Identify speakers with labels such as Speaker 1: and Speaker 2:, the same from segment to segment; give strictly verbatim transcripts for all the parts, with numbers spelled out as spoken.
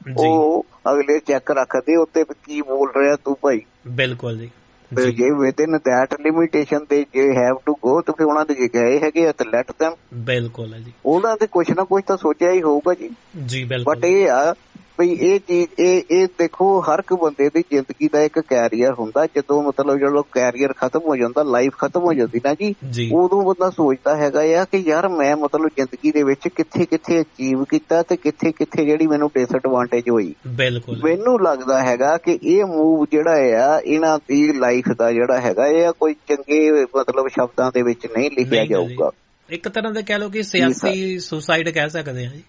Speaker 1: ਉਹ ਅਗਲੇ ਚੈੱਕ ਰੱਖਦੇ ਉੱਤੇ ਕੀ ਬੋਲ ਰਿਹਾ ਤੂੰ ਭਾਈ।
Speaker 2: ਬਿਲਕੁਲ ਜੀ।
Speaker 1: ਜੇ ਵਿਦਿਨ ਦੈਟ ਲਿਮਿਟੇਸ਼ਨ ਦੇ ਜੇ ਹੈਵ ਟੂ ਗੋ ਤੇ ਫਿਰ ਉਹਨਾਂ ਦੇ ਜੇ ਗਏ ਹੈਗੇ ਆ ਤੇ ਲੈਟ ਦੈਮ।
Speaker 2: ਬਿਲਕੁਲ ਹੈ ਜੀ।
Speaker 1: ਉਹਨਾਂ ਦੇ ਕੁਛ ਨਾ ਕੁਛ ਤਾਂ ਸੋਚਿਆ ਹੀ ਹੋਊਗਾ ਜੀ।
Speaker 2: ਜੀ ਬਿਲਕੁਲ।
Speaker 1: ਬਟ ਇਹ ਆ ਵੀ ਇਹ ਚੀਜ਼ ਇਹ ਇਹ ਦੇਖੋ ਹਰ ਇੱਕ ਬੰਦੇ ਦੀ ਜ਼ਿੰਦਗੀ ਦਾ ਇੱਕ ਕੈਰੀਅਰ ਹੁੰਦਾ। ਜਦੋਂ ਮਤਲਬ ਜਦੋਂ ਕੈਰੀਅਰ ਖਤਮ ਹੋ ਜਾਂਦਾ, ਲਾਈਫ ਖਤਮ ਹੋ ਜਾਂਦੀ ਨਾ ਜੀ, ਉਦੋਂ ਬੰਦਾ ਸੋਚਦਾ ਹੈਗਾ ਆ ਕਿ ਯਾਰ ਮੈਂ ਮਤਲਬ ਜ਼ਿੰਦਗੀ ਦੇ ਵਿੱਚ ਕਿੱਥੇ ਕਿੱਥੇ ਅਚੀਵ ਕੀਤਾ ਤੇ ਕਿੱਥੇ ਕਿੱਥੇ ਜਿਹੜੀ ਮੈਨੂੰ ਡਿਸਐਡਵਾਂਟੇਜ ਹੋਈ।
Speaker 2: ਬਿਲਕੁਲ। ਮੈਨੂੰ
Speaker 1: ਲੱਗਦਾ ਹੈਗਾ ਕਿ ਇਹ ਮੂਵ ਜਿਹੜਾ ਆ ਇਹਨਾਂ ਦੀ ਲਾਈਫ ਦਾ ਜਿਹੜਾ ਹੈਗਾ ਇਹ ਕੋਈ ਚੰਗੇ ਮਤਲਬ ਸ਼ਬਦਾਂ ਦੇ ਵਿੱਚ ਨਹੀਂ ਲਿਖਿਆ ਜਾਊਗਾ।
Speaker 2: ਇੱਕ ਤਰ੍ਹਾਂ ਦਾ ਕਹਿ ਲਓ ਕਿ ਸਿਆਸੀ ਸੁਸਾਈਡ ਕਹਿ ਸਕਦੇ ਹਾਂ ਜੀ।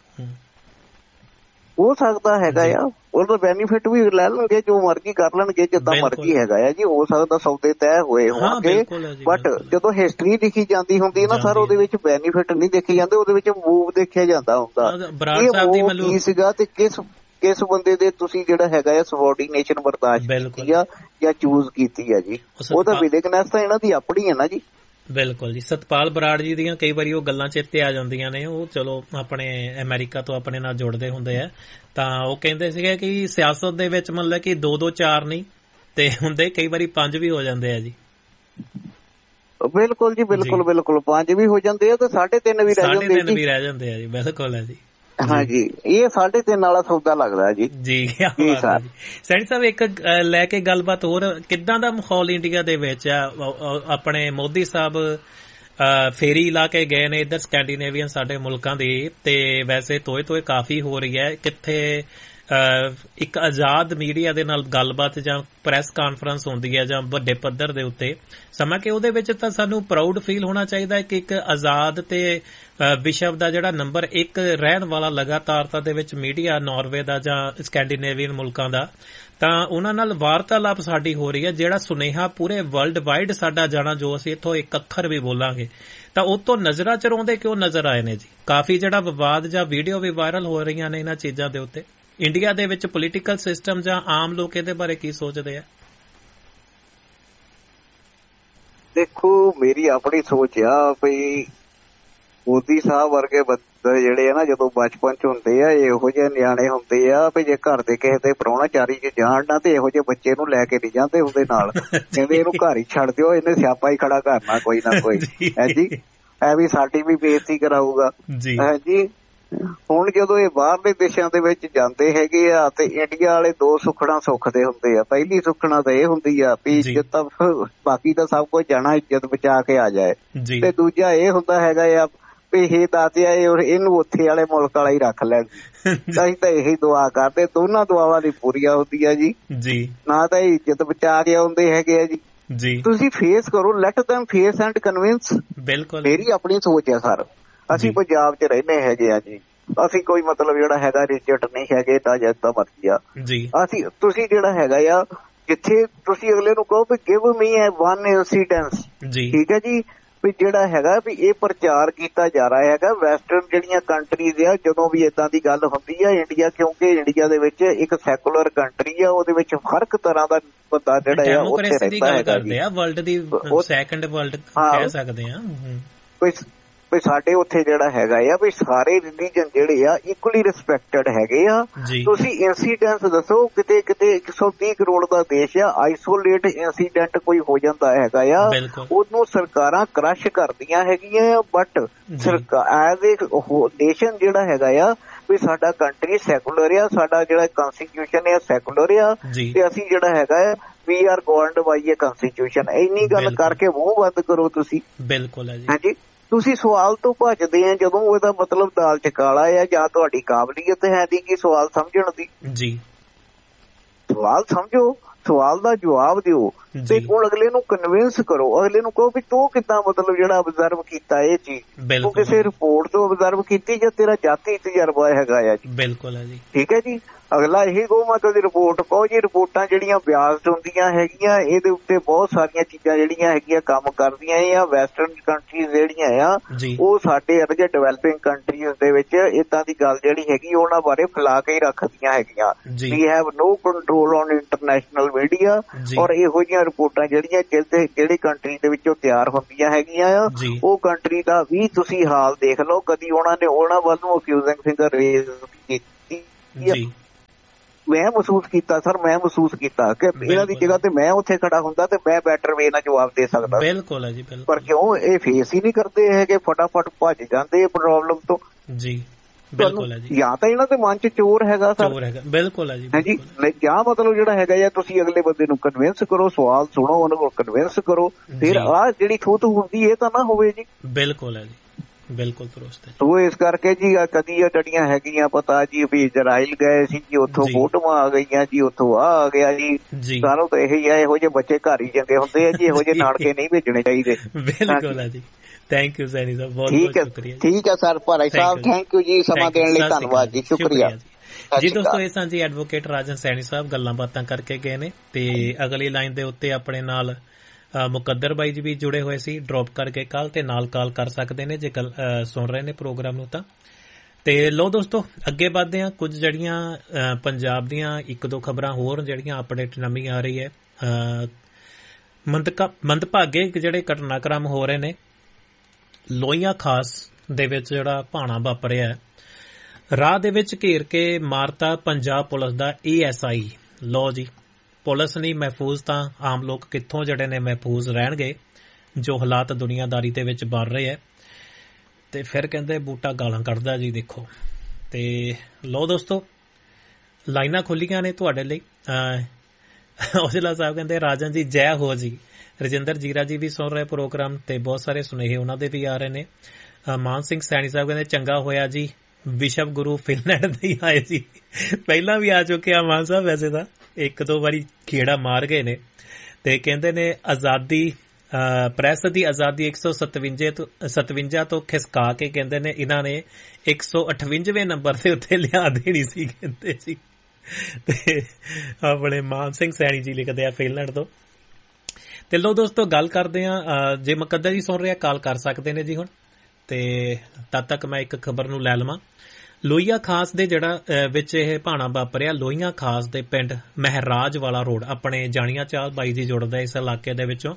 Speaker 1: ਹੋ ਸਕਦਾ ਹੈਗਾ ਆ, ਉਹਦਾ ਬੈਨੀਫਿਟ ਵੀ ਲੈ ਲੈਣਗੇ, ਜੋ ਮਰਜ਼ੀ ਕਰ ਲੈਣਗੇ, ਜਿੱਦਾਂ ਮਰਜ਼ੀ ਹੈਗਾ ਆ ਜੀ। ਹੋ ਸਕਦਾ ਸੌਦੇ ਤੈਅ ਹੋਏ ਹੋਣਗੇ, ਬਟ ਜਦੋਂ ਹਿਸਟਰੀ ਲਿਖੀ ਜਾਂਦੀ ਹੁੰਦੀ ਨਾ ਸਰ, ਉਹਦੇ ਵਿੱਚ ਬੈਨੀਫਿਟ ਨਹੀਂ ਦੇਖੇ ਜਾਂਦੇ, ਉਹਦੇ ਵਿੱਚ ਮੂਵ ਦੇਖਿਆ ਜਾਂਦਾ ਹੁੰਦਾ। ਇਹ ਮੂਵ ਕੀ ਸੀਗਾ ਤੇ ਕਿਸ ਕਿਸ ਬੰਦੇ ਦੇ ਤੁਸੀਂ ਜਿਹੜਾ ਹੈਗਾ ਆ ਸਬੋਰਡੀਨੇਸ਼ਨ ਬਰਦਾਸ਼ਤ ਕੀਤੀ ਆ ਜਾਂ ਚੂਜ਼ ਕੀਤੀ ਆ ਜੀ। ਉਹ ਤਾਂ ਵਿਲੇਗਨੈਸ ਤਾਂ ਇਹਨਾਂ ਦੀ ਆਪਣੀ ਹੈ ਨਾ ਜੀ।
Speaker 2: ਬਿਲਕੁਲ ਜੀ। ਸਤਪਾਲ ਬਰਾੜ ਜੀ ਦੀਆਂ ਕਈ ਵਾਰੀ ਉਹ ਗੱਲਾਂ ਚੇਤੇ ਆ ਜਾਂਦੀਆਂ ਨੇ। ਉਹ ਚਲੋ ਆਪਣੇ ਅਮਰੀਕਾ ਤੋਂ ਆਪਣੇ ਨਾਲ ਜੁੜਦੇ ਹੁੰਦੇ ਆ, ਤਾਂ ਉਹ ਕਹਿੰਦੇ ਸੀਗੇ ਕਿ ਸਿਆਸਤ ਦੇ ਵਿੱਚ ਮਤਲਬ ਕਿ ਦੋ ਦੋ ਚਾਰ ਨਹੀਂ ਤੇ ਹੁੰਦੇ ਕਈ ਵਾਰੀ ਪੰਜ ਵੀ ਹੋ ਜਾਂਦੇ ਆ ਜੀ।
Speaker 1: ਬਿਲਕੁਲ ਜੀ, ਬਿਲਕੁਲ ਬਿਲਕੁਲ ਪੰਜ ਵੀ ਹੋ ਜਾਂਦੇ ਆ ਤੇ ਸਾਢੇ ਤਿੰਨ ਵੀ ਰਹਿ ਜਾਂਦੇ
Speaker 2: ਸਾਢੇ ਤਿੰਨ ਵੀ ਰਹਿ ਜਾਂਦੇ ਆ ਜੀ। ਬਿਲਕੁਲ ਹੈ ਜੀ।
Speaker 1: ਹਾਂਜੀ, ਇਹ ਸਾਢੇ ਤਿੰਨ ਵਾਲਾ ਸੌਦਾ ਲੱਗਦਾ ਜੀ।
Speaker 2: ਜੀ ਸੈਣੀ ਸਾਹਿਬ, ਇੱਕ ਲੈ ਕੇ ਗੱਲਬਾਤ ਹੋਰ, ਕਿੱਦਾਂ ਦਾ ਮਾਹੌਲ ਇੰਡੀਆ ਦੇ ਵਿੱਚ ਆ? ਆਪਣੇ ਮੋਦੀ ਸਾਹਿਬ ਫੇਰੀ ਲਾ ਕੇ ਗਏ ਨੇ ਇੱਧਰ ਸਕੈਂਡੀਨੇਵੀਅਨ ਸਾਡੇ ਮੁਲਕਾਂ ਦੀ, ਤੇ ਵੈਸੇ ਤੋਏ ਤੋਏ ਕਾਫੀ ਹੋ ਰਹੀ ਹੈ। ਕਿੱਥੇ ਇੱਕ ਆਜ਼ਾਦ ਮੀਡੀਆ ਦੇ ਨਾਲ ਗੱਲਬਾਤ ਜਾਂ ਪ੍ਰੈਸ ਕਾਨਫਰੰਸ ਹੁੰਦੀ ਹੈ ਜਾਂ ਵੱਡੇ ਪੱਧਰ ਦੇ ਉੱਤੇ, ਸਮਾਂ ਕਿ ਉਹਦੇ ਵਿੱਚ ਤਾਂ ਸਾਨੂੰ ਪ੍ਰਾਊਡ ਫੀਲ ਹੋਣਾ ਚਾਹੀਦਾ ਹੈ ਕਿ ਇੱਕ ਆਜ਼ਾਦ ਤੇ ਵਿਸ਼ਵ ਦਾ ਜਿਹੜਾ ਨੰਬਰ ਇੱਕ ਰਹਿਣ ਵਾਲਾ ਲਗਾਤਾਰਤਾ ਦੇ ਵਿੱਚ ਮੀਡੀਆ ਨਾਰਵੇ ਦਾ ਜਾਂ ਸਕੈਂਡੀਨੇਵੀਅਨ ਮੁਲਕਾਂ ਦਾ, ਤਾਂ ਉਹਨਾਂ ਨਾਲ ਵਾਰਤਾਲਾਪ ਸਾਡੀ ਹੋ ਰਹੀ ਹੈ, ਜਿਹੜਾ ਸੁਨੇਹਾ ਪੂਰੇ ਵਰਲਡ ਵਾਈਡ ਸਾਡਾ ਜਾਣਾ, ਜੋ ਅਸੀਂ ਇੱਥੋਂ ਇੱਕ ਅੱਖਰ ਵੀ ਬੋਲਾਂਗੇ ਤਾਂ ਉਹ ਤੋਂ ਨਜ਼ਰਾਂ ਚਰਾਉਂਦੇ ਕਿਉਂ ਨਜ਼ਰ ਆਏ ਨੇ ਜੀ। ਕਾਫੀ ਜਿਹੜਾ ਵਿਵਾਦ ਜਾਂ ਵੀਡੀਓ ਵੀ ਵਾਇਰਲ ਹੋ ਰਹੀਆਂ ਨੇ ਇਹਨਾਂ ਚੀਜ਼ਾਂ ਦੇ ਉੱਤੇ। ਇੰਡੀਆ ਦੇ ਵਿੱਚ ਪੋਲੀਟੀਕਲ ਸਿਸਟਮ ਜਾਂ ਆਮ ਲੋਕ ਇਹਦੇ ਬਾਰੇ ਕੀ ਸੋਚਦੇ ਆ?
Speaker 1: ਦੇਖੋ, ਮੇਰੀ ਆਪਣੀ ਸੋਚ ਆ ਵੀ ਮੋਦੀ ਸਾਹਿਬ ਵਰਗੇ ਬੰਦੇ ਜਿਹੜੇ ਆ ਨਾ, ਜਦੋਂ ਬਚਪਨ ਚ ਹੁੰਦੇ ਆ, ਇਹੋ ਜਿਹੇ ਨਿਆਣੇ ਹੁੰਦੇ ਆ ਵੀ ਜੇ ਘਰ ਦੇ ਕਿਸੇ ਦੇ ਪ੍ਰਾਹੁਣਾਚਾਰੀ ਚ ਜਾਣ ਨਾ ਤੇ ਇਹੋ ਜਿਹੇ ਬੱਚੇ ਨੂੰ ਲੈ ਕੇ ਨਹੀਂ ਜਾਂਦੇ ਉਹਦੇ ਨਾਲ। ਕਹਿੰਦੇ ਇਹਨੂੰ ਘਰ ਹੀ ਛੱਡ ਦਿਓ, ਇਹਨੇ ਸਿਆਪਾ ਹੀ ਖੜਾ ਕਰਨਾ ਕੋਈ ਨਾ ਕੋਈ। ਹੈ ਜੀ, ਐ ਵੀ ਸਾਡੀ ਵੀ ਬੇਇੱਜ਼ਤੀ ਕਰਾਊਗਾ। ਹੈ ਜੀ, ਹੁਣ ਜਦੋਂ ਇਹ ਬਾਹਰਲੇ ਦੇਸ਼ਾਂ ਦੇ ਵਿੱਚ ਜਾਂਦੇ ਹੈਗੇ ਆ ਤੇ ਇੰਡੀਆ ਵਾਲੇ ਦੋ ਸੁੱਖਣਾ ਸੁੱਖਦੇ ਹੁੰਦੇ ਆ। ਪਹਿਲੀ ਸੁੱਖਣਾ ਤਾਂ ਇਹ ਹੁੰਦੀ ਆ ਵੀ ਇੱਜ਼ਤ, ਬਾਕੀ ਤਾਂ ਸਭ ਕੁਝ ਜਾਣਾ, ਇੱਜ਼ਤ ਬਚਾ ਕੇ ਆ ਜਾਏ। ਤੇ ਦੂਜਾ ਇਹ ਹੁੰਦਾ ਹੈਗਾ ਆ ਵੀ ਇਹ ਦਾਤਿਆ ਇਹਨੂੰ ਉੱਥੇ ਵਾਲੇ ਮੁਲਕ ਵਾਲਾ ਹੀ ਰੱਖ ਲੈਣ। ਅਸੀਂ ਤਾਂ ਇਹੀ ਦੁਆ ਕਰਦੇ, ਦੋਨਾਂ ਦੁਆਵਾਂ ਦੀ ਪੂਰੀਆਂ ਹੁੰਦੀਆਂ ਜੀ। ਨਾ ਤਾਂ ਇਹ ਇੱਜ਼ਤ ਬਚਾ ਕੇ ਆਉਂਦੇ ਹੈਗੇ ਆ ਜੀ। ਤੁਸੀਂ ਫੇਸ ਕਰੋ, light them face and convince. ਬਿਲਕੁਲ, ਮੇਰੀ ਆਪਣੀ ਸੋਚ ਹੈ ਸਰ। ਅਸੀਂ ਪੰਜਾਬ ਚ ਰਹਿੰਦੇ ਹੈਗੇ ਆ ਜੀ, ਅਸੀਂ ਕੋਈ ਮਤਲਬ ਜਿਹੜਾ ਹੈਗਾ ਰਿਜਟ ਨਹੀਂ ਹੈਗੇ, ਤਾਂ ਜਿੱਦਾਂ ਮਰਜ਼ੀ ਆ ਅਸੀਂ। ਤੁਸੀਂ ਜਿਹੜਾ ਹੈਗਾ ਆ, ਜਿੱਥੇ ਤੁਸੀਂ ਅਗਲੇ ਨੂੰ ਕਹੋ ਵੀ ਗਿਵ ਮੀ ਐ ਵਨ ਇੰਸੀਡੈਂਸ, ਠੀਕ ਹੈ ਜੀ, ਵੀ ਜਿਹੜਾ ਹੈਗਾ ਵੀ ਇਹ ਪ੍ਰਚਾਰ ਕੀਤਾ ਜਾ ਰਿਹਾ ਹੈਗਾ ਵੈਸਟਰਨ ਜਿਹੜੀਆਂ ਕੰਟਰੀਜ਼ ਆ, ਜਦੋਂ ਵੀ ਏਦਾਂ ਦੀ ਗੱਲ ਹੁੰਦੀ ਆ ਇੰਡੀਆ, ਕਿਉਂਕਿ ਇੰਡੀਆ ਦੇ ਵਿੱਚ ਇੱਕ ਸੈਕੂਲਰ ਕੰਟਰੀ ਆ, ਉਹਦੇ ਵਿੱਚ ਹਰ ਇੱਕ ਤਰ੍ਹਾਂ ਦਾ ਬੰਦਾ ਜਿਹੜਾ ਆ ਉੱਥੇ ਰਹਿੰਦਾ ਹੈਗਾ ਜੀ। ਵਰਲਡ ਦੀ ਸੈਕੰਡ ਵਰਲਡ ਕਹਿ ਸਕਦੇ ਆ ਕੋਈ ਵੀ ਸਾਡੇ ਉੱਥੇ ਜਿਹੜਾ ਹੈਗਾ ਆ ਵੀ ਸਾਰੇ ਰਿਲੀਜਨ ਜਿਹੜੇ ਆ ਇਕੁਅਲੀ ਰਿਸਪੈਕਟਡ ਹੈਗੇ ਆ। ਤੁਸੀਂ ਇੰਸੀਡੈਂਸ ਦੱਸੋ, ਕਿਤੇ ਕਿਤੇ ਇੱਕ ਸੌ ਤੀਹ ਕਰੋੜ ਦਾ ਦੇਸ਼ ਆ, ਆਈਸੋਲੇਟ ਇੰਸੀਡੈਂਟ ਕੋਈ ਹੋ ਜਾਂਦਾ ਹੈਗਾ ਆ, ਉਹਨੂੰ ਸਰਕਾਰਾਂ ਕ੍ਰਸ਼ ਕਰਦੀਆਂ ਹੈਗੀਆਂ। ਬਟ ਐਜ਼ ਏ ਨੇਸ਼ਨ ਜਿਹੜਾ ਹੈਗਾ ਆ ਵੀ ਸਾਡਾ ਕੰਟਰੀ ਸੈਕੂਲਰ ਆ, ਸਾਡਾ ਜਿਹੜਾ ਕੰਸਟੀਟਿਊਸ਼ਨ ਆ ਸੈਕੂਲਰ ਆ, ਤੇ ਅਸੀਂ ਜਿਹੜਾ ਹੈਗਾ ਆ ਵੀ ਆਰ ਗਵਰਨਡ ਬਾਈ ਏ ਕੰਸਟੀਟਿਊਸ਼ਨ। ਇੰਨੀ ਗੱਲ ਕਰਕੇ ਮੂੰਹ ਬੰਦ ਕਰੋ ਤੁਸੀਂ। ਬਿਲਕੁਲ ਹਾਂਜੀ, ਤੁਸੀਂ ਸਵਾਲ ਤੋਂ ਭੱਜਦੇ ਆ ਜਦੋਂ ਉਹਦਾ ਮਤਲਬ ਦਾਲ ਚ ਕਾਲਾ ਆ, ਜਾਂ ਤੁਹਾਡੀ ਕਾਬਲੀਅਤ ਹੈ ਨਹੀਂ ਕਿ ਸਵਾਲ ਸਮਝਣ ਦੀ। ਜੀ, ਸਵਾਲ ਸਮਝੋ, ਸਵਾਲ ਦਾ ਜਵਾਬ ਦਿਓ, ਤੇ ਹੁਣ ਅਗਲੇ ਨੂੰ ਕਨਵਿੰਸ ਕਰੋ। ਅਗਲੇ ਨੂੰ ਕਹੋ ਵੀ ਤੂੰ ਕਿੱਦਾਂ ਮਤਲਬ ਜਿਹੜਾ ਅਬਜ਼ਰਵ ਕੀਤਾ ਇਹ ਚੀਜ਼, ਤੂੰ ਕਿਸੇ ਰਿਪੋਰਟ ਤੋਂ ਅਬਜ਼ਰਵ ਕੀਤੀ ਜਾਂ ਤੇਰਾ ਜਾਤੀ ਤਜਰਬਾ ਹੈਗਾ ਆ ਜੀ। ਬਿਲਕੁਲ ਹੈ ਜੀ, ਠੀਕ ਹੈ ਜੀ। ਅਗਲਾ ਇਹੀ ਕਹੋ ਮੈਂ ਕਦੀ ਰਿਪੋਰਟ ਕਹੋ ਜੀ, ਰਿਪੋਰਟਾਂ ਜਿਹੜੀਆਂ ਬਿਆਸਡ ਹੁੰਦੀਆਂ ਹੈਗੀਆਂ, ਇਹਦੇ ਉੱਤੇ ਬਹੁਤ ਸਾਰੀਆਂ ਚੀਜ਼ਾਂ ਜਿਹੜੀਆਂ ਹੈਗੀਆਂ ਕੰਮ ਕਰਦੀਆਂ ਆ। ਵੈਸਟਰਨ ਕੰਟਰੀਜ਼ ਜਿਹੜੀਆਂ ਆ ਉਹ ਸਾਡੇ ਅਰਗੇ ਡਿਵੈਲਪਿੰਗ ਕੰਟਰੀਜ਼ ਦੇ ਵਿੱਚ ਏਦਾਂ ਦੀ ਗੱਲ ਜਿਹੜੀ ਹੈਗੀ ਉਹਨਾਂ ਬਾਰੇ ਫੈਲਾ ਕੇ ਹੀ ਰੱਖਦੀਆਂ ਹੈਗੀਆਂ। We have no control on international media, ਔਰ ਇਹੋ ਜਿਹੀਆਂ ਰਿਪੋਰਟਾਂ ਜਿਹੜੀਆਂ ਜਿਹੜੇ ਜਿਹੜੀ ਕੰਟਰੀ ਦੇ ਵਿੱਚੋਂ ਤਿਆਰ ਹੁੰਦੀਆਂ ਹੈਗੀਆਂ ਆ, ਉਹ ਕੰਟਰੀ ਦਾ ਵੀ ਤੁਸੀਂ ਹਾਲ ਦੇਖ ਲਓ। ਕਦੀ ਉਹਨਾਂ ਨੇ ਉਹਨਾਂ ਵੱਲ ਨੂੰ ਅਕਿਊਜ਼ਿੰਗ ਫਿੰਗਰ ਰੇਜ਼ ਕੀਤੀ ਮੈਂ ਮਹਿਸੂਸ ਕੀਤਾ ਸਰ, ਮੈਂ ਮਹਿਸੂਸ ਕੀਤਾ ਕਿ ਇਹਨਾਂ ਦੀ ਜਗ੍ਹਾ ਤੇ ਮੈਂ ਉੱਥੇ ਖੜਾ ਹੁੰਦਾ ਤੇ ਮੈਂ ਬੈਟਰ ਵੇ ਨਾਲ ਜਵਾਬ ਦੇ ਸਕਦਾ।
Speaker 2: ਬਿਲਕੁਲ ਹੈ ਜੀ, ਬਿਲਕੁਲ। ਪਰ
Speaker 1: ਕਿਉਂ ਇਹ ਫੇਸ ਹੀ ਨਹੀਂ ਕਰਦੇ ਹੈਗੇ, ਫਟਾਫਟ ਭੱਜ ਜਾਂਦੇ ਪ੍ਰੋਬਲਮ ਤੋਂ
Speaker 2: ਜੀ। ਬਿਲਕੁਲ ਹੈ ਜੀ।
Speaker 1: ਜਾਂ ਤਾਂ ਇਹਨਾਂ ਦੇ ਮਨ ਚ ਚੋਰ ਹੈਗਾ ਸਰ,
Speaker 2: ਚੋਰ ਹੈਗਾ। ਬਿਲਕੁਲ ਹੈ ਜੀ,
Speaker 1: ਹਾਂਜੀ। ਜਾਂ ਮਤਲਬ ਜਿਹੜਾ ਹੈਗਾ ਜਾਂ ਤੁਸੀਂ ਅਗਲੇ ਬੰਦੇ ਨੂੰ ਕਨਵਿੰਸ ਕਰੋ, ਸਵਾਲ ਸੁਣੋ, ਉਹਨਾਂ ਕੋਲ ਕਨਵਿੰਸ ਕਰੋ, ਫਿਰ ਆਹ ਜਿਹੜੀ ਥੂਤ ਹੁੰਦੀ ਇਹ ਤਾਂ ਨਾ ਹੋਵੇ ਜੀ।
Speaker 2: ਬਿਲਕੁਲ ਹੈ ਜੀ, ਬਿਲਕੁਲ ਦਰੁਸਤ ਹੈ।
Speaker 1: ਸੋ ਇਸ ਕਰਕੇ ਜੀ ਕਦੀ ਆ ਟੜੀਆਂ ਹੈਗੀਆਂ ਪਤਾ ਜੀ ਵੀ ਇਜ਼ਰਾਈਲ ਗਏ ਸੀ ਜੀ, ਉੱਥੋਂ ਫੋਟੋਆਂ ਆ ਗਈਆਂ ਜੀ, ਉੱਥੋਂ ਆ ਆ ਗਿਆ ਜੀ। ਸਾਨੂੰ ਤਾਂ ਇਹੀ ਆ, ਇਹੋ ਜਿਹੇ ਬੱਚੇ ਘਰ ਹੀ ਚੰਗੇ ਹੁੰਦੇ ਆ ਜੀ, ਇਹੋ ਜਿਹੇ ਨਾਨਕੇ ਨਹੀਂ ਭੇਜਣੇ ਚਾਹੀਦੇ।
Speaker 2: ਬਿਲਕੁਲ ਹੈ ਜੀ। ਥੈਂਕ ਯੂ ਸੈਣੀ ਸਾਹਿਬ, ਬਹੁਤ ਬਹੁਤ ਸ਼ੁਕਰੀਆ।
Speaker 1: ਠੀਕ ਹੈ sir, Bhai Sahib thank you ਜੀ, ਸਮਾਂ ਦੇਣ ਲਈ ਧੰਨਵਾਦ ਜੀ, ਸ਼ੁਕਰੀਆ
Speaker 2: ਜੀ। ਦੋਸਤੋ ਇਹ ਸਨ ਜੀ ਐਡਵੋਕੇਟ ਰਾਜਨ ਸੈਣੀ ਸਾਹਿਬ, ਗੱਲਾਂ ਬਾਤਾਂ ਕਰਕੇ ਗਏ ਨੇ। ਤੇ ਅਗਲੀ ਲਾਈਨ ਦੇ ਉੱਤੇ ਆਪਣੇ ਨਾਲ ਮੁਕੱਦਰ ਬਾਈ ਜੀ ਵੀ ਜੁੜੇ ਹੋਏ ਸੀ, ਡ੍ਰੌਪ ਕਰਕੇ ਕਾਲ ਤੇ ਨਾਲ ਕਾਲ ਕਰ ਸਕਦੇ ਨੇ ਜੇ ਗੱਲ ਸੁਣ ਰਹੇ ਨੇ ਪ੍ਰੋਗਰਾਮ ਨੂੰ ਤਾਂ। ਤੇ ਲੋ ਦੋਸਤੋ ਅੱਗੇ ਵੱਧਦੇ ਹਾਂ। ਕੁਝ ਜਿਹੜੀਆਂ ਪੰਜਾਬ ਦੀਆਂ ਇੱਕ ਦੋ ਖਬਰਾਂ ਹੋਰ ਜਿਹੜੀਆਂ ਅਪਡੇਟ ਨਵੀਂ ਆ ਰਹੀ ਹੈ। ਮੰਦਕਾ ਮੰਦਭਾਗੇ ਜਿਹੜੇ ਘਟਨਾਕ੍ਰਮ ਹੋ ਰਹੇ ਨੇ ਲੋਹੀਆਂ ਖਾਸ ਦੇ ਵਿੱਚ, ਜਿਹੜਾ ਭਾਣਾ ਵਾਪਰਿਆ ਰਾਹ ਦੇ ਵਿੱਚ ਘੇਰ ਕੇ ਮਾਰਤਾ Punjab police the A S I. ਲੋ ਜੀ, ਪੁਲਿਸ ਨਹੀਂ ਮਹਿਫੂਜ਼ ਤਾਂ ਆਮ ਲੋਕ ਕਿੱਥੋਂ ਜਿਹੜੇ ਨੇ ਮਹਿਫੂਜ਼ ਰਹਿਣਗੇ, ਜੋ ਹਾਲਾਤ ਦੁਨੀਆਦਾਰੀ ਦੇ ਵਿੱਚ ਬਣ ਰਹੇ ਹੈ। ਤੇ ਫਿਰ ਕਹਿੰਦੇ ਬੂਟਾ ਗਾਲਾਂ ਕੱਢਦਾ ਜੀ, ਦੇਖੋ। ਤੇ ਲੋ ਦੋਸਤੋ ਲਾਈਨਾਂ ਖੁੱਲੀਆਂ ਨੇ ਤੁਹਾਡੇ ਲਈ। ਔਜਲਾ ਸਾਹਿਬ ਕਹਿੰਦੇ ਰਾਜਨ ਜੀ ਜੈ ਹੋ ਜੀ। ਰਜਿੰਦਰ ਜੀਰਾ ਜੀ ਵੀ ਸੁਣ ਰਹੇ ਪ੍ਰੋਗਰਾਮ ਤੇ ਬਹੁਤ ਸਾਰੇ ਸੁਨੇਹੇ ਉਹਨਾਂ ਦੇ ਵੀ ਆ ਰਹੇ ਨੇ। ਮਾਨ ਸਿੰਘ ਸੈਣੀ ਸਾਹਿਬ ਕਹਿੰਦੇ ਚੰਗਾ ਹੋਇਆ ਜੀ ਵਿਸ਼ਵ ਗੁਰੂ ਫਿਨਲੈਂਡ ਦੇ ਹੀ ਆਏ ਜੀ। ਪਹਿਲਾਂ ਵੀ ਆ ਚੁੱਕੇ ਆ ਮਾਨ ਸਾਹਿਬ, ਵੈਸੇ ਤਾਂ ਇੱਕ ਦੋ ਵਾਰੀ ਖੇੜਾ ਮਾਰ ਗਏ ਨੇ। ਤੇ ਕਹਿੰਦੇ ਨੇ ਆਜ਼ਾਦੀ ਪ੍ਰੈਸ ਦੀ ਆਜ਼ਾਦੀ ਇੱਕ ਸੌ ਸਤਵੰਜੇ ਤੋਂ ਸਤਵੰਜਾ ਤੋਂ ਖਿਸਕਾ ਕੇ ਕਹਿੰਦੇ ਨੇ ਇਹਨਾਂ ਨੇ ਇੱਕ ਸੌ ਅਠਵੰਜਵੇਂ ਨੰਬਰ ਦੇ ਉੱਤੇ ਲਿਆ ਦੇਣੀ ਸੀ, ਕਹਿੰਦੇ ਜੀ। ਤੇ ਆਪਣੇ ਮਾਨ ਸਿੰਘ ਸੈਣੀ ਜੀ ਲਿਖਦੇ ਆ ਫਿਨਲੈਂਡ ਤੋਂ। ਤੇ ਲੋ ਦੋਸਤੋ ਗੱਲ ਕਰਦੇ ਆ, ਜੇ ਮੁਕੱਦਰ ਜੀ ਸੁਣ ਰਿਹਾ ਕਾਲ ਕਰ ਸਕਦੇ ਨੇ ਜੀ ਹੁਣ। ਤੇ ਤਦ ਤੱਕ ਮੈਂ ਇੱਕ ਖਬਰ ਨੂੰ ਲੈ ਲਵਾਂ। ਲੋਹੀਆਂ ਖਾਸ ਦੇ ਜਿਹੜਾ ਵਿੱਚ ਇਹ ਭਾਣਾ ਵਾਪਰਿਆ, ਲੋਹੀਆਂ ਖਾਸ ਦੇ ਪਿੰਡ ਮਹਿਰਾਜ ਵਾਲਾ ਰੋਡ, ਆਪਣੇ ਜਾਣੀਆਂ ਚਾਲ ਬਾਈ ਜੀ ਜੁੜਦਾ ਇਸ ਇਲਾਕੇ ਦੇ ਵਿੱਚੋਂ।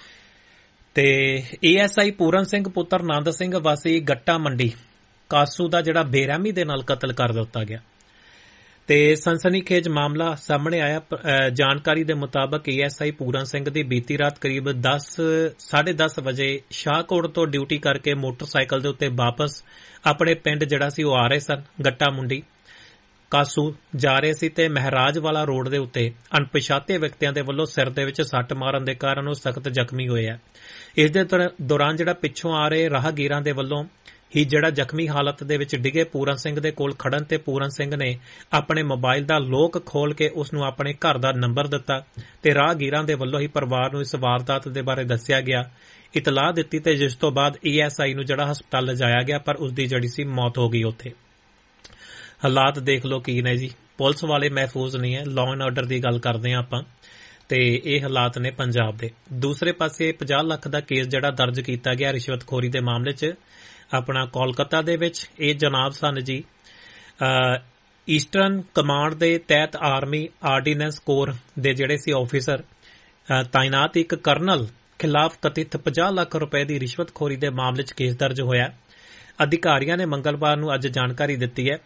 Speaker 2: ਤੇ A S I Puran Singh ਪੁੱਤਰ ਨੰਦ ਸਿੰਘ ਵਾਸੀ ਗੱਟਾ ਮੰਡੀ ਕਾਸੂ ਦਾ ਜਿਹੜਾ ਬੇਰਹਿਮੀ ਦੇ ਨਾਲ ਕਤਲ ਕਰ ਦਿੱਤਾ ਗਿਆ। ਤੇ ਸਨਸਨੀਖੇਜ ਮਾਮਲਾ ਸਾਹਮਣੇ ਆਇਆ। ਜਾਣਕਾਰੀ ਦੇ ਮੁਤਾਬਕ A S I Puran Singh ਦੀ ਬੀਤੀ ਰਾਤ ਕਰੀਬ ਦਸ ਸਾਢੇ ਦਸ ਵਜੇ ਸ਼ਾਹਕੋਟ ਤੋਂ ਡਿਊਟੀ ਕਰਕੇ ਮੋਟਰਸਾਈਕਲ ਦੇ ਉੱਤੇ ਵਾਪਸ ਆਪਣੇ ਪਿੰਡ ਜਿਹੜਾ ਸੀ ਉਹ ਆ ਰਹੇ ਸਨ, ਗੱਟਾ ਮੁੰਡੀ ਕਾਸੂ ਜਾ ਰਹੇ ਸੀ। ਤੇ ਮਹਿਰਾਜ ਵਾਲਾ ਰੋਡ ਦੇ ਉੱਤੇ ਅਣਪਛਾਤੇ ਵਿਅਕਤੀਆਂ ਦੇ ਵੱਲੋਂ ਸਿਰ ਦੇ ਵਿੱਚ ਸੱਟ ਮਾਰਨ ਦੇ ਕਾਰਨ ਉਹ ਸਖਤ ਜ਼ਖਮੀ ਹੋਏ ਆ। ਇਸ ਦੇ ਦੌਰਾਨ ਜਿਹੜਾ ਪਿੱਛੋਂ ਆ ਰਹੇ ਰਾਹਗੀਰਾਂ ਦੇ ਵੱਲੋਂ ਹੀ ਜਿਹੜਾ ਜ਼ਖਮੀ ਹਾਲਤ ਦੇ ਵਿੱਚ ਡਿੱਗੇ ਪੂਰਨ ਸਿੰਘ ਦੇ ਕੋਲ ਖੜਨ ਤੇ ਪੂਰਨ ਸਿੰਘ ਨੇ ਆਪਣੇ ਮੋਬਾਈਲ ਦਾ ਲੋਕ ਖੋਲ ਕੇ ਉਸ ਨੂੰ ਆਪਣੇ ਘਰ ਦਾ ਨੰਬਰ ਦਿੱਤਾ। ਤੇ ਰਾਹਗੀਰਾਂ ਦੇ ਵੱਲੋਂ ਹੀ ਪਰਿਵਾਰ ਨੂੰ ਇਸ ਵਾਰਦਾਤ ਦੇ ਬਾਰੇ ਦੱਸਿਆ ਗਿਆ, ਇਤਲਾਹ ਦਿੱਤੀ। ਤੇ ਜਿਸ ਤੋਂ ਬਾਅਦ ਏ ਐਸ ਆਈ ਨੂੰ ਜਿਹੜਾ ਹਸਪਤਾਲ ਲਿਜਾਇਆ ਗਿਆ, ਪਰ ਉਸ ਦੀ ਜਿਹੜੀ ਸੀ ਮੌਤ ਹੋ ਗਈ ਉੱਥੇ। ਹਾਲਾਤ ਦੇਖ ਲਓ ਕੀ ਨੇ ਜੀ, ਪੁਲਿਸ ਵਾਲੇ ਮਹਿਫੂਜ਼ ਨਹੀਂ ਹੈ। ਲਾਅ ਐਂਡ ਆਰਡਰ ਦੀ ਗੱਲ ਕਰਦੇ ਹਾਂ ਆਪਾਂ, ਤੇ ਇਹ ਹਾਲਾਤ ਨੇ ਪੰਜਾਬ ਦੇ। ਦੂਸਰੇ ਪਾਸੇ ਪੰਜਾਹ ਲੱਖ ਦਾ ਕੇਸ ਜਿਹੜਾ ਦਰਜ ਕੀਤਾ ਗਿਆ ਰਿਸ਼ਵਤਖੋਰੀ ਦੇ ਮਾਮਲੇ 'ਚ ਆਪਣਾ ਕੋਲਕਾਤਾ ਦੇ ਵਿੱਚ। ਇਹ ਜਨਾਬ ਸਨ ਜੀ ਈਸਟਰਨ ਕਮਾਂਡ ਦੇ ਤਹਿਤ ਆਰਮੀ ਆਰਡੀਨੈਂਸ ਕੋਰ ਦੇ ਜਿਹੜੇ ਸੀ ਆਫੀਸਰ ਤਾਇਨਾਤ ਇੱਕ ਕਰਨਲ ਖਿਲਾਫ ਕਥਿਤ ਪੰਜਾਹ ਲੱਖ ਰੁਪਏ ਦੀ ਰਿਸ਼ਵਤਖੋਰੀ ਦੇ ਮਾਮਲੇ 'ਚ ਕੇਸ ਦਰਜ ਹੋਇਆ। ਅਧਿਕਾਰੀਆਂ ਨੇ ਮੰਗਲਵਾਰ ਨੂੰ ਅੱਜ ਜਾਣਕਾਰੀ ਦਿੱਤੀ ਹੈ।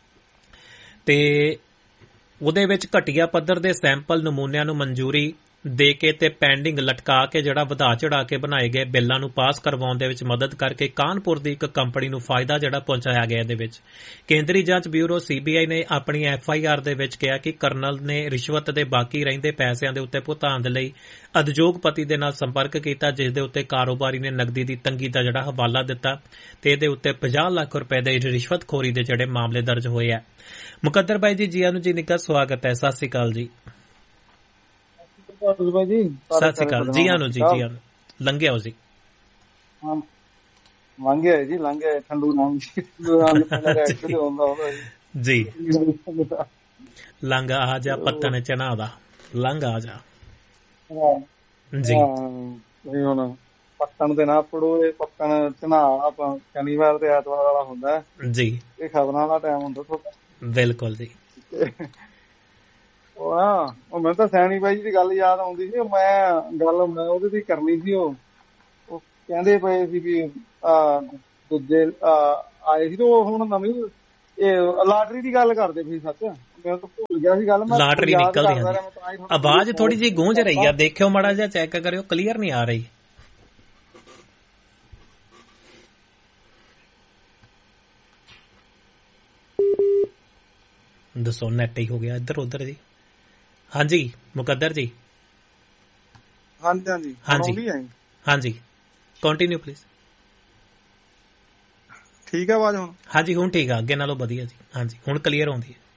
Speaker 2: ਤੇ ਉਹਦੇ ਵਿੱਚ ਘਟੀਆ ਪੱਧਰ ਦੇ ਸੈਂਪਲ ਨਮੂਨਿਆਂ ਨੂੰ ਮਨਜ਼ੂਰੀ ਦੇ ਕੇ ਤੇ ਪੈਂਡਿੰਗ ਲਟਕਾ ਕੇ ਜਿਹੜਾ ਵਧਾ ਚੜਾ ਕੇ ਬਣਾਏ ਗਏ ਬਿੱਲਾਂ ਨੂੰ ਪਾਸ ਕਰਵਾਉਣ ਦੇ ਵਿੱਚ ਮਦਦ ਕਰਕੇ ਕਾਨਪੁਰ ਦੀ ਇੱਕ ਕੰਪਨੀ ਨੂੰ ਫਾਇਦਾ ਜਿਹੜਾ ਪਹੁੰਚਾਇਆ ਗਿਆ। ਇਹਦੇ ਵਿੱਚ ਕੇਂਦਰੀ ਜਾਂਚ ਬਿਊਰੋ ਸੀ ਬੀ ਆਈ ਨੇ ਆਪਣੀ ਐਫ ਆਈ ਆਰ ਦੇ ਵਿੱਚ ਕਿਹਾ ਕਿ ਕਰਨਲ ਨੇ ਰਿਸ਼ਵਤ ਦੇ ਬਾਕੀ ਰਹਿੰਦੇ ਪੈਸਿਆਂ ਦੇ ਉੱਤੇ ਭੁਗਤਾਨ ਦੇ ਲਈ ਉਦਯੋਗਪਤੀ ਦੇ ਨਾਲ ਸੰਪਰਕ ਕੀਤਾ, ਜਿਸ ਦੇ ਉੱਤੇ ਕਾਰੋਬਾਰੀ ਨੇ ਨਕਦੀ ਦੀ ਤੰਗੀ ਦਾ ਜਿਹੜਾ ਹਵਾਲਾ ਦਿੱਤਾ ਤੇ ਇਹਦੇ ਉੱਤੇ ਪੰਜਾਹ ਲੱਖ ਰੁਪਏ ਦੇ ਰਿਸ਼ਵਤਖੋਰੀ ਦੇ ਜਿਹੜੇ ਮਾਮਲੇ ਦਰਜ ਹੋਏ ਆ। ਮੁਕੱਦਰ ਬਾਈ ਜੀ ਜੀਆਂ ਨੂੰ ਜੀ ਨਿੱਘਾ ਸਵਾਗਤ ਹੈ। ਸਤਿ ਸ੍ਰੀ ਅਕਾਲ ਜੀ।
Speaker 3: ਸਤਿ
Speaker 2: ਸ੍ਰੀ ਅਕਾਲ ਜੀ ਆਨੂੰ ਜੀ ਜੀ ਆਨੂੰ ਲੰਘਿਆ ਹੋ ਜੀ
Speaker 3: ਲੰਘਿਆ ਜੀ ਲੰਘਿਆ ਠੰਡੂ ਨਾਮ
Speaker 2: ਜੀ ਲੰਘ ਆ ਜਾ ਪੱਤਨ ਚਨਾ ਦਾ ਲੰਘ ਆ ਜਾ ਜੀ।
Speaker 3: ਹੁਣ ਪੱਤਨ ਦੇ ਨਾ ਪੜੋ, ਇਹ ਪੱਤਨ ਚਨਾ ਆਪਾਂ ਸ਼ਨੀਵਾਰ ਤੇ ਐਤਵਾਰ ਵਾਲਾ ਹੁੰਦਾ
Speaker 2: ਜੀ,
Speaker 3: ਇਹ ਖਬਰਾਂ ਦਾ ਟਾਈਮ ਹੁੰਦਾ ਤੁਹਾਡਾ।
Speaker 2: ਬਿਲਕੁਲ ਜੀ।
Speaker 3: ਉਹ ਆ ਉਹ ਮੈਨੂੰ ਤਾਂ ਸੈਣੀ ਬਾਈ ਜੀ ਦੀ ਗੱਲ ਯਾਦ ਆਉਂਦੀ ਸੀ। ਮੈਂ ਗੱਲ ਮੈਂ ਉਹਦੇ ਦੀ ਕਰਨੀ ਸੀ। ਉਹ ਉਹ ਕਹਿੰਦੇ ਪਏ ਸੀ ਵੀ ਆ ਦੂਜੇ ਆਏ ਸੀ ਤੇ ਉਹ ਹੁਣ ਨਵੀਂ ਇਹ ਲਾਟਰੀ ਦੀ ਗੱਲ ਕਰਦੇ ਸੀ ਸੱਚ, ਮੈਂ ਤਾਂ ਭੁੱਲ ਗਿਆ ਸੀ ਗੱਲ। ਮੈਂ
Speaker 2: ਲਾਟਰੀ ਨਿਕਲਦੀ ਹੈ। ਆਵਾਜ਼ ਥੋੜੀ ਜਿਹੀ ਗੂੰਜ ਰਹੀ ਆ, ਦੇਖਿਓ ਮਾੜਾ ਜਿਹਾ ਚੈੱਕ ਕਰਿਓ, ਕਲੀਅਰ ਨਹੀਂ ਆ ਰਹੀ। ਦੱਸੋ ਨੈਟ ਹੀ ਹੋ ਗਿਆ ਇੱਧਰ ਉੱਧਰ ਜੀ। ਹਾਂਜੀ ਮੁਕੱਦਰ ਜੀ।
Speaker 3: ਹਾਂਜੀ ਹਾਂਜੀ
Speaker 2: ਹਾਂਜੀ ਹਾਂਜੀ ਕੰਟੀਨਿਊ ਪਲੀਜ਼।
Speaker 3: ਠੀਕ ਹੈ ਆਵਾਜ਼ ਹੁਣ? ਹਾਂਜੀ
Speaker 2: ਹੁਣ ਠੀਕ ਆ, ਅੱਗੇ ਨਾਲੋਂ ਵਧੀਆ ਜੀ। ਹਾਂਜੀ ਹੁਣ ਕਲੀਅਰ ਆਉਂਦੀ ਹੈ।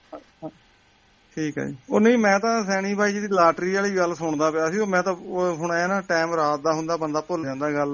Speaker 3: ਠੀਕ ਹੈ ਜੀ। ਉਹ ਨਹੀਂ, ਮੈਂ ਤਾਂ ਸੈਣੀ ਬਾਈ ਜੀ ਦੀ ਲਾਟਰੀ ਵਾਲੀ ਗੱਲ ਸੁਣਦਾ ਪਿਆ ਸੀ। ਮੈਂ ਤਾਂ ਹੁਣ ਐ ਨਾ ਟਾਈਮ ਰਾਤ ਦਾ ਹੁੰਦਾ, ਬੰਦਾ ਭੁੱਲ ਜਾਂਦਾ ਗੱਲ।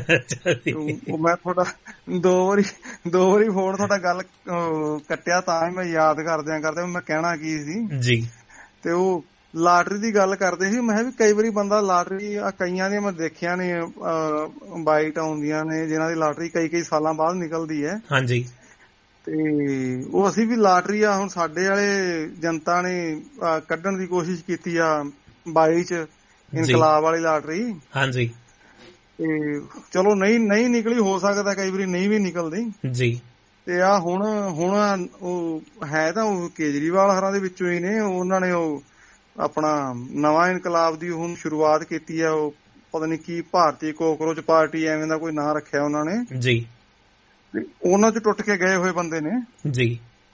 Speaker 3: ਉਹ ਮੈਂ ਤੁਹਾਡਾ ਦੋ ਵਾਰੀ ਦੋ ਵਾਰੀ ਫੋਨ ਤੁਹਾਡਾ ਗੱਲ ਕੱਟਿਆ, ਤਾਂ ਹੀ ਮੈਂ ਯਾਦ ਕਰਦਿਆਂ ਕਰਦੇ ਮੈਂ ਕਹਿਣਾ ਕੀ ਸੀ ਜੀ। ਤੇ ਉਹ ਲਾਟਰੀ ਦੀ ਗੱਲ ਕਰਦੇ ਸੀ। ਮੈਂ ਵੀ ਕਈ ਵਾਰੀ ਬੰਦਾ ਲਾਟਰੀ, ਕਈਆਂ ਦੀਆਂ ਮੈਂ ਦੇਖਿਆ ਨੇ ਬਾਈਟ ਆਉਂਦੀਆਂ ਨੇ ਜਿਹਨਾਂ ਦੀ ਲਾਟਰੀ ਕਈ ਕਈ ਸਾਲਾਂ ਬਾਅਦ ਨਿਕਲਦੀ ਹੈ। ਹਾਂਜੀ। ਤੇ ਉਹ ਅਸੀਂ ਵੀ ਲਾਟਰੀ ਆ ਹੁਣ ਸਾਡੇ ਵਾਲੇ ਜਨਤਾ ਨੇ ਕੱਢਣ ਦੀ ਕੋਸ਼ਿਸ਼ ਕੀਤੀ ਆ ਬਾਈ ਚ, ਇਨਕਲਾਬ ਵਾਲੀ ਲਾਟਰੀ। ਹਾਂਜੀ। ਤੇ ਚਲੋ ਨਹੀਂ ਨਹੀਂ ਨਿਕਲੀ, ਹੋ ਸਕਦਾ ਕਈ ਵਾਰੀ ਨਹੀਂ ਵੀ ਨਿਕਲਦੀ ਜੀ। ਤੇ ਆ ਹੁਣ ਹੁਣ ਉਹ ਹੈ ਤਾਂ ਉਹ ਕੇਜਰੀਵਾਲ ਹਰਾਂ ਦੇ ਵਿੱਚੋਂ ਹੀ ਨੇ। ਉਹਨਾਂ ਨੇ ਉਹ ਆਪਣਾ ਨਵਾਂ ਇਨਕਲਾਬ ਦੀ ਹੁਣ ਸ਼ੁਰੂਆਤ ਕੀਤੀ ਆ। ਉਹ ਪਤਾ ਨੀ ਕੀ ਭਾਰਤੀ ਕੋਕਰੋਚ ਪਾਰਟੀ ਐਵੇਂ ਦਾ ਕੋਈ ਨਾਂ ਰੱਖਿਆ ਉਹਨਾਂ ਨੇ ਜੀ। ਉਹਨਾਂ ਚ ਟੁੱਟ ਕੇ ਗਏ ਹੋਏ ਬੰਦੇ ਨੇ ਜੀ।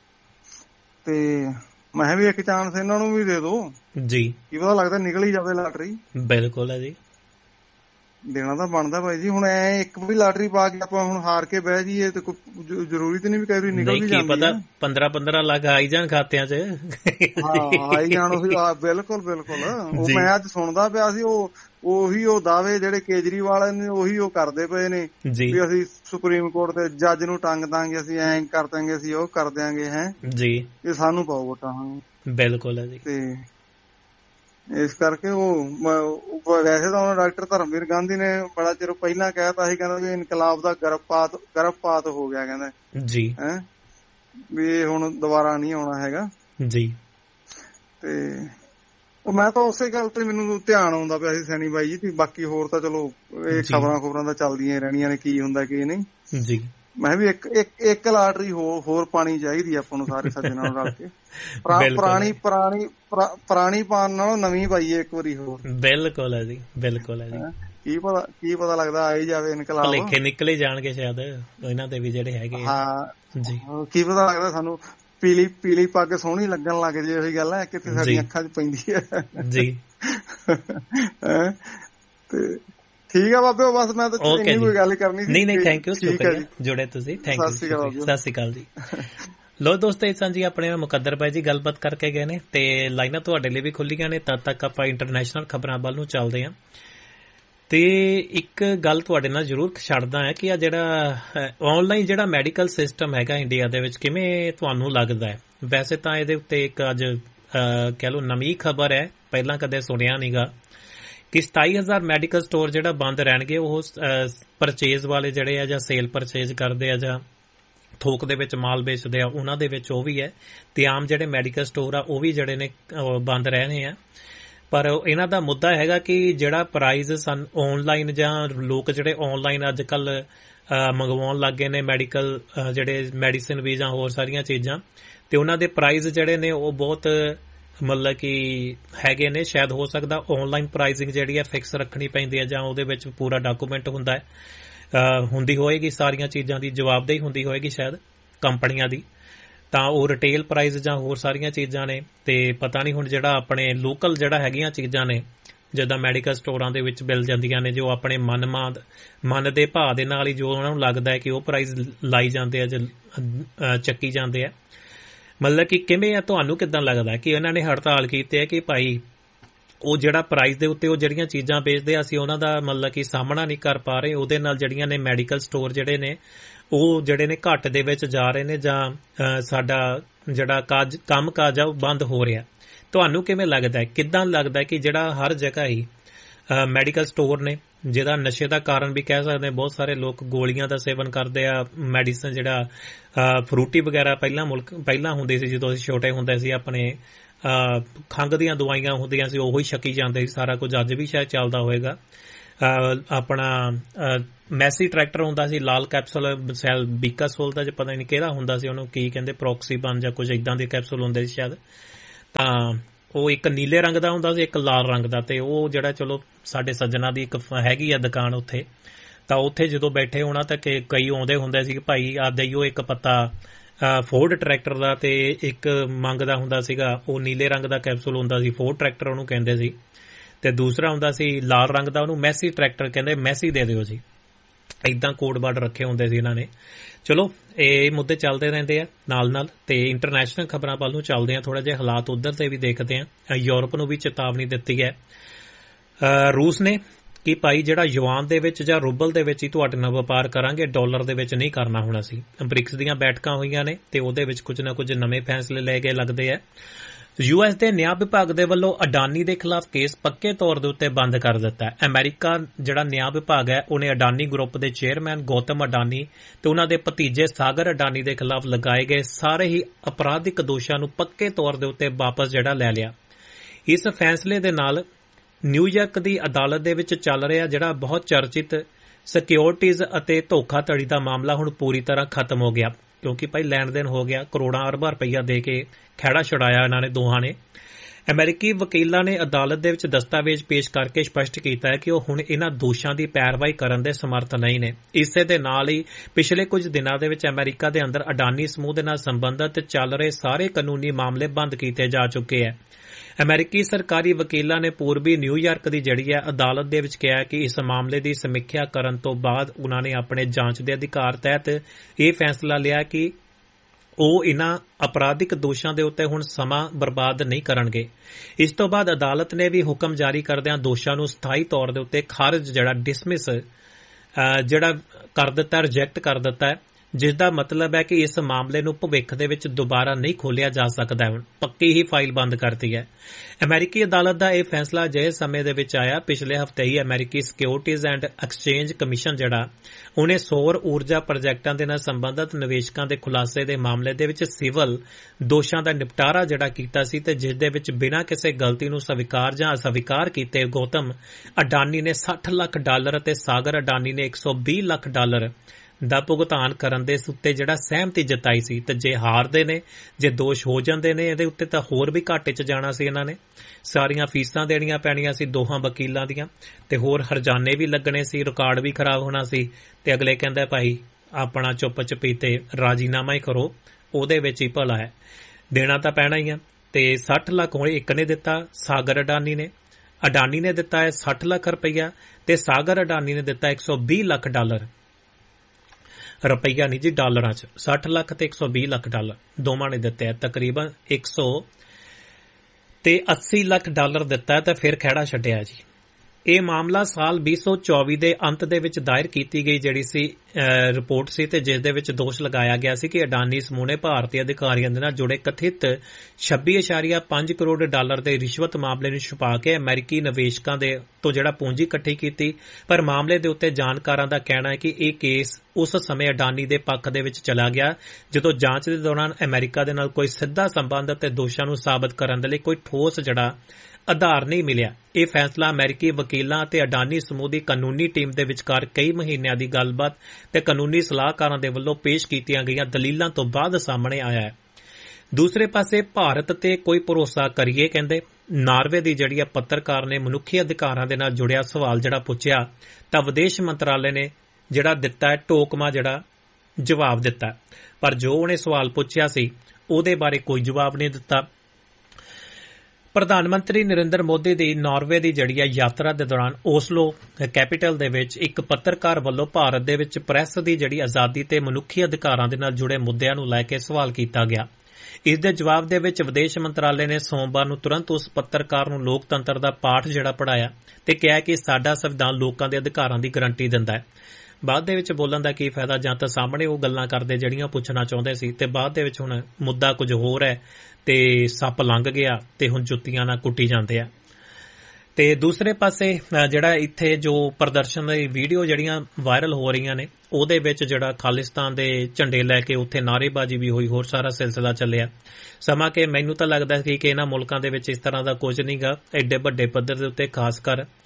Speaker 3: ਤੇ ਮੈਂ ਵੀ ਇੱਕ ਚਾਂਸ ਇਹਨਾਂ ਨੂੰ ਵੀ ਦੇ ਦੋ ਜੀ, ਕੀ ਪਤਾ ਲੱਗਦਾ ਨਿਕਲ ਹੀ ਜਾਵੇ ਲਾਟਰੀ। ਬਿਲਕੁਲ ਹੈ ਜੀ, ਦੇਣਾ ਤਾਂ ਬਣਦਾ ਭਾਈ ਜੀ। ਹੁਣ ਐ ਇੱਕ ਵਾਰੀ ਲਾਟਰੀ ਪਾ ਕੇ ਆਪਾਂ ਹੁਣ ਹਾਰ ਕੇ ਬਹਿ ਜਾਈਏ ਤੇ ਕੋਈ ਜ਼ਰੂਰੀ ਤੇ ਨਹੀਂ ਵੀ ਕਈ ਵਾਰੀ ਨਿਕਲ ਵੀ ਜਾਂਦੀ ਹੈ। ਪੰਦਰਾਂ ਪੰਦਰਾਂ ਲੱਖ ਆਈ ਜਾਣ ਖਾਤਿਆਂ ਚ। ਹਾਂ ਆਈ ਜਾਣ, ਉਹੀ ਬਿਲਕੁਲ ਬਿਲਕੁਲ। ਉਹ ਮੈਂ ਅੱਜ ਸੁਣਦਾ ਪਿਆ ਸੀ, ਉਹ ਉਹੀ ਉਹ ਦਾਅਵੇ ਜਿਹੜੇ ਕੇਜਰੀਵਾਲ ਨੇ ਉਹੀ ਉਹ ਕਰਦੇ ਪਏ ਨੇ ਵੀ ਅਸੀਂ ਸੁਪਰੀਮ ਕੋਰਟ ਦੇ ਜੱਜ ਨੂੰ ਟੰਗ ਦਾਂਗੇ, ਅਸੀਂ ਐਂ ਕਰ ਦਾਂਗੇ, ਅਸੀਂ ਉਹ ਕਰ ਦਿਆਂਗੇ ਹੈ ਜੀ, ਇਹ ਸਾਨੂੰ ਪਾਓ ਵੋਟਾਂ। ਹਾਂ ਬਿਲਕੁਲ ਹੈ ਜੀ। ਤੇ ਇਸ ਕਰਕੇ ਉਹ ਵੈਸੇ ਤਾਂ ਡਾਕਟਰ ਧਰਮਵੀਰ ਗਾਂਧੀ ਨੇ ਬੜਾ ਚਿਰ ਪਹਿਲਾਂ ਕਹਿਤਾ ਸੀ, ਕਹਿੰਦਾ ਵੀ ਇਨਕਲਾਬ ਦਾ ਗਰਭਪਾਤ ਗਰਭਪਾਤ ਹੋ ਗਿਆ ਕਹਿੰਦਾ ਜੀ, ਹੈਂ ਵੀ ਇਹ ਹੁਣ ਦੁਬਾਰਾ ਨਹੀਂ ਆਉਣਾ ਹੈਗਾ ਜੀ। ਤੇ ਉਹ ਮੈਂ ਤਾਂ ਉਸੇ ਗੱਲ ਤੇ ਮੈਨੂੰ ਧਿਆਨ ਆਉਂਦਾ ਪਿਆ ਸੀ ਸੈਣੀ ਬਾਈ ਜੀ। ਬਾਕੀ ਹੋਰ ਤਾਂ ਚਲੋ ਇਹ ਖਬਰਾਂ ਖਬਰਾਂ ਤਾਂ ਚੱਲਦੀਆਂ ਰਹਿਣੀਆਂ ਨੇ, ਕੀ ਹੁੰਦਾ ਕੀ ਨਹੀਂ ਜੀ। ਮੈਂ ਵੀ ਇੱਕ ਇੱਕ ਇੱਕ ਲਾਟਰੀ ਹੋਰ ਹੋਰ ਪਾਣੀ ਚਾਹੀਦੀ ਆਪਾਂ ਨੂੰ ਸਾਰੇ ਸੱਜਣਾਂ ਨੂੰ ਰਲ ਕੇ। ਪੁਰਾਣੀ ਪੁਰਾਣੀ ਪੁਰਾਣੀ ਪਾਣ ਨਾਲੋਂ ਨਵੀਂ ਪਾਈਏ ਇੱਕ ਵਾਰੀ ਹੋਰ। ਬਿਲਕੁਲ ਹੈ ਜੀ, ਬਿਲਕੁਲ ਹੈ ਜੀ। ਕੀ ਪਤਾ ਕੀ ਪਤਾ ਲੱਗਦਾ ਆ ਹੀ ਜਾਵੇ ਇਨਕਲਾਬ, ਭੁਲੇਖੇ ਨਿਕਲੇ ਜਾਣਗੇ ਸ਼ਾਇਦ ਇਹਨਾਂ ਦੇ ਵੀ ਜਿਹੜੇ ਹੈਗੇ। ਹਾਂ ਜੀ, ਕੀ ਪਤਾ ਲੱਗਦਾ ਸਾਨੂੰ ਪੀਲੀ ਪੀਲੀ ਪੱਗ ਸੋਹਣੀ ਲੱਗਣ ਲੱਗ ਜੇ, ਉਹੀ ਗੱਲ ਹੈ ਕਿਤੇ ਸਾਡੀਆਂ ਅੱਖਾਂ ਚ ਪੈਂਦੀ ਹੈ ਜੀ। ਤੇ ਠੀਕ ਆ ਬਾਬੇ, ਬਸ ਮੈਂ ਤਾਂ ਇੰਨੀ ਕੋਈ ਗੱਲ ਕਰਨੀ ਸੀ। ਨਹੀਂ ਨਹੀਂ ਥੈਂਕ ਯੂ, ਸ਼ੁਕਰੀਆ ਜੁੜੇ ਤੁਸੀਂ, ਥੈਂਕ ਯੂ, ਸਤਿ ਸ਼੍ਰੀ ਅਕਾਲ ਜੀ। ਲੋ ਦੋਸਤੋ, ਇਸ ਤਰ੍ਹਾਂ ਜੀ ਆਪਣੇ ਮੁਕੱਦਰ ਬਾਈ ਜੀ ਗੱਲਬਾਤ ਕਰਕੇ ਗਏ ਨੇ ਤੇ ਲਾਈਨਾਂ ਤੁਹਾਡੇ ਲਈ ਵੀ ਖੁੱਲੀਆਂ ਨੇ। ਤਦ ਤੱਕ ਆਪਾਂ ਇੰਟਰਨੈਸ਼ਨਲ ਖਬਰਾਂ ਵੱਲ ਨੂੰ ਚੱਲਦੇ ਹਾਂ। ਤੇ ਇੱਕ ਗੱਲ ਤੁਹਾਡੇ ਨਾਲ ਜ਼ਰੂਰ ਛੱਡਦਾ ਹੈ ਕਿ ਆ ਜਿਹੜਾ ਆਨਲਾਈਨ ਜਿਹੜਾ ਮੈਡੀਕਲ ਸਿਸਟਮ ਹੈਗਾ ਇੰਡੀਆ ਦੇ ਵਿੱਚ, ਕਿਵੇਂ ਤੁਹਾਨੂੰ ਲੱਗਦਾ ਹੈ? ਵੈਸੇ ਤਾਂ ਇਹਦੇ ਉੱਤੇ ਇੱਕ ਅੱਜ ਕਹਿ ਲਓ ਨਵੀਂ ਖਬਰ ਹੈ, ਪਹਿਲਾਂ ਕਦੇ ਸੁਣਿਆ ਨੀਗਾ ਕਿ ਸਤਾਈ ਹਜ਼ਾਰ ਮੈਡੀਕਲ ਸਟੋਰ ਜਿਹੜਾ ਬੰਦ ਰਹਿਣਗੇ। ਉਹ ਪਰਚੇਜ਼ ਵਾਲੇ ਜਿਹੜੇ ਆ ਜਾਂ ਸੇਲ ਪਰਚੇਜ਼ ਕਰਦੇ ਆ ਜਾਂ ਥੋਕ ਦੇ ਵਿੱਚ ਮਾਲ ਵੇਚਦੇ ਆ, ਉਹਨਾਂ ਦੇ ਵਿੱਚ ਉਹ ਵੀ ਹੈ। ਤੇ ਆਮ ਜਿਹੜੇ ਮੈਡੀਕਲ ਸਟੋਰ ਆ ਉਹ ਵੀ ਜਿਹੜੇ ਨੇ ਬੰਦ ਰਹਿਣੇ ਆ। ਪਰ ਇਹਨਾਂ ਦਾ ਮੁੱਦਾ ਹੈਗਾ ਕਿ ਜਿਹੜਾ ਪ੍ਰਾਈਜ਼ ਸਨ ਆਨਲਾਈਨ ਜਾਂ ਲੋਕ ਜਿਹੜੇ ਆਨਲਾਈਨ ਅੱਜ ਕੱਲ ਮੰਗਵਾਉਣ ਲੱਗ ਗਏ ਨੇ ਮੈਡੀਕਲ ਜਿਹੜੇ ਮੈਡੀਸਿਨ ਵੀ ਜਾਂ ਹੋਰ ਸਾਰੀਆਂ ਚੀਜ਼ਾਂ, ਤੇ ਉਹਨਾਂ ਦੇ ਪ੍ਰਾਈਜ਼ ਜਿਹੜੇ ਨੇ ਉਹ ਬਹੁਤ ਮਤਲਬ ਕਿ ਹੈਗੇ ਨੇ। ਸ਼ਾਇਦ ਹੋ ਸਕਦਾ ਆਨਲਾਈਨ ਪ੍ਰਾਈਸਿੰਗ ਜਿਹੜੀ ਹੈ ਫਿਕਸ ਰੱਖਣੀ ਪੈਂਦੀ ਹੈ ਜਾਂ ਉਹਦੇ ਵਿੱਚ ਪੂਰਾ ਡਾਕੂਮੈਂਟ ਹੁੰਦਾ ਹੈ, ਹੁੰਦੀ ਹੋਏਗੀ ਸਾਰੀਆਂ ਚੀਜ਼ਾਂ ਦੀ ਜਵਾਬਦੇਹੀ ਹੁੰਦੀ ਹੋਏਗੀ ਸ਼ਾਇਦ ਕੰਪਨੀਆਂ ਦੀ। ਤਾਂ ਉਹ ਰਿਟੇਲ ਪ੍ਰਾਈਸ ਜਾਂ ਹੋਰ ਸਾਰੀਆਂ ਚੀਜ਼ਾਂ ਨੇ। ਤੇ ਪਤਾ ਨਹੀਂ ਹੁਣ ਜਿਹੜਾ ਆਪਣੇ ਲੋਕਲ ਜਿਹੜਾ ਹੈਗੀਆਂ ਚੀਜ਼ਾਂ ਨੇ ਜਿੱਦਾਂ ਮੈਡੀਕਲ ਸਟੋਰਾਂ ਦੇ ਵਿੱਚ ਮਿਲ ਜਾਂਦੀਆਂ ਨੇ, ਜੋ ਆਪਣੇ ਮਨ ਮਾਦ ਮਨ ਦੇ ਭਾਅ ਦੇ ਨਾਲ ਹੀ ਜੋ ਉਹਨਾਂ ਨੂੰ ਲੱਗਦਾ ਹੈ ਕਿ ਉਹ ਪ੍ਰਾਈਸ ਲਾਈ ਜਾਂਦੇ ਆ ਜਾਂ ਚੱਕੀ ਜਾਂਦੇ ਆ। ਮਤਲਬ ਕਿ ਕਿਵੇਂ ਆ, ਤੁਹਾਨੂੰ ਕਿੱਦਾਂ ਲੱਗਦਾ ਕਿ ਇਹਨਾਂ ਨੇ ਹੜਤਾਲ ਕੀਤੇ ਹੈ ਕਿ ਭਾਈ ਉਹ ਜਿਹੜਾ ਪ੍ਰਾਈਸ ਦੇ ਉੱਤੇ ਉਹ ਜਿਹੜੀਆਂ ਚੀਜ਼ਾਂ ਵੇਚਦੇ ਆ ਅਸੀਂ ਉਹਨਾਂ ਦਾ ਮਤਲਬ ਕਿ ਸਾਹਮਣਾ ਨਹੀਂ ਕਰ ਪਾ ਰਹੇ, ਉਹਦੇ ਨਾਲ ਜਿਹੜੀਆਂ ਨੇ ਮੈਡੀਕਲ ਸਟੋਰ ਜਿਹੜੇ ਨੇ ਉਹ ਜਿਹੜੇ ਨੇ ਘੱਟ ਦੇ ਵਿੱਚ ਜਾ ਰਹੇ ਨੇ ਜਾਂ ਸਾਡਾ ਜਿਹੜਾ ਕਾਜ ਕੰਮ ਕਾਜ ਆ ਉਹ ਬੰਦ ਹੋ ਰਿਹਾ? ਤੁਹਾਨੂੰ ਕਿਵੇਂ ਲੱਗਦਾ, ਕਿੱਦਾਂ ਲੱਗਦਾ ਕਿ ਜਿਹੜਾ ਹਰ ਜਗ੍ਹਾ ਹੀ ਮੈਡੀਕਲ ਸਟੋਰ ਨੇ, ਜਿਹਦਾ ਨਸ਼ੇ ਦਾ ਕਾਰਨ ਵੀ ਕਹਿ ਸਕਦੇ ਬਹੁਤ ਸਾਰੇ ਲੋਕ ਗੋਲੀਆਂ ਦਾ ਸੇਵਨ ਕਰਦੇ ਆ, ਮੈਡੀਸਨ ਜਿਹੜਾ ਫਰੂਟੀ ਵਗੈਰਾ ਪਹਿਲਾਂ ਮੁਲਕ ਪਹਿਲਾਂ ਹੁੰਦੀ ਸੀ ਜਦੋਂ ਅਸੀਂ ਛੋਟੇ ਹੁੰਦੇ ਸੀ, ਆਪਣੇ ਖੰਘ ਦੀਆਂ ਦਵਾਈਆਂ ਹੁੰਦੀਆਂ ਸੀ ਉਹੀ ਛਕੀ ਜਾਂਦੇ ਸੀ ਸਾਰਾ ਕੁਝ, ਅੱਜ ਵੀ ਸ਼ਾਇਦ ਚੱਲਦਾ ਹੋਏਗਾ।
Speaker 2: ਆਪਣਾ ਮੈਸੀ ਟਰੈਕਟਰ ਹੁੰਦਾ ਸੀ ਲਾਲ ਕੈਪਸੂਲ ਸੈਲ ਬੀਕਾਸੋਲ ਦਾ, ਜੇ ਪਤਾ ਨਹੀਂ ਕਿਹੜਾ ਹੁੰਦਾ ਸੀ ਉਹਨੂੰ ਕੀ ਕਹਿੰਦੇ, ਪ੍ਰੋਕਸੀਬਨ ਜਾਂ ਕੁਝ ਇਦਾਂ ਦੇ ਕੈਪਸੂਲ ਹੁੰਦੇ ਸੀ ਸ਼ਾਇਦ। ਤਾਂ ਉਹ ਇੱਕ ਨੀਲੇ ਰੰਗ ਦਾ ਹੁੰਦਾ ਸੀ, ਇੱਕ ਲਾਲ ਰੰਗ ਦਾ। ਤੇ ਉਹ ਜਿਹੜਾ ਚਲੋ ਸਾਡੇ ਸੱਜਣਾ ਦੀ ਇੱਕ ਹੈਗੀ ਆ ਦੁਕਾਨ ਉੱਥੇ, ਤਾਂ ਉੱਥੇ ਜਦੋਂ ਬੈਠੇ ਹੋਣਾ ਤਾਂ ਕਈ ਆਉਂਦੇ ਹੁੰਦੇ ਸੀ ਕਿ ਭਾਈ ਆ ਦਈਓ ਇੱਕ ਪੱਤਾ ਫੋਰਡ ਟਰੈਕਟਰ ਦਾ, ਤੇ ਇੱਕ ਮੰਗਦਾ ਹੁੰਦਾ ਸੀਗਾ ਉਹ ਨੀਲੇ ਰੰਗ ਦਾ ਕੈਪਸੂਲ ਹੁੰਦਾ ਸੀ, ਫੋਰਡ ਟਰੈਕਟਰ ਉਹਨੂੰ ਕਹਿੰਦੇ ਸੀ, ਤੇ ਦੂਸਰਾ ਹੁੰਦਾ ਸੀ ਲਾਲ ਰੰਗ ਦਾ, ਉਹਨੂੰ ਮੈਸੀ ਟਰੈਕਟਰ ਕਹਿੰਦੇ, ਮੈਸੀ ਦੇ ਦਿਓ ਜੀ। ਏਦਾਂ ਕੋਡ ਵਰਡ ਰੱਖੇ ਹੁੰਦੇ ਸੀ ਇਹਨਾਂ ਨੇ। ਚਲੋ ਇਹ ਮੁੱਦੇ ਚੱਲਦੇ ਰਹਿੰਦੇ ਆ ਨਾਲ ਨਾਲ, ਤੇ ਇੰਟਰਨੈਸ਼ਨਲ ਖਬਰਾਂ ਵੱਲ ਨੂੰ ਚੱਲਦੇ ਆ, ਥੋੜਾ ਜਿਹਾ ਹਾਲਾਤ ਉਧਰ ਤੇ ਵੀ ਦੇਖਦੇ ਆ। ਯੂਰਪ ਨੂੰ ਵੀ ਚੇਤਾਵਨੀ ਦਿੱਤੀ ਹੈ ਰੂਸ ਨੇ ਕਿ ਭਾਈ ਜਿਹੜਾ ਯੂਆਨ ਦੇ ਵਿੱਚ ਜਾਂ ਰੂਬਲ ਦੇ ਵਿੱਚ ਹੀ ਤੁਹਾਡੇ ਨਾਲ ਵਪਾਰ ਕਰਾਂਗੇ, ਡਾਲਰ ਦੇ ਵਿੱਚ ਨਹੀਂ ਕਰਨਾ ਹੁਣ ਅਸੀਂ। ਬ੍ਰਿਕਸ ਦੀਆਂ ਬੈਠਕਾਂ ਹੋਈਆਂ ਨੇ ਤੇ ਉਹਦੇ ਵਿੱਚ ਕੁਝ ਨਾ ਕੁਝ ਨਵੇਂ ਫੈਸਲੇ ਲਏ ਗਏ ਲੱਗਦੇ ਆ। ਯੂਐਸ ਦੇ ਨਿਆਂ ਵਿਭਾਗ ਦੇ ਵੱਲੋਂ ਅਡਾਨੀ ਦੇ ਖਿਲਾਫ ਕੇਸ ਪੱਕੇ ਤੌਰ ਦੇ ਉੱਤੇ ਬੰਦ ਕਰ ਦਿੱਤਾ। ਅਮਰੀਕਾ ਜਿਹੜਾ ਨਿਆਂ ਵਿਭਾਗ ਹੈ ਉਹਨੇ ਅਡਾਨੀ ਗਰੁੱਪ ਦੇ ਚੇਅਰਮੈਨ ਗੌਤਮ ਅਡਾਨੀ ਤੇ ਉਹਨਾਂ ਦੇ ਭਤੀਜੇ ਸਾਗਰ ਅਡਾਨੀ ਦੇ ਖਿਲਾਫ ਲਗਾਏ ਗਏ ਸਾਰੇ ਹੀ ਅਪਰਾਧਿਕ ਦੋਸ਼ਾਂ ਨੂੰ ਪੱਕੇ ਤੌਰ ਦੇ ਉੱਤੇ ਵਾਪਸ ਜਿਹੜਾ ਲੈ ਲਿਆ। ਇਸ ਫੈਸਲੇ ਦੇ ਨਾਲ ਨਿਊਯਾਰਕ ਦੀ ਅਦਾਲਤ ਦੇ ਵਿੱਚ ਚੱਲ ਰਿਹਾ ਜਿਹੜਾ ਬਹੁਤ ਚਰਚਿਤ ਸਿਕਿਉਰਿਟੀਜ਼ ਅਤੇ ਧੋਖਾਧੜੀ ਦਾ ਮਾਮਲਾ ਹੁਣ ਪੂਰੀ ਤਰ੍ਹਾਂ ਖਤਮ ਹੋ ਗਿਆ, ਕਿਉਂਕਿ ਭਾਈ ਲੈਣ ਦੇਣ ਹੋ ਗਿਆ, ਕਰੋੜਾਂ ਅਰਬਾਂ ਰੁਪਈਆ ਦੇ ਕੇ ਖਹਿੜਾ ਛੁਡਾਇਆ ਇਹਨਾਂ ਨੇ ਦੋਹਾਂ ਨੇ। ਅਮਰੀਕੀ ਵਕੀਲਾਂ ਨੇ ਅਦਾਲਤ ਦੇ ਵਿੱਚ ਦਸਤਾਵੇਜ਼ ਪੇਸ਼ ਕਰਕੇ ਸਪਸ਼ਟ ਕੀਤਾ ਹੈ ਕਿ ਉਹ ਹੁਣ ਇਹਨਾਂ ਦੋਸ਼ਾਂ ਦੀ ਪੈਰਵਾਈ ਕਰਨ ਦੇ ਸਮਰੱਥ ਨਹੀਂ ਨੇ। ਇਸੇ ਦੇ ਨਾਲ ਹੀ ਪਿਛਲੇ ਕੁਝ ਦਿਨਾਂ ਦੇ ਵਿੱਚ ਅਮਰੀਕਾ ਦੇ ਅੰਦਰ ਅਡਾਨੀ ਸਮੂਹ ਦੇ ਨਾਲ ਸੰਬੰਧਿਤ ਚੱਲ ਰਹੇ ਸਾਰੇ ਕਾਨੂੰਨੀ ਮਾਮਲੇ ਬੰਦ ਕੀਤੇ ਜਾ ਚੁੱਕੇ ਹੈ। ਅਮਰੀਕੀ ਸਰਕਾਰੀ ਵਕੀਲਾਂ ਨੇ ਪੂਰਬੀ ਨਿਊਯਾਰਕ ਦੀ ਜਿਹੜੀ ਹੈ ਅਦਾਲਤ ਦੇ ਵਿੱਚ ਕਿਹਾ ਕਿ ਇਸ ਮਾਮਲੇ ਦੀ ਸਮੀਖਿਆ ਕਰਨ ਤੋਂ ਬਾਅਦ ਉਹਨਾਂ ਨੇ ਆਪਣੇ ਜਾਂਚ ਦੇ ਅਧਿਕਾਰ ਤਹਿਤ ਇਹ ਫੈਸਲਾ ਲਿਆ ਕਿ ਉਹ ਇਹਨਾਂ ਅਪਰਾਧਿਕ ਦੋਸ਼ਾਂ ਦੇ ਉੱਤੇ ਹੁਣ ਸਮਾਂ ਬਰਬਾਦ ਨਹੀਂ ਕਰਨਗੇ। ਇਸ ਤੋਂ ਬਾਅਦ ਅਦਾਲਤ ਨੇ ਵੀ ਹੁਕਮ ਜਾਰੀ ਕਰਦਿਆਂ ਦੋਸ਼ਾਂ ਨੂੰ ਸਥਾਈ ਤੌਰ ਦੇ ਉੱਤੇ ਖਾਰਜ ਜਿਹੜਾ ਡਿਸਮਿਸ ਜਿਹੜਾ ਕਰ ਦਿੱਤਾ, ਰਿਜੈਕਟ ਕਰ ਦਿੱਤਾ ਹੈ, ਜਿਸ ਦਾ ਮਤਲਬ ਹੈ ਕਿ ਇਸ ਮਾਮਲੇ ਨੂੰ ਭਵਿੱਖ ਦੇ ਵਿੱਚ ਦੁਬਾਰਾ ਨਹੀਂ ਖੋਲ੍ਹਿਆ ਜਾ ਸਕਦਾ। ਹੁਣ ਪੱਕੀ ਹੀ ਫਾਈਲ ਬੰਦ ਕਰਤੀ ਹੈ। ਅਮਰੀਕੀ ਅਦਾਲਤ ਦਾ ਇਹ ਫੈਸਲਾ ਅਜਿਹੇ ਸਮੇਂ ਦੇ ਵਿੱਚ ਆਇਆ, ਪਿਛਲੇ ਹਫ਼ਤੇ ਹੀ ਅਮਰੀਕੀ ਸਿਕਿਉਰਿਟੀਜ਼ ਐਂਡ ਐਕਸਚੇਂਜ ਕਮਿਸ਼ਨ ਜਿਹੜਾ ਉਹਨੇ ਸੌਰ ਊਰਜਾ ਪ੍ਰੋਜੈਕਟਾਂ ਦੇ ਨਾਲ ਸੰਬੰਧਿਤ ਨਿਵੇਸ਼ਕਾਂ ਦੇ ਖੁਲਾਸੇ ਦੇ ਮਾਮਲੇ ਦੇ ਵਿੱਚ ਸਿਵਲ ਦੋਸ਼ਾਂ ਦਾ ਨਿਪਟਾਰਾ ਜਿਹੜਾ ਕੀਤਾ ਸੀ, ਤੇ ਜਿਸ ਦੇ ਵਿੱਚ ਬਿਨਾਂ ਕਿਸੇ ਗਲਤੀ ਨੂੰ ਸਵੀਕਾਰ ਜਾਂ ਅਸਵੀਕਾਰ ਕੀਤੇ ਗੌਤਮ ਅਡਾਨੀ ਨੇ ਸੱਠ ਲੱਖ ਡਾਲਰ ਅਤੇ ਸਾਗਰ ਅਡਾਨੀ ਨੇ ਇੱਕ ਸੌ ਵੀਹ ਲੱਖ ਡਾਲਰ ਦਾ ਭੁਗਤਾਨ ਕਰਨ ਦੇ ਉੱਤੇ ਜਿਹੜਾ ਸਹਿਮਤੀ ਜਤਾਈ ਸੀ। ਤੇ ਜੇ ਹਾਰਦੇ ਨੇ, ਜੇ ਦੋਸ਼ ਹੋ ਜਾਂਦੇ ਨੇ ਇਹਦੇ ਉੱਤੇ, ਤਾਂ ਹੋਰ ਵੀ ਘਾਟੇ 'ਚ ਜਾਣਾ ਸੀ ਇਹਨਾਂ ਨੇ। ਸਾਰੀਆਂ ਫੀਸਾਂ ਦੇਣੀਆਂ ਪੈਣੀਆਂ ਸੀ ਦੋਹਾਂ ਵਕੀਲਾਂ ਦੀਆਂ, ਤੇ ਹੋਰ ਹਰਜਾਨੇ ਵੀ ਲੱਗਣੇ ਸੀ, ਰਿਕਾਰਡ ਵੀ ਖਰਾਬ ਹੋਣਾ ਸੀ। ਤੇ ਅਗਲੇ ਕਹਿੰਦਾ ਭਾਈ ਆਪਣਾ ਚੁੱਪ ਚਪੀਤੇ ਰਾਜੀਨਾਮਾ ਹੀ ਕਰੋ, ਉਹਦੇ ਵਿੱਚ ਹੀ ਭਲਾ ਹੈ, ਦੇਣਾ ਤਾਂ ਪੈਣਾ ਹੀ ਆ। ਤੇ ਸੱਠ ਲੱਖ ਹੁਣ ਇੱਕ ਨੇ ਦਿੱਤਾ, ਸਾਗਰ ਅਡਾਨੀ ਨੇ। ਅਡਾਨੀ ਨੇ ਦਿੱਤਾ ਹੈ ਸੱਠ ਲੱਖ ਰੁਪਈਆ ਤੇ ਸਾਗਰ ਅਡਾਨੀ ਨੇ ਦਿੱਤਾ ਇੱਕ ਸੌ ਵੀਹ ਲੱਖ ਡਾਲਰ। ਰੁਪਈਆ ਨਹੀਂ ਜੀ, ਡਾਲਰਾਂ 'ਚ ਸੱਠ ਲੱਖ ਤੇ ਇੱਕ ਸੌ ਵੀਹ ਲੱਖ ਡਾਲਰ ਦੋਵਾਂ ਨੇ ਦਿੱਤੇ ਆ, ਤਕਰੀਬਨ ਇੱਕ ਸੌ ਤੇ ਅੱਸੀ ਲੱਖ ਡਾਲਰ ਦਿੱਤਾ ਤੇ ਫਿਰ ਖਹਿੜਾ ਛੱਡਿਆ ਜੀ। ਇਹ ਮਾਮਲਾ ਸਾਲ ਵੀਹ ਸੌ ਚੌਵੀ ਦੇ ਅੰਤ ਦੇ ਵਿੱਚ ਦਾਇਰ ਕੀਤੀ ਗਈ ਜਿਹੜੀ ਸੀ ਰਿਪੋਰਟ ਸੀ, ਤੇ ਜਿਸ ਦੇ ਵਿੱਚ ਦੋਸ਼ ਲਗਾਇਆ ਗਿਆ ਸੀ ਕਿ ਅਡਾਨੀ ਸਮੂਹ ਨੇ ਭਾਰਤੀ ਅਧਿਕਾਰੀਆਂ ਦੇ ਨਾਲ ਜੁੜੇ ਕਥਿਤ ਛੱਬੀ ਇਸ਼ਾਰੀਆ ਪੰਜ ਕਰੋੜ ਡਾਲਰ ਦੇ ਰਿਸ਼ਵਤ ਮਾਮਲੇ ਨੂੰ ਛੁਪਾ ਕੇ ਅਮਰੀਕੀ ਨਿਵੇਸ਼ਕਾਂ ਦੇ ਤੋਂ ਜਿਹੜਾ ਪੂੰਜੀ ਇਕੱਠੀ ਕੀਤੀ। ਪਰ ਮਾਮਲੇ ਦੇ ਉੱਤੇ ਜਾਣਕਾਰਾਂ ਦਾ ਕਹਿਣਾ ਹੈ ਕਿ ਇਹ ਕੇਸ ਉਸ ਸਮੇਂ ਅਡਾਨੀ ਦੇ ਪੱਖ ਦੇ ਵਿੱਚ ਚਲਾ ਗਿਆ ਜਦੋਂ ਜਾਂਚ ਦੇ ਦੌਰਾਨ ਅਮਰੀਕਾ ਦੇ ਨਾਲ ਕੋਈ ਸਿੱਧਾ ਸੰਬੰਧ ਅਤੇ ਦੋਸ਼ਾਂ ਨੂੰ ਸਾਬਤ ਕਰਨ ਦੇ ਲਈ ਕੋਈ ਠੋਸ ਜਿਹੜਾ ਆਧਾਰ ਨਹੀਂ ਮਿਲਿਆ। ਇਹ ਫੈਸਲਾ ਅਮਰੀਕੀ ਵਕੀਲਾਂ ਅਤੇ ਅਡਾਨੀ ਸਮੂਹ ਦੀ ਕਾਨੂੰਨੀ ਟੀਮ ਦੇ ਵਿਚਕਾਰ ਕਈ ਮਹੀਨਿਆਂ ਦੀ ਗੱਲਬਾਤ ਤੇ ਕਾਨੂੰਨੀ ਸਲਾਹਕਾਰਾਂ ਦੇ ਵੱਲੋਂ ਪੇਸ਼ ਕੀਤੀਆਂ ਗਈਆਂ ਦਲੀਲਾਂ ਤੋਂ ਬਾਅਦ ਸਾਹਮਣੇ ਆਇਆ ਹੈ। ਦੂਸਰੇ ਪਾਸੇ ਭਾਰਤ ਤੇ ਕੋਈ ਭਰੋਸਾ ਕਰੀਏ ਕਹਿੰਦੇ ਨਾਰਵੇ ਦੀ ਜਿਹੜੀ ਪੱਤਰਕਾਰ ਨੇ ਮਨੁੱਖੀ ਅਧਿਕਾਰਾਂ ਦੇ ਨਾਲ ਜੁੜਿਆ ਸਵਾਲ ਜਿਹੜਾ ਪੁੱਛਿਆ, ਤਾਂ ਵਿਦੇਸ਼ ਮੰਤਰਾਲੇ ਨੇ ਜਿਹੜਾ ਦਿੱਤਾ ਹੈ ਟੋਕਮਾ ਜਿਹੜਾ ਜਵਾਬ ਦਿੱਤਾ, ਪਰ ਜੋ ਉਹਨੇ ਸਵਾਲ ਪੁੱਛਿਆ ਸੀ ਉਹਦੇ ਬਾਰੇ ਕੋਈ ਜਵਾਬ ਨਹੀਂ ਦਿੱਤਾ। ਪ੍ਰਧਾਨ ਮੰਤਰੀ ਨਰਿੰਦਰ ਮੋਦੀ ਦੀ ਨਾਰਵੇ ਦੀ ਜਿਹੜੀ ਯਾਤਰਾ ਦੇ ਦੌਰਾਨ ਓਸਲੋ ਕੈਪੀਟਲ ਦੇ ਵਿੱਚ ਇੱਕ ਪੱਤਰਕਾਰ ਵੱਲੋਂ ਭਾਰਤ ਦੇ ਵਿੱਚ ਪ੍ਰੈਸ ਦੀ ਜਿਹੜੀ ਆਜ਼ਾਦੀ ਤੇ ਮਨੁੱਖੀ ਅਧਿਕਾਰਾਂ ਦੇ ਨਾਲ ਜੁੜੇ ਮੁੱਦਿਆਂ ਨੂੰ ਲੈ ਕੇ ਸਵਾਲ ਕੀਤਾ ਗਿਆ। ਇਸ ਦੇ ਜਵਾਬ ਦੇ ਵਿੱਚ ਵਿਦੇਸ਼ ਮੰਤਰਾਲੇ ਨੇ ਸੋਮਵਾਰ ਨੂੰ ਤੁਰੰਤ ਉਸ ਪੱਤਰਕਾਰ ਨੂੰ ਲੋਕਤੰਤਰ ਦਾ ਪਾਠ ਜਿਹੜਾ ਪੜ੍ਹਾਇਆ ਤੇ ਕਿਹਾ ਕਿ ਸਾਡਾ ਸੰਵਿਧਾਨ ਲੋਕਾਂ ਦੇ ਅਧਿਕਾਰਾਂ ਦੀ ਗਰੰਟੀ ਦਿੰਦਾ ਹੈ। ਬਾਅਦ ਦੇ ਵਿੱਚ ਬੋਲਣ ਦਾ ਕੀ ਫਾਇਦਾ, ਜਾਂ ਤਾਂ ਸਾਹਮਣੇ ਉਹ ਗੱਲਾਂ ਕਰਦੇ ਜਿਹੜੀਆਂ ਪੁੱਛਣਾ ਚਾਹੁੰਦੇ ਸੀ, ਤੇ ਬਾਅਦ ਦੇ ਵਿੱਚ ਹੁਣ ਮੁੱਦਾ ਕੁਝ ਹੋਰ ਹੈ ਤੇ ਸੱਪ ਲੰਘ ਗਿਆ ਤੇ ਹੁਣ ਜੁੱਤੀਆਂ ਨਾਲ ਕੁੱਟੀ ਜਾਂਦੇ ਆ। ਤੇ ਦੂਸਰੇ ਪਾਸੇ ਜਿਹੜਾ ਇੱਥੇ ਜੋ ਪ੍ਰਦਰਸ਼ਨ ਦੀ ਵੀਡੀਓ ਜਿਹੜੀਆਂ ਵਾਇਰਲ ਹੋ ਰਹੀਆਂ ਨੇ, ਉਹਦੇ ਵਿੱਚ ਜਿਹੜਾ ਖਾਲਿਸਤਾਨ ਦੇ ਝੰਡੇ ਲੈ ਕੇ ਉੱਥੇ ਨਾਅਰੇਬਾਜ਼ੀ ਵੀ ਹੋਈ, ਹੋਰ ਸਾਰਾ ਸਿਲਸਿਲਾ ਚੱਲਿਆ। ਸਮਾਂ ਕਿ ਮੈਨੂੰ ਤਾਂ ਲੱਗਦਾ ਸੀ ਕਿ ਇਹਨਾਂ ਮੁਲਕਾਂ ਦੇ ਵਿੱਚ ਇਸ ਤਰ੍ਹਾਂ ਦਾ ਕੁਝ ਨਹੀਂਗਾ ਐਡੇ ਵੱਡੇ ਪੱਧਰ ਦੇ ਉੱਤੇ, ਖਾਸ ਕਰ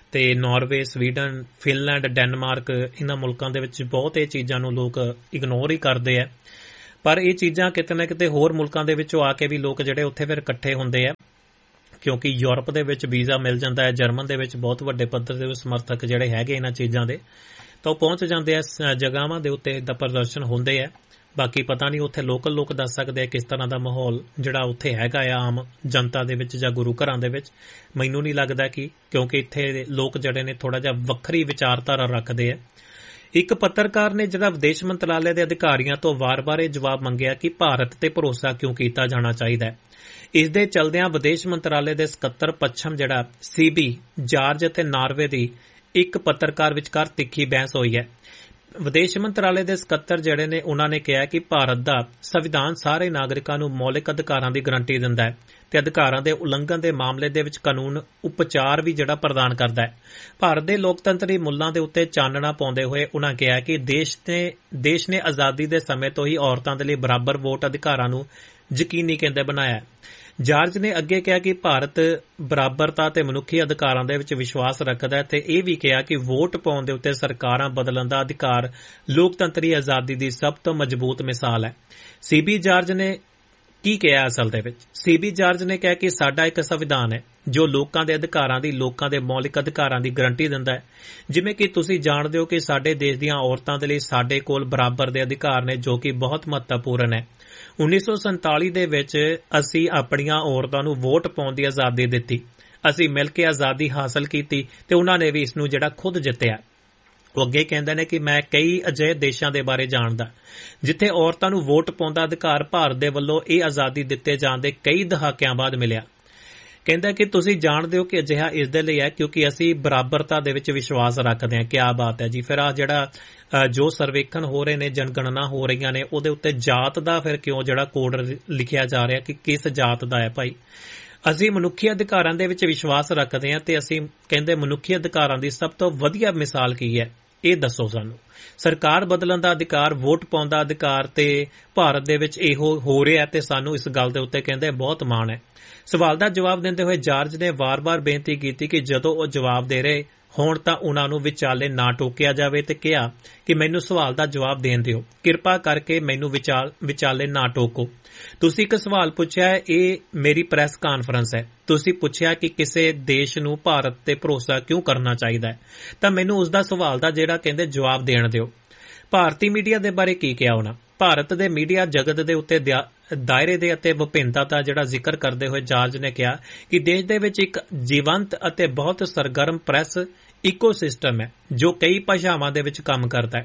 Speaker 2: ਤੇ ਨਾਰਵੇ, ਸਵੀਡਨ, ਫਿਨਲੈਂਡ, ਡੈਨਮਾਰਕ, ਇਹਨਾਂ ਮੁਲਕਾਂ ਦੇ ਵਿੱਚ ਬਹੁਤ ਇਹ ਚੀਜ਼ਾਂ ਨੂੰ ਲੋਕ ਇਗਨੋਰ ਹੀ ਕਰਦੇ ਆ। ਪਰ ਇਹ ਚੀਜ਼ਾਂ ਕਿਤੇ ਨਾ ਕਿਤੇ ਹੋਰ ਮੁਲਕਾਂ ਦੇ ਵਿੱਚੋਂ ਆ ਕੇ ਵੀ ਲੋਕ ਜਿਹੜੇ ਉੱਥੇ ਫਿਰ ਇਕੱਠੇ ਹੁੰਦੇ ਆ, ਕਿਉਂਕਿ ਯੂਰਪ ਦੇ ਵਿੱਚ ਵੀਜ਼ਾ ਮਿਲ ਜਾਂਦਾ ਹੈ, ਜਰਮਨ ਦੇ ਵਿੱਚ ਬਹੁਤ ਵੱਡੇ ਪੱਧਰ ਦੇ ਸਮਰਥਕ ਜਿਹੜੇ ਹੈਗੇ ਇਹਨਾਂ ਚੀਜ਼ਾਂ ਦੇ, ਤਾਂ ਉਹ ਪਹੁੰਚ ਜਾਂਦੇ ਆ ਜਗ੍ਹਾਵਾਂ ਦੇ ਉੱਤੇ, ਦਾ ਪ੍ਰਦਰਸ਼ਨ ਹੁੰਦੇ ਆ। ਬਾਕੀ ਪਤਾ ਨਹੀਂ ਉੱਥੇ ਲੋਕਲ ਲੋਕ ਦੱਸ ਸਕਦੇ ਆ ਕਿਸ ਤਰ੍ਹਾਂ ਦਾ ਮਾਹੌਲ ਜਿਹੜਾ ਉੱਥੇ ਹੈਗਾ ਆ ਆਮ ਜਨਤਾ ਦੇ ਵਿੱਚ ਜਾਂ ਗੁਰੂ ਘਰਾਂ ਦੇ ਵਿੱਚ। ਮੈਨੂੰ ਨਹੀਂ ਲੱਗਦਾ ਕਿ, ਕਿਉਂਕਿ ਇੱਥੇ ਲੋਕ ਜਿਹੜੇ ਨੇ ਥੋੜਾ ਜਿਹਾ ਵੱਖਰੀ ਵਿਚਾਰਧਾਰਾ ਰੱਖਦੇ ਆ। ਇੱਕ ਪੱਤਰਕਾਰ ਨੇ ਜਿਹੜਾ ਵਿਦੇਸ਼ ਮੰਤਰਾਲੇ ਦੇ ਅਧਿਕਾਰੀਆਂ ਤੋਂ ਵਾਰ-ਵਾਰ ਇਹ ਜਵਾਬ ਮੰਗਿਆ ਕਿ ਭਾਰਤ ਤੇ ਭਰੋਸਾ ਕਿਉਂ ਕੀਤਾ ਜਾਣਾ ਚਾਹੀਦਾ ਹੈ। ਇਸ ਦੇ ਚਲਦਿਆਂ ਵਿਦੇਸ਼ ਮੰਤਰਾਲੇ ਦੇ ਸਕੱਤਰ ਪੱਛਮ ਜਿਹੜਾ ਸੀਬੀ ਜਾਰਜ ਅਤੇ ਨਾਰਵੇ ਦੀ ਇੱਕ ਪੱਤਰਕਾਰ ਵਿਚਕਾਰ ਤਿੱਖੀ ਬਹਿਸ ਹੋਈ ਹੈ। ਵਿਦੇਸ਼ ਮੰਤਰਾਲੇ ਦੇ ਸਕੱਤਰ ਜਿਹੜੇ ਨੇ ਉਹਨਾਂ ਨੇ ਕਿਹਾ ਕਿ ਭਾਰਤ ਦਾ ਸੰਵਿਧਾਨ ਸਾਰੇ ਨਾਗਰਿਕਾਂ ਨੂੰ ਮੌਲਿਕ ਅਧਿਕਾਰਾਂ ਦੀ ਗਰੰਟੀ ਦਿੰਦਾ ਹੈ ਤੇ ਅਧਿਕਾਰਾਂ ਦੇ ਉਲੰਘਣ ਦੇ ਮਾਮਲੇ ਦੇ ਵਿੱਚ ਕਾਨੂੰਨ ਉਪਚਾਰ ਵੀ ਜਿਹੜਾ ਪ੍ਰਦਾਨ ਕਰਦਾ ਹੈ। ਭਾਰਤ ਦੇ ਲੋਕਤੰਤਰੀ ਮੁੱਲਾਂ ਦੇ ਉੱਤੇ ਚਾਨਣਾ ਪਾਉਂਦੇ ਹੋਏ ਉਹਨਾਂ ਕਿਹਾ ਕਿ ਦੇਸ਼ ਨੇ ਦੇਸ਼ ਨੇ ਆਜ਼ਾਦੀ ਦੇ ਸਮੇਂ ਤੋਂ ਹੀ ਔਰਤਾਂ ਦੇ ਲਈ ਬਰਾਬਰ ਵੋਟ ਅਧਿਕਾਰਾਂ ਨੂੰ ਯਕੀਨੀ ਕਹਿੰਦੇ ਬਣਾਇਆ। ਜਾਰਜ ਨੇ ਅੱਗੇ ਕਿਹਾ ਕਿ ਭਾਰਤ ਬਰਾਬਰਤਾ ਤੇ ਮਨੁੱਖੀ ਅਧਿਕਾਰਾਂ ਦੇ ਵਿੱਚ ਵਿਸ਼ਵਾਸ ਰੱਖਦਾ ਹੈ ਤੇ ਇਹ ਵੀ ਕਿਹਾ ਕਿ ਵੋਟ ਪਾਉਣ ਦੇ ਉੱਤੇ ਸਰਕਾਰਾਂ ਬਦਲਣ ਦਾ ਅਧਿਕਾਰ ਲੋਕਤੰਤਰੀ ਆਜ਼ਾਦੀ ਦੀ ਸਭ ਤੋਂ ਮਜ਼ਬੂਤ ਮਿਸਾਲ ਹੈ। ਸੀਬੀ ਜਾਰਜ ਨੇ ਕੀ ਕਿਹਾ ਅਸਲ ਦੇ ਵਿੱਚ? ਸੀਬੀ ਜਾਰਜ ਨੇ ਕਿਹਾ ਕਿ ਸਾਡਾ ਇੱਕ ਸੰਵਿਧਾਨ ਹੈ ਜੋ ਲੋਕਾਂ ਦੇ ਅਧਿਕਾਰਾਂ ਦੀ, ਲੋਕਾਂ ਦੇ ਮੌਲਿਕ ਅਧਿਕਾਰਾਂ ਦੀ ਗਰੰਟੀ ਦਿੰਦਾ ਹੈ। ਜਿਵੇਂ ਕਿ ਤੁਸੀਂ ਜਾਣਦੇ ਹੋ ਕਿ ਸਾਡੇ ਦੇਸ਼ ਦੀਆਂ ਔਰਤਾਂ ਦੇ ਲਈ ਸਾਡੇ ਕੋਲ ਬਰਾਬਰ ਦੇ ਅਧਿਕਾਰ ਨੇ ਜੋ ਕਿ ਬਹੁਤ ਮਹੱਤਵਪੂਰਨ ਹੈ। ਉੱਨੀ ਸੌ ਸੰਤਾਲੀ ਦੇ ਵਿੱਚ ਅਸੀਂ ਆਪਣੀਆਂ ਔਰਤਾਂ ਨੂੰ ਵੋਟ ਪਾਉਣ ਦੀ ਆਜ਼ਾਦੀ ਦਿੱਤੀ। ਅਸੀਂ ਮਿਲ ਕੇ ਆਜ਼ਾਦੀ ਹਾਸਲ ਕੀਤੀ ਤੇ ਉਹਨਾਂ ਨੇ ਵੀ ਇਸ ਨੂੰ ਜਿਹੜਾ ਖੁਦ ਜਿੱਤਿਆ। ਉਹ ਅੱਗੇ ਕਹਿੰਦੇ ਨੇ ਕਿ ਮੈਂ ਕਈ ਅਜਿਹੇ ਦੇਸ਼ਾਂ ਦੇ ਬਾਰੇ ਜਾਣਦਾ ਜਿੱਥੇ ਔਰਤਾਂ ਨੂੰ ਵੋਟ ਪਾਉਣ ਦਾ ਅਧਿਕਾਰ ਭਾਰਤ ਦੇ ਵੱਲੋਂ ਇਹ ਆਜ਼ਾਦੀ ਦਿੱਤੇ ਜਾਣ ਦੇ ਕਈ ਦਹਾਕਿਆਂ ਬਾਅਦ ਮਿਲਿਆ। ਕਹਿੰਦਾ ਕਿ ਤੁਸੀਂ ਜਾਣਦੇ ਹੋ ਕਿ ਅਜਿਹਾ ਇਸ ਦੇ ਲਈ ਹੈ ਕਿਉਂਕਿ ਅਸੀਂ ਬਰਾਬਰਤਾ ਦੇ ਵਿੱਚ ਵਿਸ਼ਵਾਸ ਰੱਖਦੇ ਹਾਂ। ਕਿਆ ਬਾਤ ਹੈ ਜੀ। ਫਿਰ ਆ ਜਿਹੜਾ ਜੋ ਸਰਵੇਖਣ ਹੋ ਰਹੇ ਨੇ, ਜਨਗਣਨਾ ਹੋ ਰਹੀਆਂ ਨੇ, ਉਹਦੇ ਉੱਤੇ ਜਾਤ ਦਾ ਫਿਰ ਕਿਉਂ ਜਿਹੜਾ ਕੋਡ ਲਿਖਿਆ ਜਾ ਰਿਹਾ ਕਿ ਕਿਸ ਜਾਤ ਦਾ ਹੈ ਭਾਈ? ਅਸੀਂ ਮਨੁੱਖੀ ਅਧਿਕਾਰਾਂ ਦੇ ਵਿੱਚ ਵਿਸ਼ਵਾਸ ਰੱਖਦੇ ਹਾਂ ਤੇ ਅਸੀਂ ਕਹਿੰਦੇ ਮਨੁੱਖੀ ਅਧਿਕਾਰਾਂ ਦੀ ਸਭ ਤੋਂ ਵਧੀਆ ਮਿਸਾਲ ਕੀ ਹੈ ਇਹ ਦੱਸੋ ਸਾਨੂੰ। ਸਰਕਾਰ ਬਦਲਣ ਦਾ ਅਧਿਕਾਰ, ਵੋਟ ਪਾਉਣ ਦਾ ਅਧਿਕਾਰ ਤੇ ਭਾਰਤ ਦੇ ਵਿੱਚ ਇਹੋ ਹੋ ਰਿਹਾ ਤੇ ਸਾਨੂੰ ਇਸ ਗੱਲ ਦੇ ਉੱਤੇ ਕਹਿੰਦੇ ਬਹੁਤ ਮਾਣ ਹੈ। ਸਵਾਲ ਦਾ ਜਵਾਬ ਦਿੰਦੇ ਹੋਏ ਜਾਰਜ ਨੇ ਵਾਰ-ਵਾਰ ਬੇਨਤੀ ਕੀਤੀ ਕਿ ਜਦੋਂ ਉਹ ਜਵਾਬ ਦੇ ਰਹੇ ਹੋਣ ਤਾਂ ਉਹਨਾਂ ਨੂੰ ਵਿਚਾਲੇ ਨਾ ਟੋਕਿਆ ਜਾਵੇ ਤੇ ਕਿਹਾ ਕਿ ਮੈਨੂੰ ਸਵਾਲ ਦਾ ਜਵਾਬ ਦੇਣ ਦਿਓ, ਕਿਰਪਾ ਕਰਕੇ ਮੈਨੂੰ ਵਿਚਾਲੇ ਨਾ ਟੋਕੋ। ਤੁਸੀਂ ਇੱਕ ਸਵਾਲ ਪੁੱਛਿਆ ਹੈ, ਇਹ ਮੇਰੀ ਪ੍ਰੈਸ ਕਾਨਫਰੰਸ ਹੈ। ਤੁਸੀਂ ਪੁੱਛਿਆ ਕਿ ਕਿਸੇ ਦੇਸ਼ ਨੂੰ ਭਾਰਤ ਤੇ ਭਰੋਸਾ ਕਿਉਂ ਕਰਨਾ ਚਾਹੀਦਾ ਹੈ, ਤਾਂ ਮੈਨੂੰ ਉਸ ਦਾ ਸਵਾਲ ਦਾ ਜਿਹੜਾ ਕਹਿੰਦੇ ਜਵਾਬ ਦੇਣ ਦਿਓ। ਭਾਰਤੀ ਮੀਡੀਆ ਦੇ ਬਾਰੇ ਕੀ ਕਿਹਾ ਉਹਨਾਂ? ਭਾਰਤ ਦੇ ਮੀਡੀਆ ਜਗਤ ਦੇ ਉੱਤੇ ਦਾਇਰੇ ਦੇ ਅਤੇ ਵਿਭਿੰਨਤਾ ਦਾ ਜਿਹੜਾ ਜ਼ਿਕਰ ਕਰਦੇ ਹੋਏ ਜਾਰਜ ਨੇ ਕਿਹਾ ਕਿ ਦੇਸ਼ ਦੇ ਵਿੱਚ ਇੱਕ ਜੀਵੰਤ ਅਤੇ ਬਹੁਤ ਸਰਗਰਮ ਪ੍ਰੈਸ ਇਕੋਸਿਸਟਮ ਹੈ ਜੋ ਕਈ ਭਾਸ਼ਾਵਾਂ ਦੇ ਵਿੱਚ ਕੰਮ ਕਰਦਾ ਹੈ।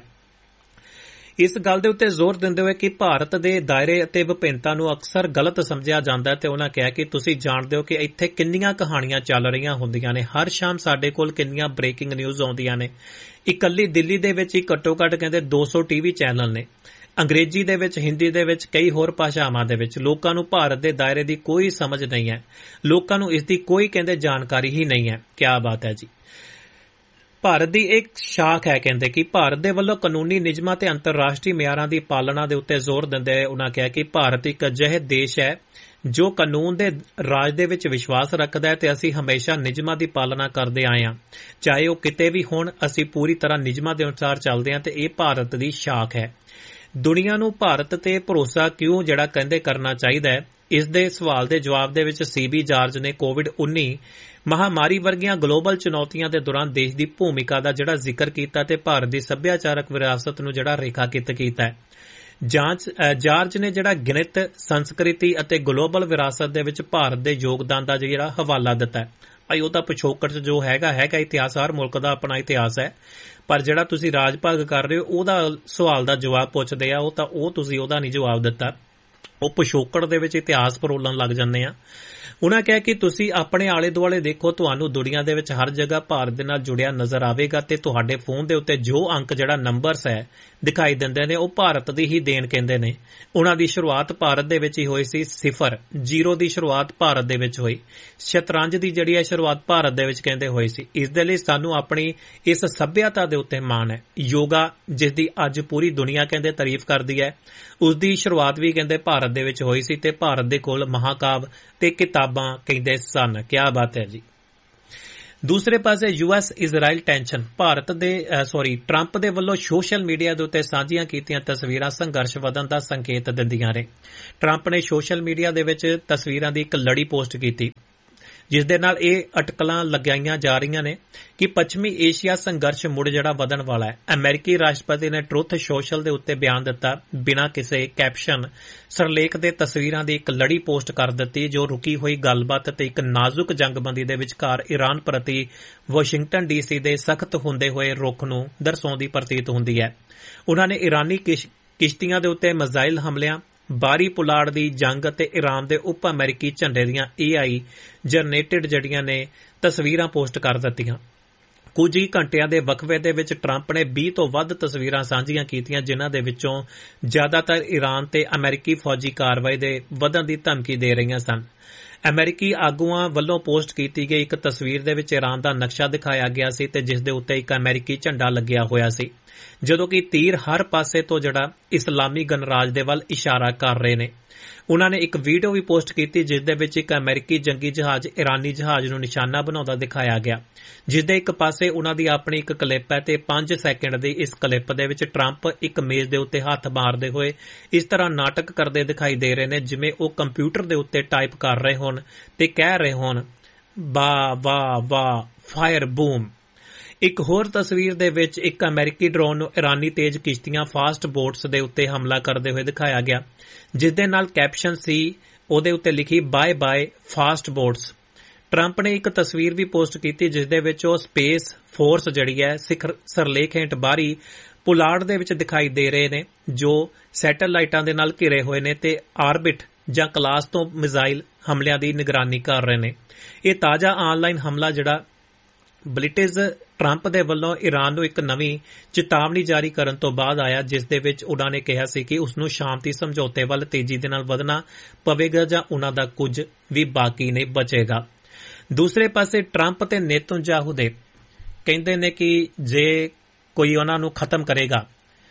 Speaker 2: ਇਸ ਗੱਲ ਦੇ ਉੱਤੇ ਜ਼ੋਰ ਦਿੰਦੇ ਹੋਏ ਕਿ ਭਾਰਤ ਦੇ ਦਾਇਰੇ ਅਤੇ ਵਿਭਿੰਨਤਾ ਨੂੰ ਅਕਸਰ ਗਲਤ ਸਮਝਿਆ ਜਾਂਦਾ ਹੈ ਤੇ ਉਹਨਾਂ ਕਿਹਾ ਕਿ ਤੁਸੀਂ ਜਾਣਦੇ ਹੋ ਕਿ ਇੱਥੇ ਕਿੰਨੀਆਂ ਕਹਾਣੀਆਂ ਚੱਲ ਰਹੀਆਂ ਹੁੰਦੀਆਂ ਨੇ। ਹਰ ਸ਼ਾਮ ਸਾਡੇ ਕੋਲ ਕਿੰਨੀਆਂ ਬ੍ਰੇਕਿੰਗ ਨਿਊਜ਼ ਆਉਂਦੀਆਂ ਨੇ। ਇਕੱਲੀ ਦਿੱਲੀ ਦੇ ਵਿੱਚ ਹੀ ਘੱਟੋ ਘੱਟ ਕਹਿੰਦੇ ਦੋ ਸੌ ਟੀਵੀ ਚੈਨਲ ਨੇ। ਅੰਗਰੇਜ਼ੀ ਦੇ ਵਿੱਚ, ਹਿੰਦੀ ਦੇ ਵਿੱਚ, ਕਈ ਹੋਰ ਭਾਸ਼ਾਵਾਂ ਦੇ ਵਿੱਚ। ਲੋਕਾਂ ਨੂੰ ਭਾਰਤ ਦੇ ਦਾਇਰੇ ਦੀ ਕੋਈ ਸਮਝ ਨਹੀਂ ਹੈ। ਲੋਕਾਂ ਨੂੰ ਇਸ ਦੀ ਕੋਈ ਕਹਿੰਦੇ ਜਾਣਕਾਰੀ ਹੀ ਨਹੀਂ ਹੈ। ਕਿਆ ਬਾਤ ਹੈ ਜੀ। ਭਾਰਤ ਦੀ ਇੱਕ ਸ਼ਾਖ ਹੈ ਕਹਿੰਦੇ ਕਿ ਭਾਰਤ ਦੇ ਵੱਲੋਂ ਕਾਨੂੰਨੀ ਨਿਯਮਾਂ ਤੇ ਅੰਤਰਰਾਸ਼ਟਰੀ ਮਿਆਰਾਂ ਦੀ ਪਾਲਣਾ ਦੇ ਉੱਤੇ ਜ਼ੋਰ ਦਿੰਦੇ ਹੋਏ ਉਹਨਾਂ ਕਿਹਾ ਕਿ ਭਾਰਤ ਇੱਕ ਅਜਿਹਾ ਦੇਸ਼ ਹੈ ਜੋ ਕਾਨੂੰਨ ਦੇ ਰਾਜ ਦੇ ਵਿੱਚ ਵਿਸ਼ਵਾਸ ਰੱਖਦਾ ਹੈ ਤੇ ਅਸੀਂ ਹਮੇਸ਼ਾ ਨਿਯਮਾਂ ਦੀ ਪਾਲਣਾ ਕਰਦੇ ਆਏ ਹਾਂ, ਚਾਹੇ ਉਹ ਕਿਤੇ ਵੀ ਹੋਣ। ਅਸੀਂ ਪੂਰੀ ਤਰ੍ਹਾਂ ਨਿਯਮਾਂ ਦੇ ਅਨੁਸਾਰ ਚੱਲਦੇ ਹਾਂ ਤੇ ਇਹ ਭਾਰਤ ਦੀ ਸ਼ਾਖ ਹੈ। ਦੁਨੀਆ ਨੂੰ ਭਾਰਤ ਤੇ ਭਰੋਸਾ ਕਿਉਂ ਜਿਹੜਾ ਕਹਿੰਦੇ ਕਰਨਾ ਚਾਹੀਦਾ ਹੈ, ਇਸ ਦੇ ਸਵਾਲ ਦੇ ਜਵਾਬ ਦੇ ਵਿੱਚ ਸੀਬੀ ਜਾਰਜ ਨੇ ਕੋਵਿਡ ਉੱਨੀ ਮਹਾਮਾਰੀ ਵਰਗੀਆਂ ਗਲੋਬਲ ਚੁਣੌਤੀਆਂ ਦੇ ਦੌਰਾਨ ਦੇਸ਼ ਦੀ ਭੂਮਿਕਾ ਦਾ ਜਿਹੜਾ ਜ਼ਿਕਰ ਕੀਤਾ ਤੇ ਭਾਰਤ ਦੀ ਸੱਭਿਆਚਾਰਕ ਵਿਰਾਸਤ ਨੂੰ ਜਿਹੜਾ ਰੇਖਾਕਿਤ ਕੀਤਾ ਹੈ। ਜਾਂਚ ਜਾਰਜ ਨੇ ਜਿਹੜਾ ਗਣਿਤ, ਸੰਸਕ੍ਰਿਤੀ ਅਤੇ ਗਲੋਬਲ ਵਿਰਾਸਤ ਦੇ ਵਿੱਚ ਭਾਰਤ ਦੇ ਯੋਗਦਾਨ ਦਾ ਜਿਹੜਾ ਹਵਾਲਾ ਦਿੱਤਾ ਹੈ। ਭਾਈ ਉਹਦਾ ਪਿਛੋਕੜ ਚ ਜੋ ਹੈਗਾ ਹੈਗਾ ਇਤਿਹਾਸ, ਹਰ ਮੁਲਕ ਦਾ ਆਪਣਾ ਇਤਿਹਾਸ ਹੈ, ਪਰ ਜਿਹੜਾ ਤੁਸੀਂ ਰਾਜ ਭਾਗ ਕਰ ਰਹੇ ਹੋ ਉਹਦਾ ਸਵਾਲ ਦਾ ਜਵਾਬ ਪੁੱਛਦੇ ਆ ਉਹ ਤਾਂ ਉਹ ਤੁਸੀਂ ਉਹਦਾ ਨਹੀਂ ਜਵਾਬ ਦਿੱਤਾ। ਉਹ ਪਿਛੋਕੜ ਦੇ ਵਿੱਚ ਇਤਿਹਾਸ ਪਰੋਲਣ ਲੱਗ ਜਾਂਦੇ ਆ। ਉਹਨਾਂ ਕਿਹਾ ਕਿ ਤੁਸੀਂ ਆਪਣੇ ਆਲੇ ਦੁਆਲੇ ਦੇਖੋ, ਤੁਹਾਨੂੰ ਦੁਨੀਆ ਦੇ ਵਿੱਚ ਹਰ ਜਗ੍ਹਾ ਭਾਰਤ ਦੇ ਨਾਲ ਜੁੜਿਆ ਨਜ਼ਰ ਆਵੇਗਾ ਤੇ ਤੁਹਾਡੇ ਫੋਨ ਦੇ ਉੱਤੇ ਜੋ ਅੰਕ ਜਿਹੜਾ ਨੰਬਰਸ ਹੈ ਦਿਖਾਈ ਦਿੰਦੇ ਨੇ ਉਹ ਭਾਰਤ ਦੀ ਹੀ ਦੇਣ ਕਹਿੰਦੇ ਨੇ। ਉਹਨਾਂ ਦੀ ਸ਼ੁਰੂਆਤ ਭਾਰਤ ਦੇ ਵਿੱਚ ਹੀ ਹੋਈ ਸੀ। ਸਿਫਰ ਜ਼ੀਰੋ ਦੀ ਸ਼ੁਰੂਆਤ ਭਾਰਤ ਦੇ ਵਿੱਚ ਹੋਈ। ਸ਼ਤਰੰਜ ਦੀ ਜਿਹੜੀ ਹੈ ਸ਼ੁਰੂਆਤ ਭਾਰਤ ਦੇ ਵਿੱਚ ਕਹਿੰਦੇ ਹੋਈ ਸੀ। ਇਸ ਦੇ ਲਈ ਸਾਨੂੰ ਆਪਣੀ ਇਸ ਸੱਭਿਅਤਾ ਦੇ ਉੱਤੇ ਮਾਣ ਹੈ। ਯੋਗਾ ਜਿਸ ਦੀ ਅੱਜ ਪੂਰੀ ਦੁਨੀਆ ਕਹਿੰਦੇ ਤਾਰੀਫ ਕਰਦੀ ਹੈ, ਉਸ ਦੀ ਸ਼ੁਰੂਆਤ ਵੀ ਕਹਿੰਦੇ ਭਾਰਤ ਦੇ ਵਿੱਚ ਹੋਈ ਸੀ ਤੇ ਭਾਰਤ ਦੇ ਕੋਲ ਮਹਾਕਾਵ ਤੇ ਕਿਤਾਬਾਂ ਕਹਿੰਦੇ ਸਨ। ਕਿਆ ਬਾਤ ਹੈ ਜੀ। ਦੂਸਰੇ ਪਾਸੇ ਯੂਐਸ ਇਜ਼ਰਾਈਲ ਟੈਂਸ਼ਨ ਭਾਰਤ ਦੇ ਸੌਰੀ ਟਰੰਪ ਦੇ ਵੱਲੋਂ ਸੋਸ਼ਲ ਮੀਡੀਆ ਦੇ ਉੱਤੇ ਸਾਂਝੀਆਂ ਕੀਤੀਆਂ ਤਸਵੀਰਾਂ ਸੰਘਰਸ਼ ਵਧਣ ਦਾ ਸੰਕੇਤ ਦਿੰਦੀਆਂ ਨੇ। ਟਰੰਪ ਨੇ ਸੋਸ਼ਲ ਮੀਡੀਆ ਦੇ ਵਿੱਚ ਤਸਵੀਰਾਂ ਦੀ ਇੱਕ ਲੜੀ ਪੋਸਟ ਕੀਤੀ ਜਿਸ ਦੇ ਨਾਲ ਇਹ ਅਟਕਲਾਂ ਲਗਾਈਆਂ ਜਾ ਰਹੀਆਂ ਨੇ ਕਿ ਪੱਛਮੀ ਏਸ਼ੀਆ ਸੰਘਰਸ਼ ਮੁੜ ਜਿਹੜਾ ਵਧਣ ਵਾਲਾ ਹੈ। ਅਮਰੀਕੀ ਰਾਸ਼ਟਰਪਤੀ ਨੇ ਟਰੁੱਥ ਸੋਸ਼ਲ ਦੇ ਉੱਤੇ ਬਿਆਨ ਦਿੱਤਾ ਬਿਨਾਂ ਕਿਸੇ ਕੈਪਸ਼ਨ ਸਰਲੇਖ ਦੇ ਤਸਵੀਰਾਂ ਦੀ ਇੱਕ ਲੜੀ ਪੋਸਟ ਕਰ ਦਿੱਤੀ ਜੋ ਰੁਕੀ ਹੋਈ ਗੱਲਬਾਤ ਤੇ ਇੱਕ ਨਾਜ਼ੁਕ ਜੰਗਬੰਦੀ ਦੇ ਵਿਚਕਾਰ ਈਰਾਨ ਪ੍ਰਤੀ ਵਾਸ਼ਿੰਗਟਨ ਡੀਸੀ ਦੇ ਸਖਤ ਹੁੰਦੇ ਹੋਏ ਰੁਖ ਨੂੰ ਦਰਸਾਉਂਦੀ ਪ੍ਰਤੀਤ ਹੁੰਦੀ ਹੈ। ਉਨ੍ਹਾਂ ਨੇ ਈਰਾਨੀ ਕਿਸ਼ਤੀਆਂ ਦੇ ਉੱਤੇ ਮਿਜ਼ਾਈਲ ਹਮਲਿਆਂ ਬਾਹਰੀ ਪੁਲਾੜ ਦੀ ਜੰਗ ਅਤੇ ਈਰਾਨ ਦੇ ਉਪ ਅਮਰੀਕੀ ਝੰਡੇ ਦੀਆਂ ਏ ਆਈ ਜਨਰੇਟਡ ਜਿਹੜੀਆਂ ਨੇ ਤਸਵੀਰਾਂ ਪੋਸਟ ਕਰ ਦਿੱਤੀਆਂ। ਕੁਝ ਹੀ ਘੰਟਿਆਂ ਦੇ ਵਕਫੇ ਦੇ ਵਿੱਚ ਟਰੰਪ ਨੇ ਵੀਹ ਤੋਂ ਵੱਧ ਤਸਵੀਰਾਂ ਸਾਂਝੀਆਂ ਕੀਤੀਆਂ ਜਿਨ੍ਹਾਂ ਦੇ ਵਿੱਚੋਂ ਜ਼ਿਆਦਾਤਰ ਈਰਾਨ ਤੇ ਅਮਰੀਕੀ ਫੌਜੀ ਕਾਰਵਾਈ ਦੇ ਵਧਣ ਦੀ ਧਮਕੀ ਦੇ ਰਹੀਆਂ ਸਨ। ਅਮਰੀਕੀ ਆਗੂਆਂ ਵੱਲੋਂ ਪੋਸਟ ਕੀਤੀ ਗਈ ਇੱਕ ਤਸਵੀਰ ਦੇ ਵਿੱਚ ਈਰਾਨ ਦਾ ਨਕਸ਼ਾ ਦਿਖਾਇਆ ਗਿਆ ਸੀ ਤੇ ਜਿਸ ਦੇ ਉੱਤੇ ਇੱਕ ਅਮਰੀਕੀ ਝੰਡਾ ਲੱਗਿਆ ਹੋਇਆ ਸੀ ਜਦੋਂ ਕਿ ਤੀਰ ਹਰ ਪਾਸੇ ਤੋਂ ਜਿਹੜਾ ਇਸਲਾਮੀ ਗਣਰਾਜ ਦੇ ਵੱਲ ਇਸ਼ਾਰਾ ਕਰ ਰਹੇ ਨੇ। ਉਨ੍ਹਾਂ ਨੇ ਇੱਕ ਵੀਡੀਓ ਵੀ ਪੋਸਟ ਕੀਤੀ ਜਿਸ ਦੇ ਵਿੱਚ ਇੱਕ ਅਮਰੀਕੀ ਜੰਗੀ ਜਹਾਜ਼ ਈਰਾਨੀ ਜਹਾਜ਼ ਨੂੰ ਨਿਸ਼ਾਨਾ ਬਣਾਉਂਦਾ ਦਿਖਾਇਆ ਗਿਆ ਜਿਸ ਦੇ ਇੱਕ ਪਾਸੇ ਉਨ੍ਹਾਂ ਦੀ ਆਪਣੀ ਇੱਕ ਕਲਿੱਪ ਹੈ ਤੇ ਪੰਜ ਸੈਕਿੰਡ ਦੀ ਇਸ ਕਲਿੱਪ ਦੇ ਵਿੱਚ ਟਰੰਪ ਇੱਕ ਮੇਜ਼ ਦੇ ਉੱਤੇ ਹੱਥ ਮਾਰਦੇ ਹੋਏ ਇਸ ਤਰ੍ਹਾਂ ਨਾਟਕ ਕਰਦੇ ਦਿਖਾਈ ਦੇ ਰਹੇ ਨੇ ਜਿਵੇਂ ਉਹ ਕੰਪਿਊਟਰ ਦੇ ਉੱਤੇ ਟਾਈਪ ਕਰ ਰਹੇ ਹੋਣ ਤੇ ਕਹਿ ਰਹੇ ਹੋਣ ਵਾਹ ਵਾਹ ਵਾਹ ਫਾਇਰ ਬੂਮ। ਇੱਕ ਹੋਰ ਤਸਵੀਰ ਦੇ ਵਿੱਚ ਇੱਕ ਅਮਰੀਕੀ ਡਰੋਨ ਨੂੰ ਈਰਾਨੀ ਤੇਜ਼ ਕਿਸ਼ਤੀਆਂ ਫਾਸਟ ਬੋਟਸ ਦੇ ਉੱਤੇ ਹਮਲਾ ਕਰਦੇ ਹੋਏ ਦਿਖਾਇਆ ਗਿਆ ਜਿਸ ਦੇ ਨਾਲ ਕੈਪਸ਼ਨ ਸੀ ਉਹਦੇ ਉੱਤੇ ਲਿਖੀ bye bye fast boats. Trump ਨੇ ਇੱਕ ਤਸਵੀਰ ਵੀ ਪੋਸਟ ਕੀਤੀ ਜਿਸ ਦੇ ਵਿੱਚ ਉਹ ਸਪੇਸ ਫੋਰਸ ਜਿਹੜੀ ਹੈ ਸਿਖਰ ਸਰਲੇਖ ਹੇਠ ਬਾਹਰੀ ਪੁਲਾੜ ਦੇ ਵਿੱਚ ਦਿਖਾਈ ਦੇ ਰਹੇ ਨੇ ਜੋ ਸੈਟੇਲਾਈਟਾਂ ਦੇ ਨਾਲ ਘਿਰੇ ਹੋਏ ਨੇ ਤੇ ਆਰਬਿਟ ਜਾਂ ਕਲਾਸ ਤੋਂ ਮਿਜ਼ਾਈਲ ਹਮਲਿਆਂ ਦੀ ਨਿਗਰਾਨੀ ਕਰ ਰਹੇ ਨੇ। ਇਹ ਤਾਜ਼ਾ ਆਨਲਾਈਨ ਹਮਲਾ ਜਿਹੜਾ ਬਲਿਟਿਜ਼ ਟਰੰਪ ਦੇ ਵੱਲੋਂ ਈਰਾਨ ਨੂੰ ਇੱਕ ਨਵੀਂ ਚੇਤਾਵਨੀ ਜਾਰੀ ਕਰਨ ਤੋਂ ਬਾਅਦ ਆਇਆ ਜਿਸ ਦੇ ਵਿੱਚ ਉਨ੍ਹਾਂ ਨੇ ਕਿਹਾ ਸੀ ਕਿ ਉਸ ਨੂੰ ਸ਼ਾਂਤੀ ਸਮਝੌਤੇ ਵੱਲ ਤੇਜ਼ੀ ਦੇ ਨਾਲ ਵਧਣਾ ਪਵੇਗਾ ਜਾਂ ਉਨ੍ਹਾਂ ਦਾ ਕੁਝ ਵੀ ਬਾਕੀ ਨਹੀਂ ਬਚੇਗਾ। ਦੂਸਰੇ ਪਾਸੇ ਟਰੰਪ ਤੇ ਨੇਤਨਯਾਹੂ ਦੇ ਕਹਿੰਦੇ ਨੇ ਕਿ ਜੇ ਕੋਈ ਉਨ੍ਹਾਂ ਨੂੰ ਖਤਮ ਕਰੇਗਾ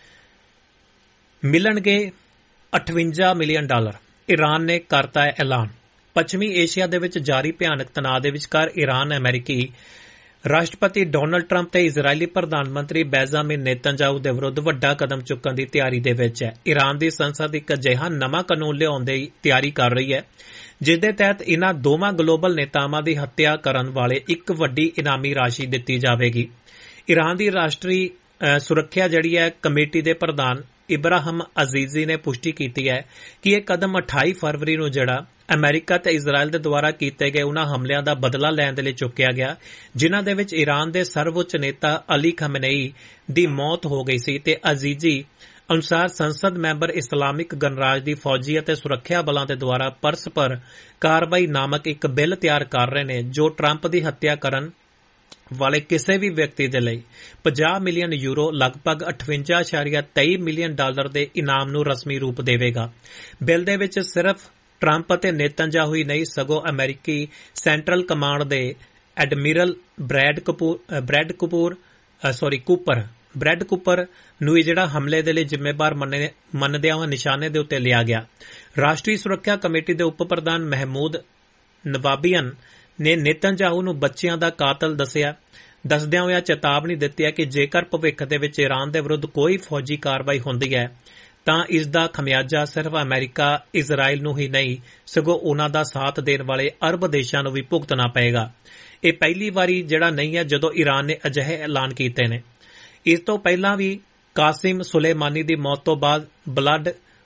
Speaker 2: ਮਿਲਣਗੇ ਅਠਵੰਜਾ ਮਿਲੀਅਨ ਡਾਲਰ। ਈਰਾਨ ਨੇ ਕਰਤਾ ਹੈ ਐਲਾਨ। ਪੱਛਮੀ ਏਸ਼ੀਆ ਦੇ ਵਿੱਚ ਜਾਰੀ ਭਿਆਨਕ ਤਣਾਅ ਦੇ ਵਿਚਕਾਰ ਈਰਾਨ ਅਮਰੀਕੀ ਰਾਸ਼ਟਰਪਤੀ ਡੋਨਲਡ ਟਰੰਪ ਤੇ ਇਜ਼ਰਾਈਲੀ ਪ੍ਰਧਾਨ ਮੰਤਰੀ ਬੈਂਜਾਮਿਨ ਨੇਤਨਯਾਹੂ ਦੇ ਵਿਰੁੱਧ ਵੱਡਾ ਕਦਮ ਚੁੱਕਣ ਦੀ ਤਿਆਰੀ ਦੇ ਵਿੱਚ ਹੈ। ਈਰਾਨ ਦੀ ਸੰਸਦ ਇੱਕ ਅਜਿਹਾ ਨਵਾਂ ਕਾਨੂੰਨ ਲਿਆਉਣ ਦੀ ਤਿਆਰੀ ਕਰ ਰਹੀ ਹੈ ਜਿਸ ਦੇ ਤਹਿਤ ਇਨ੍ਹਾਂ ਦੋਵਾਂ ਗਲੋਬਲ ਨੇਤਾਵਾਂ ਦੀ ਹੱਤਿਆ ਕਰਨ ਵਾਲੇ ਇੱਕ ਵੱਡੀ ਇਨਾਮੀ ਰਾਸ਼ੀ ਦਿੱਤੀ ਜਾਵੇਗੀ। ਈਰਾਨ ਦੀ ਰਾਸ਼ਟਰੀ ਸੁਰੱਖਿਆ ਜਿਹੜੀ ਹੈ ਕਮੇਟੀ ਦੇ ਪ੍ਰਧਾਨ ਇਬਰਾਹਿਮ ਅਜ਼ੀਜ਼ੀ ਨੇ ਪੁਸ਼ਟੀ ਕੀਤੀ ਹੈ ਕਿ ਇਹ ਕਦਮ ਅਠਾਈ ਫਰਵਰੀ ਨੂੰ ਜਿਹੜਾ ਅਮਰੀਕਾ ਤੇ ਇਜ਼ਰਾਈਲ ਦੇ ਦੁਆਰਾ ਕੀਤੇ ਗਏ ਉਨ੍ਹਾਂ ਹਮਲਿਆਂ ਦਾ ਬਦਲਾ ਲੈਣ ਦੇ ਲਈ ਚੁੱਕਿਆ ਗਿਆ ਜਿਨ੍ਹਾਂ ਦੇ ਵਿੱਚ ਈਰਾਨ ਦੇ ਸਰਵਉੱਚ ਨੇਤਾ ਅਲੀ ਖਮਨੇਈ ਦੀ ਮੌਤ ਹੋ ਗਈ ਸੀ ਤੇ ਅਜ਼ੀਜ਼ੀ ਅਨੁਸਾਰ ਸੰਸਦ ਮੈਂਬਰ ਇਸਲਾਮਿਕ ਗਣਰਾਜ ਦੀ ਫੌਜੀ ਅਤੇ ਸੁਰੱਖਿਆ ਬਲਾਂ ਦੇ ਦੁਆਰਾ ਪਰਸਪਰ ਕਾਰਵਾਈ ਨਾਮਕ ਇੱਕ ਬਿੱਲ ਤਿਆਰ ਕਰ ਰਹੇ ਨੇ ਜੋ ਟਰੰਪ ਦੀ ਹੱਤਿਆ ਕਰਨ ਵਾਲੇ ਕਿਸੇ ਵੀ ਵਿਅਕਤੀ ਦੇ ਲਈ ਪੰਜਾਹ ਮਿਲੀਅਨ ਯੂਰੋ ਲਗਭਗ ਅਠਵੰਜਾ ਇਸ਼ਾਰੀਆ ਤੇਈ ਮਿਲੀਅਨ ਡਾਲਰ ਦੇ ਇਨਾਮ ਨੂੰ ਰਸਮੀ ਰੂਪ ਦੇਵੇਗਾ। ਬਿੱਲ ਦੇ ਵਿੱਚ ਸਿਰਫ ਟਰੰਪ ਅਤੇ ਨੇਤਨਯਾਹੂ ਹੀ ਨਹੀਂ ਸਗੋਂ ਅਮਰੀਕੀ ਸੈਂਟਰਲ ਕਮਾਂਡ ਦੇ admiral bread Kapoor bread Kapoor sorry Cooper bread Cooper ਨੂੰ ਜਿਹੜਾ ਹਮਲੇ ਦੇ ਲਈ ਜ਼ਿੰਮੇਵਾਰ ਮੰਨਦਿਆਂ ਹੋਏ ਨਿਸ਼ਾਨੇ ਦੇ ਉੱਤੇ ਲਿਆ ਗਿਆ। ਰਾਸ਼ਟਰੀ ਸੁਰੱਖਿਆ ਕਮੇਟੀ ਦੇ ਉਪ ਪ੍ਰਧਾਨ ਮਹਿਮੂਦ ਨਵਾਬੀਅਨ ਨੇ ਨੇਤਨਯਾਹੂ ਨੂੰ ਬੱਚਿਆਂ ਦਾ ਕਾਤਲ ਦੱਸਿਆ ਦੱਸਦਿਆਂ ਹੋਇਆ ਚੇਤਾਵਨੀ ਦਿੱਤੀ ਹੈ ਕਿ ਜੇਕਰ ਭਵਿੱਖ ਦੇ ਵਿੱਚ ਈਰਾਨ ਦੇ ਵਿਰੁੱਧ ਕੋਈ ਫੌਜੀ ਕਾਰਵਾਈ ਹੁੰਦੀ ਹੈ ਤਾਂ ਇਸ ਦਾ ਖਮਿਆਜਾ ਸਿਰਫ ਅਮਰੀਕਾ ਇਜ਼ਰਾਈਲ ਨੂੰ ਹੀ ਨਹੀਂ ਸਗੋਂ ਉਨ੍ਹਾਂ ਦਾ ਸਾਥ ਦੇਣ ਵਾਲੇ ਅਰਬ ਦੇਸ਼ਾਂ ਨੂੰ ਵੀ ਭੁਗਤਣਾ ਪਏਗਾ। ਇਹ ਪਹਿਲੀ ਵਾਰੀ ਜਿਹੜਾ ਨਹੀਂ ਹੈ ਜਦੋਂ ਈਰਾਨ ਨੇ ਅਜਿਹੇ ਐਲਾਨ ਕੀਤੇ ਨੇ। ਇਸ ਤੋਂ ਪਹਿਲਾਂ ਵੀ ਕਾਸਿਮ ਸੁਲੇਮਾਨੀ ਦੀ ਮੌਤ ਤੋਂ ਬਾਅਦ ਬਲੱਡ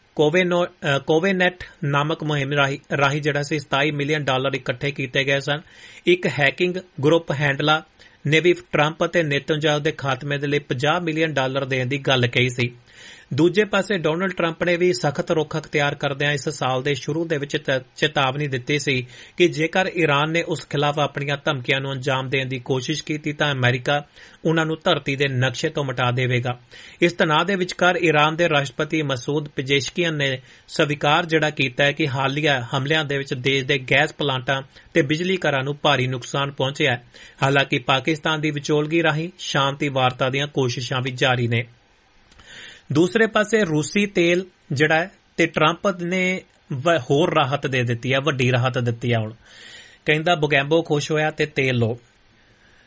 Speaker 2: ਕੋਵੇਨੈਟ ਨਾਮਕ ਮੁਹਿੰਮ ਰਾਹੀਂ ਜਿਹੜਾ ਸੀ ਸਤਾਈ ਮਿਲੀਅਨ ਡਾਲਰ ਇਕੱਠੇ ਕੀਤੇ ਗਏ ਸਨ। ਇੱਕ ਹੈਕਿੰਗ ਗਰੁੱਪ ਹੈਂਡਲਾ ਨੇ ਵੀ ਟਰੰਪ ਅਤੇ ਨੇਤਨਯਾਹੂ ਦੇ ਖਾਤਮੇ ਦੇ ਲਈ ਪੰਜਾਹ ਮਿਲੀਅਨ ਡਾਲਰ ਦੇਣ ਦੀ ਗੱਲ ਕਹੀ ਸੀ। ਦੂਜੇ ਪਾਸੇ ਡੋਨਲਡ ਟਰੰਪ ਨੇ ਵੀ ਸਖਤ ਰੁਖ ਅਖਤਿਆਰ ਕਰਦਿਆਂ ਇਸ ਸਾਲ ਦੇ ਸ਼ੁਰੂ ਦੇ ਵਿੱਚ ਚੇਤਾਵਨੀ ਦਿੱਤੀ ਸੀ ਕਿ ਜੇਕਰ ਈਰਾਨ ਨੇ ਉਸ ਖਿਲਾਫ ਆਪਣੀਆਂ ਧਮਕੀਆਂ ਨੂੰ ਅੰਜਾਮ ਦੇਣ ਦੀ ਕੋਸ਼ਿਸ਼ ਕੀਤੀ ਤਾਂ ਅਮਰੀਕਾ ਉਨ੍ਹਾਂ ਨੂੰ ਧਰਤੀ ਦੇ ਨਕਸ਼ੇ ਤੋਂ ਮਿਟਾ ਦੇਵੇਗਾ। ਇਸ ਤਣਾਅ ਦੇ ਵਿਚਕਾਰ ਈਰਾਨ ਦੇ ਰਾਸ਼ਟਰਪਤੀ ਮਸੂਦ ਪਜੇਸ਼ਕੀਅਨ ਨੇ ਸਵੀਕਾਰ ਜਿਹੜਾ ਕੀਤਾ ਹੈ ਕਿ ਹਾਲੀਆ ਹਮਲਿਆਂ ਦੇ ਵਿੱਚ ਦੇਸ਼ ਦੇ ਗੈਸ ਪਲਾਂਟਾਂ ਤੇ ਬਿਜਲੀ ਘਰਾਂ ਨੂੰ ਭਾਰੀ ਨੁਕਸਾਨ ਪਹੁੰਚਿਆ ਹੈ। ਹਾਲਾਂਕਿ ਪਾਕਿਸਤਾਨ ਦੀ ਵਿਚੋਲਗੀ ਰਾਹੀਂ ਸ਼ਾਂਤੀ ਵਾਰਤਾ ਦੀਆਂ ਕੋਸ਼ਿਸ਼ਾਂ ਵੀ ਜਾਰੀ ਨੇ। ਦੂਸਰੇ ਪਾਸੇ ਰੂਸੀ ਤੇਲ ਜਿਹੜਾ ਹੈ ਤੇ ਟਰੰਪ ਨੇ ਹੋਰ ਰਾਹਤ ਦੇ ਦਿੱਤੀ ਹੈ ਵੱਡੀ ਰਾਹਤ ਦਿੱਤੀ ਹੈ। ਹੁਣ ਕਹਿੰਦਾ ਬੁਗੈਂਬੋ ਖੁਸ਼ ਹੋਇਆ ਤੇ ਤੇਲ ਲੋ।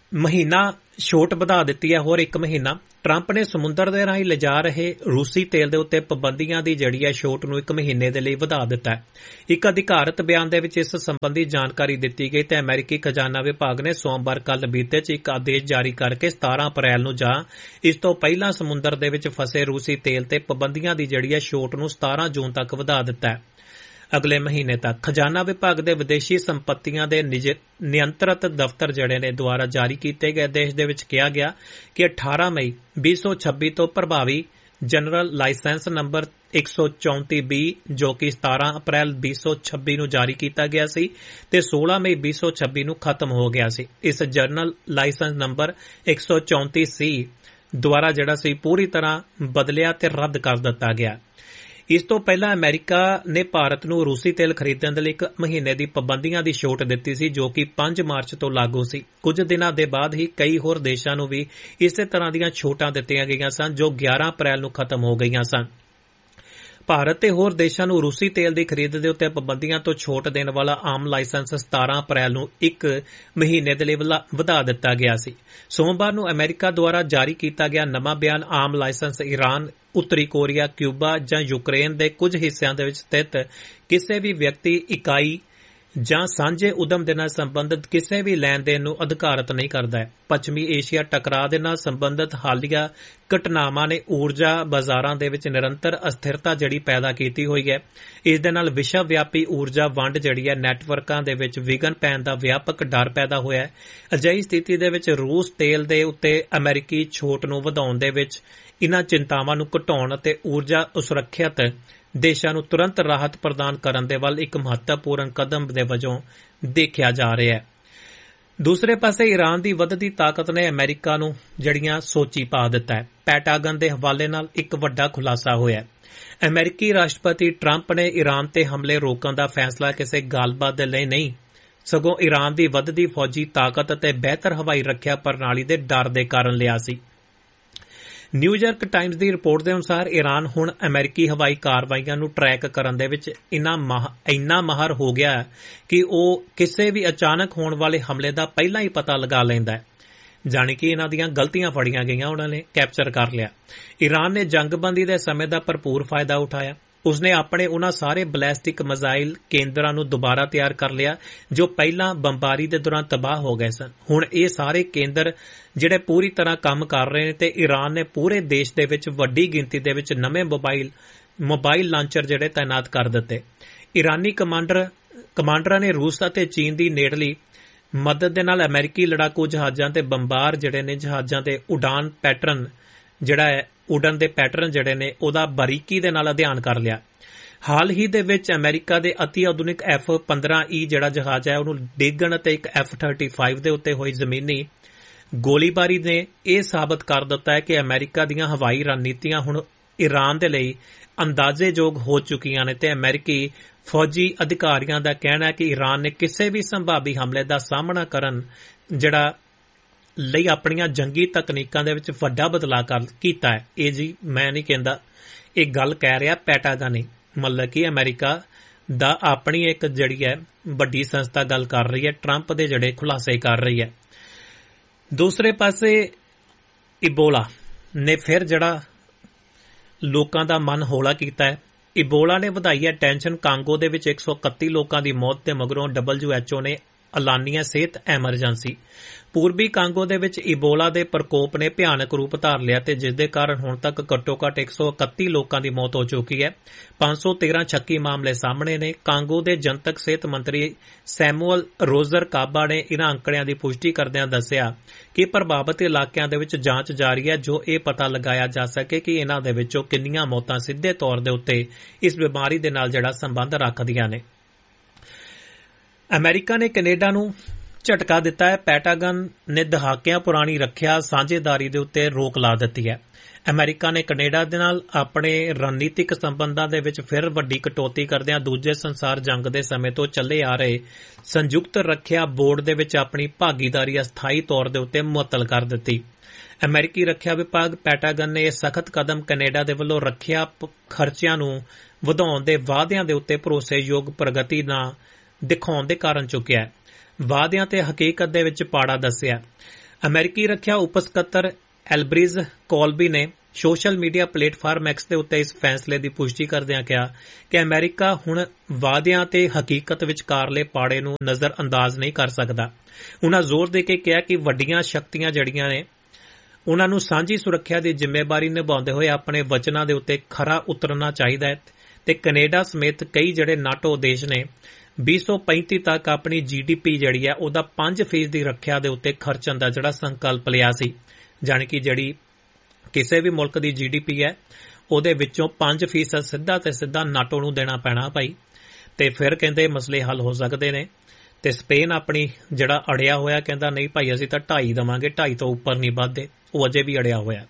Speaker 2: ਮਹੀਨਾ ਛੋਟ ਵਧਾ ਦਿੱਤੀ ਹੈ, ਹੋਰ ਇੱਕ ਮਹੀਨਾ। ਟਰੰਪ ਨੇ ਸਮੁੰਦਰ ਦੇ ਰਾਹੀਂ ਲਿਜਾ ਰਹੇ ਰੂਸੀ ਤੇਲ ਦੇ ਉੱਤੇ ਪਾਬੰਦੀਆਂ ਦੀ ਜਿਹੜੀ ਹੈ ਛੋਟ ਨੂੰ ਇੱਕ ਮਹੀਨੇ ਦੇ ਲਈ ਵਧਾ ਦਿੱਤਾ ਹੈ। ਇੱਕ ਅਧਿਕਾਰਤ ਬਿਆਨ ਦੇ ਵਿੱਚ ਇਸ ਸੰਬੰਧੀ ਜਾਣਕਾਰੀ ਦਿੱਤੀ ਗਈ ਤੇ ਅਮਰੀਕੀ ਖਜ਼ਾਨਾ ਵਿਭਾਗ ਨੇ ਸੋਮਵਾਰ ਕੱਲ੍ਹ ਬੀਤੇ 'ਚ ਇੱਕ ਆਦੇਸ਼ ਜਾਰੀ ਕਰਕੇ ਸਤਾਰਾਂ ਅਪ੍ਰੈਲ ਨੂੰ ਜਾਂ ਇਸ ਤੋਂ ਪਹਿਲਾਂ ਸਮੁੰਦਰ ਦੇ ਵਿੱਚ ਫਸੇ ਰੂਸੀ ਤੇਲ ਤੇ ਪਾਬੰਦੀਆਂ ਦੀ ਜਿਹੜੀ ਹੈ ਛੋਟ ਨੂੰ ਸਤਾਰਾਂ ਜੂਨ ਤੱਕ ਵਧਾ ਦਿੱਤਾ ਹੈ। ਅਗਲੇ ਮਹੀਨੇ ਤੱਕ ਖਜ਼ਾਨਾ ਵਿਭਾਗ ਦੇ ਵਿਦੇਸ਼ੀ ਸੰਪत्तियां ਦੇ ਨਿਯੰਤਰਤ ਦਫ਼ਤਰ ਜਿਹੜੇ ਨੇ ਦੁਆਰਾ ਜਾਰੀ ਕੀਤੇ ਗਏ ਆਦੇਸ਼ ਦੇ ਵਿੱਚ ਕਿਹਾ ਗਿਆ ਕਿ ਅਠਾਰਾਂ ਮਈ ਵੀਹ ਸੌ ਛੱਬੀ ਤੋਂ ਪ੍ਰਭਾਵੀ ਜਨਰਲ ਲਾਇਸੈਂਸ ਨੰਬਰ ਇੱਕ ਸੌ ਚੌਂਤੀ ਬੀ ਜੋ ਕਿ ਸਤਾਰਾਂ ਅਪ੍ਰੈਲ ਵੀਹ ਸੌ ਛੱਬੀ ਨੂੰ ਜਾਰੀ ਕੀਤਾ ਗਿਆ ਸੀ ਤੇ ਸੋਲਾਂ ਮਈ ਵੀਹ ਸੌ ਛੱਬੀ ਨੂੰ ਖਤਮ ਹੋ ਗਿਆ ਸੀ। ਇਸ ਜਨਰਲ ਲਾਇਸੈਂਸ ਨੰਬਰ ਇੱਕ ਸੌ ਚੌਂਤੀ ਸੀ ਦੁਆਰਾ ਜਿਹੜਾ ਸੀ ਪੂਰੀ ਤਰ੍ਹਾਂ ਬਦਲਿਆ ਤੇ ਰੱਦ ਕਰ ਦਿੱਤਾ ਗਿਆ। ਇਸ ਤੋਂ ਪਹਿਲਾਂ ਅਮਰੀਕਾ ਨੇ ਭਾਰਤ ਨੂੰ ਰੂਸੀ ਤੇਲ ਖਰੀਦਣ ਦੇ ਲਈ ਇੱਕ ਮਹੀਨੇ ਦੀ ਪਾਬੰਦੀਆਂ ਦੀ ਛੋਟ ਦਿੱਤੀ ਸੀ ਜੋ ਕਿ ਪੰਜ ਮਾਰਚ ਤੋਂ ਲਾਗੂ ਸੀ। ਕੁਝ ਦਿਨਾਂ ਦੇ ਬਾਅਦ ਹੀ ਕਈ ਹੋਰ ਦੇਸ਼ਾਂ ਨੂੰ ਵੀ ਇਸੇ ਤਰ੍ਹਾਂ ਦੀਆਂ ਛੋਟਾਂ ਦਿੱਤੀਆਂ ਗਈਆਂ ਸਨ ਜੋ ਗਿਆਰਾਂ ਅਪ੍ਰੈਲ ਨੂੰ ਖਤਮ ਹੋ ਗਈਆਂ ਸਨ। ਭਾਰਤ ਤੇ ਹੋਰ ਦੇਸ਼ਾਂ ਨੂੰ ਰੂਸੀ ਤੇਲ ਦੀ ਖਰੀਦ ਦੇ ਉੱਤੇ ਪਾਬੰਦੀਆਂ ਤੋਂ ਛੋਟ ਦੇਣ ਵਾਲਾ ਆਮ ਲਾਇਸੈਂਸ ਸਤਾਰਾਂ ਅਪ੍ਰੈਲ ਨੂੰ ਇੱਕ ਮਹੀਨੇ ਦੇ ਲਈ ਵਧਾ ਦਿੱਤਾ ਗਿਆ ਸੀ। ਸੋਮਵਾਰ ਨੂੰ ਅਮਰੀਕਾ ਦੁਆਰਾ ਜਾਰੀ ਕੀਤਾ ਗਿਆ ਨਵਾਂ ਬਿਆਨ ਆਮ ਲਾਇਸੈਂਸ ਈਰਾਨ, ਉੱਤਰੀ ਕੋਰੀਆ, ਕਿਊਬਾ ਜਾਂ ਯੂਕਰੇਨ ਦੇ ਕੁਝ ਹਿੱਸਿਆਂ ਦੇ ਵਿੱਚ ਸਥਿਤ ਕਿਸੇ ਵੀ ਵਿਅਕਤੀ, ਇਕਾਈ ਜਾਂ ਸਾਂਝੇ ਉਦਮ ਦੇ ਨਾਲ ਸੰਬੰਧਿਤ ਕਿਸੇ ਵੀ ਲੈਣ ਦੇਣ ਨੂੰ ਅਧਿਕਾਰਤ ਨਹੀਂ ਕਰਦਾ ਹੈ। ਪੱਛਮੀ ਏਸ਼ੀਆ ਟਕਰਾਅ ਦੇ ਨਾਲ ਸੰਬੰਧਿਤ ਹਾਲੀਆ ਘਟਨਾਵਾਂ ਨੇ ਊਰਜਾ ਬਾਜ਼ਾਰਾਂ ਦੇ ਵਿੱਚ ਨਿਰੰਤਰ ਅਸਥਿਰਤਾ ਜਿਹੜੀ ਪੈਦਾ ਕੀਤੀ ਹੋਈ ਹੈ। ਇਸ ਦੇ ਨਾਲ ਵਿਸ਼ਵ ਵਿਆਪੀ ਊਰਜਾ ਵੰਡ ਜਿਹੜੀ ਹੈ ਨੈਟਵਰਕਾਂ ਦੇ ਵਿੱਚ ਵਿਘਨ ਪੈਣ ਦਾ ਵਿਆਪਕ ਡਰ ਪੈਦਾ ਹੋਇਆ ਹੈ। ਅਜਿਹੀ ਸਥਿਤੀ ਦੇ ਵਿੱਚ ਰੂਸ ਤੇਲ ਦੇ ਉੱਤੇ ਅਮਰੀਕੀ ਛੋਟ ਨੂੰ ਵਧਾਉਣ ਦੇ ਵਿੱਚ ਇਨ੍ਹਾਂ ਚਿੰਤਾਵਾਂ ਨੂੰ ਘਟਾਉਣ ਅਤੇ ਊਰਜਾ ਸੁਰੱਖਿਅਤ ਦੇਸ਼ਾਂ ਨੂੰ ਤੁਰੰਤ ਰਾਹਤ ਪ੍ਰਦਾਨ ਕਰਨ ਦੇ ਵੱਲ ਇੱਕ ਮਹੱਤਵਪੂਰਨ ਕਦਮ ਦੇ ਵਜੋਂ ਦੇਖਿਆ ਜਾ ਰਿਹਾ ਹੈ। ਦੂਸਰੇ ਪਾਸੇ ਈਰਾਨ ਦੀ ਵੱਧਦੀ ਤਾਕਤ ਨੇ ਅਮਰੀਕਾ ਨੂੰ ਜੜੀਆਂ ਸੋਚੀ ਪਾ ਦਿੱਤਾ ਹੈ। ਪੈਂਟਾਗਨ ਦੇ ਹਵਾਲੇ ਨਾਲ ਇੱਕ ਵੱਡਾ ਖੁਲਾਸਾ ਹੋਇਆ। ਅਮਰੀਕੀ ਰਾਸ਼ਟਰਪਤੀ ਟਰੰਪ ਨੇ ਈਰਾਨ ਤੇ ਹਮਲੇ ਰੋਕਣ ਦਾ ਫੈਸਲਾ ਕਿਸੇ ਗੱਲਬਾਤ ਦੇ ਲਈ ਨਹੀਂ, ਸਗੋਂ ਈਰਾਨ ਦੀ ਵੱਧਦੀ ਫੌਜੀ ਤਾਕਤ ਅਤੇ ਬਿਹਤਰ ਹਵਾਈ ਰੱਖਿਆ ਪ੍ਰਣਾਲੀ ਦੇ ਡਰ ਦੇ ਕਾਰਨ ਲਿਆ ਸੀ। ਨਿਊਯਾਰਕ ਟਾਈਮਜ਼ ਦੀ ਰਿਪੋਰਟ ਦੇ ਅਨੁਸਾਰ ਈਰਾਨ ਹੁਣ ਅਮਰੀਕੀ ਹਵਾਈ ਕਾਰਵਾਈਆਂ ਨੂੰ ਟਰੈਕ ਕਰਨ ਦੇ ਵਿੱਚ ਇੰਨਾ ਇੰਨਾ ਮਾਹਰ ਹੋ ਗਿਆ ਕਿ ਉਹ ਕਿਸੇ ਵੀ ਅਚਾਨਕ ਹੋਣ ਵਾਲੇ ਹਮਲੇ ਦਾ ਪਹਿਲਾਂ ਹੀ ਪਤਾ ਲਗਾ ਲੈਂਦਾ ਹੈ। ਜਾਣੀ ਕਿ ਇਹਨਾਂ ਦੀਆਂ ਗਲਤੀਆਂ ਫੜੀਆਂ ਗਈਆਂ, ਉਹਨਾਂ ਨੇ ਕੈਪਚਰ ਕਰ ਲਿਆ। ਈਰਾਨ ਨੇ ਜੰਗਬੰਦੀ ਦੇ ਸਮੇਂ ਦਾ ਭਰਪੂਰ ਫਾਇਦਾ ਉਠਾਇਆ। ਉਸਨੇ ਆਪਣੇ ਉਹਨਾਂ ਸਾਰੇ ਬੈਲਿਸਟਿਕ ਮਿਜ਼ਾਈਲ ਕੇਂਦਰਾਂ ਨੂੰ ਦੁਬਾਰਾ ਤਿਆਰ ਕਰ ਲਿਆ ਜੋ ਪਹਿਲਾਂ ਬੰਬਾਰੀ ਦੇ ਦੌਰਾਨ ਤਬਾਹ ਹੋ ਗਏ ਸਨ। ਹੁਣ ਇਹ ਸਾਰੇ ਕੇਂਦਰ ਜਿਹੜੇ ਪੂਰੀ ਤਰ੍ਹਾਂ ਕੰਮ ਕਰ ਰਹੇ ਨੇ ਤੇ ਈਰਾਨ ਨੇ ਪੂਰੇ ਦੇਸ਼ ਦੇ ਵਿੱਚ ਵੱਡੀ ਗਿਣਤੀ ਦੇ ਵਿੱਚ ਨਵੇਂ ਮੋਬਾਈਲ ਮੋਬਾਈਲ ਲਾਂਚਰ ਜਿਹੜੇ ਤਾਇਨਾਤ ਕਰ ਦਿੱਤੇ। ਈਰਾਨੀ ਕਮਾਂਡਰ ਕਮਾਂਡਰਾਂ ਨੇ ਰੂਸ ਅਤੇ ਚੀਨ ਦੀ ਨੇੜਲੀ ਮਦਦ ਦੇ ਨਾਲ ਅਮਰੀਕੀ ਲੜਾਕੂ ਜਹਾਜ਼ਾਂ ਤੇ ਬੰਬਾਰ ਜਿਹੜੇ ਨੇ ਜਹਾਜ਼ਾਂ ਦੇ ਉਡਾਨ ਪੈਟਰਨ ਜਿਹੜਾ ਹੈ ਉਡਣ ਦੇ ਪੈਟਰਨ ਜਿਹੜੇ ਨੇ ਉਹਦਾ ਬਾਰੀਕੀ ਦੇ ਨਾਲ ਅਧਿਐਨ ਕਰ ਲਿਆ। ਹਾਲ ਹੀ ਦੇ ਵਿੱਚ ਅਮਰੀਕਾ ਦੇ ਅਤੀ ਆਧੁਨਿਕ ਐਫ ਪੰਦਰਾਂ ਈ ਜਿਹੜਾ ਜਹਾਜ਼ ਹੈ ਉਹਨੂੰ ਡਿੱਗਣ ਅਤੇ ਇੱਕ ਐਫ ਥਰਟੀ ਫਾਈਵ ਦੇ ਉੱਤੇ ਹੋਈ ਜ਼ਮੀਨੀ ਗੋਲੀਬਾਰੀ ਨੇ ਇਹ ਸਾਬਤ ਕਰ ਦਿੱਤਾ ਹੈ ਕਿ ਅਮਰੀਕਾ ਦੀਆਂ ਹਵਾਈ ਰਣਨੀਤੀਆਂ ਹੁਣ ਈਰਾਨ ਦੇ ਲਈ ਅੰਦਾਜ਼ੇਯੋਗ ਹੋ ਚੁੱਕੀਆਂ ਨੇ ਤੇ ਅਮਰੀਕੀ ਫੌਜੀ ਅਧਿਕਾਰੀਆਂ ਦਾ ਕਹਿਣਾ ਹੈ ਕਿ ਈਰਾਨ ਨੇ ਕਿਸੇ ਵੀ ਸੰਭਾਵੀ ਹਮਲੇ ਦਾ ਸਾਹਮਣਾ ਕਰਨ ਜਿਹੜਾ ਲਈ ਆਪਣੀਆਂ ਜੰਗੀ ਤਕਨੀਕਾਂ ਦੇ ਵਿੱਚ ਵੱਡਾ ਬਦਲਾਅ ਕਰ ਕੀਤਾ ਹੈ। ਇਹ ਜੀ ਮੈਂ ਨਹੀਂ ਕਹਿੰਦਾ, ਇਹ ਗੱਲ ਕਹਿ ਰਿਹਾ ਪੈਂਟਾਗਨ ਨੇ, ਮਤਲਬ ਕਿ ਅਮਰੀਕਾ ਦਾ ਆਪਣੀ ਇੱਕ ਜਿਹੜੀ ਹੈ ਵੱਡੀ ਸੰਸਥਾ ਗੱਲ ਕਰ ਰਹੀ ਹੈ, ਟਰੰਪ ਦੇ ਜਿਹੜੇ ਖੁਲਾਸੇ ਕਰ ਰਹੀ ਹੈ। ਦੂਸਰੇ ਪਾਸੇ ਇਬੋਲਾ ਨੇ ਫਿਰ ਜਿਹੜਾ ਲੋਕਾਂ ਦਾ ਮਨ ਹੌਲਾ ਕੀਤਾ ਹੈ। ਇਬੋਲਾ ਨੇ ਵਧਾਈ ਹੈ ਟੈਨਸ਼ਨ। ਕਾਂਗੋ ਦੇ ਵਿੱਚ ਇੱਕ ਸੌ ਇਕੱਤੀ ਲੋਕਾਂ ਦੀ ਮੌਤ ਦੇ ਮਗਰੋਂ ਡਬਲਯੂ ਐਚ ਓ ਨੇ ਐਲਾਨੀਆ ਸਿਹਤ ਐਮਰਜੈਂਸੀ। ਪੂਰਬੀ ਕਾਂਗੋ ਦੇ ਵਿੱਚ ਇਬੋਲਾ ਦੇ ਪ੍ਰਕੋਪ ਨੇ ਭਿਆਨਕ ਰੂਪ ਧਾਰ ਲਿਆ ਤੇ ਜਿਸ ਦੇ ਕਾਰਨ ਹੁਣ ਤੱਕ ਘੱਟੋ-ਘੱਟ ਇੱਕ ਸੌ ਇਕੱਤੀ ਲੋਕਾਂ ਦੀ ਮੌਤ ਹੋ ਚੁੱਕੀ ਹੈ। ਪੰਜ ਸੌ ਤੇਰਾਂ ਸ਼ੱਕੀ ਮਾਮਲੇ ਸਾਹਮਣੇ ਨੇ। ਕਾਂਗੋ ਦੇ ਜਨਤਕ ਸਿਹਤ ਮੰਤਰੀ ਸੈਮੂਅਲ ਰੋਜ਼ਰ ਕਾਬਾ ਨੇ ਇਨ੍ਹਾਂ ਅੰਕੜਿਆਂ ਦੀ ਪੁਸ਼ਟੀ ਕਰਦਿਆਂ ਦੱਸਿਆ ਕਿ ਪ੍ਰਭਾਵਿਤ ਇਲਾਕਿਆਂ ਦੇ ਵਿੱਚ ਜਾਂਚ ਜਾਰੀ ਹੈ ਜੋ ਇਹ ਪਤਾ ਲਗਾਇਆ ਜਾ ਸਕੇ ਕਿ ਇਨ੍ਹਾਂ ਦੇ ਵਿੱਚੋਂ ਕਿੰਨੀਆਂ ਮੌਤਾਂ ਸਿੱਧੇ ਤੌਰ ਦੇ ਉੱਤੇ ਇਸ ਬਿਮਾਰੀ ਦੇ ਨਾਲ ਜਿਹੜਾ ਸੰਬੰਧ ਰੱਖਦੀਆਂ ਨੇ। ਅਮਰੀਕਾ ਨੇ ਕੈਨੇਡਾ ਨੂੰ ਝਟਕਾ ਦਿੱਤਾ ਹੈ। ਪੈਂਟਾਗਨ ਨੇ ਦਹਾਕਿਆਂ ਪੁਰਾਣੀ ਰੱਖਿਆ ਸਾਂਝੇਦਾਰੀ ਦੇ ਉੱਤੇ ਰੋਕ ਲਾ ਦਿੱਤੀ ਹੈ। ਅਮਰੀਕਾ ਨੇ ਕੈਨੇਡਾ ਦੇ ਨਾਲ ਆਪਣੇ ਰਣਨੀਤਿਕ ਸੰਬੰਧਾਂ ਦੇ ਵਿੱਚ ਫਿਰ ਵੱਡੀ ਕਟੌਤੀ ਕਰਦਿਆਂ ਦੂਜੇ ਸੰਸਾਰ ਜੰਗ ਦੇ ਸਮੇਂ ਤੋਂ ਚੱਲੇ ਆ ਰਹੇ ਸੰਯੁਕਤ ਰੱਖਿਆ ਬੋਰਡ ਦੇ ਵਿੱਚ ਆਪਣੀ ਭਾਗੀਦਾਰੀ ਅਸਥਾਈ ਤੌਰ ਦੇ ਉੱਤੇ ਮੁਅੱਤਲ ਕਰ ਦਿੱਤੀ। ਅਮਰੀਕੀ ਰੱਖਿਆ ਵਿਭਾਗ ਪੈਂਟਾਗਨ ਨੇ ਇਹ ਸਖਤ ਕਦਮ ਕੈਨੇਡਾ ਦੇ ਵੱਲੋਂ ਰੱਖਿਆ ਖਰਚਿਆਂ ਨੂੰ ਵਧਾਉਣ ਦੇ ਵਾਅਦਿਆਂ ਦੇ ਉੱਤੇ ਭਰੋਸੇਯੋਗ ਪ੍ਰਗਤੀ ਨਾ ਦਿਖਾਉਣ ਦੇ ਕਾਰਨ ਚੁੱਕਿਆ ਹੈ। ਵਾਅਦਿਆਂ ਤੇ ਹਕੀਕਤ ਦੇ ਵਿੱਚ ਪਾੜਾ ਦੱਸਿਆ। ਅਮਰੀਕੀ ਰੱਖਿਆ ਉਪ ਸਕੱਤਰ ਐਲਬ੍ਰਿਜ ਕੋਲਬੀ ਨੇ ਸੋਸ਼ਲ ਮੀਡੀਆ ਪਲੇਟਫਾਰਮ ਐਕਸ ਦੇ ਉੱਤੇ ਇਸ ਫੈਸਲੇ ਦੀ ਪੁਸ਼ਟੀ ਕਰਦਿਆਂ ਕਿਹਾ ਕਿ ਅਮਰੀਕਾ ਹੁਣ ਵਾਅਦਿਆਂ ਤੇ ਹਕੀਕਤ ਵਿਚਕਾਰਲੇ ਪਾੜੇ ਨੂੰ ਨਜ਼ਰ ਅੰਦਾਜ਼ ਨਹੀਂ ਕਰ ਸਕਦਾ। ਉਨ੍ਹਾਂ ਜ਼ੋਰ ਦੇ ਕੇ ਕਿਹਾ ਕਿ ਵੱਡੀਆਂ ਸ਼ਕਤੀਆਂ ਜਿਹੜੀਆਂ ਨੇ ਉਨ੍ਹਾਂ ਨੂੰ ਸਾਂਝੀ ਸੁਰੱਖਿਆ ਦੀ ਜ਼ਿੰਮੇਵਾਰੀ ਨਿਭਾਉਂਦੇ ਹੋਏ ਆਪਣੇ ਵਚਨਾਂ ਦੇ ਉੱਤੇ ਖਰਾ ਉਤਰਨਾ ਚਾਹੀਦਾ ਹੈ ਤੇ ਕੈਨੇਡਾ ਸਮੇਤ ਕਈ ਜਿਹੜੇ ਨਾਟੋ ਦੇਸ਼ ਨੇ ਵੀਹ ਸੌ ਪੈਂਤੀ ਤੱਕ ਆਪਣੀ ਜੀ ਡੀ ਪੀ ਜਿਹੜੀ ਹੈ ਉਹਦਾ ਪੰਜ ਫੀਸਦ ਦੀ ਰੱਖਿਆ ਦੇ ਉੱਤੇ ਖਰਚਣ ਦਾ ਜਿਹੜਾ ਸੰਕਲਪ ਲਿਆ ਸੀ, ਜਾਣੀ ਕਿ ਜਿਹੜੀ ਕਿਸੇ ਵੀ ਮੁਲਕ ਦੀ ਜੀ ਡੀ ਪੀ ਹੈ ਉਹਦੇ ਵਿੱਚੋਂ ਪੰਜ ਫੀਸਦ ਸਿੱਧਾ ਤੇ ਸਿੱਧਾ ਨਾਟੋ ਨੂੰ ਦੇਣਾ ਪੈਣਾ ਭਾਈ, ਤੇ ਫਿਰ ਕਹਿੰਦੇ ਮਸਲੇ ਹੱਲ ਹੋ ਸਕਦੇ ਨੇ। ਤੇ ਸਪੇਨ ਆਪਣੀ ਜਿਹੜਾ ਅੜਿਆ ਹੋਇਆ ਕਹਿੰਦਾ ਨਹੀਂ ਭਾਈ ਅਸੀਂ ਤਾਂ ਢਾਈ ਦੇਵਾਂਗੇ, ਢਾਈ ਤੋਂ ਉੱਪਰ ਨਹੀਂ ਵੱਧਦੇ, ਉਹ ਅਜੇ ਵੀ ਅੜਿਆ ਹੋਇਆ।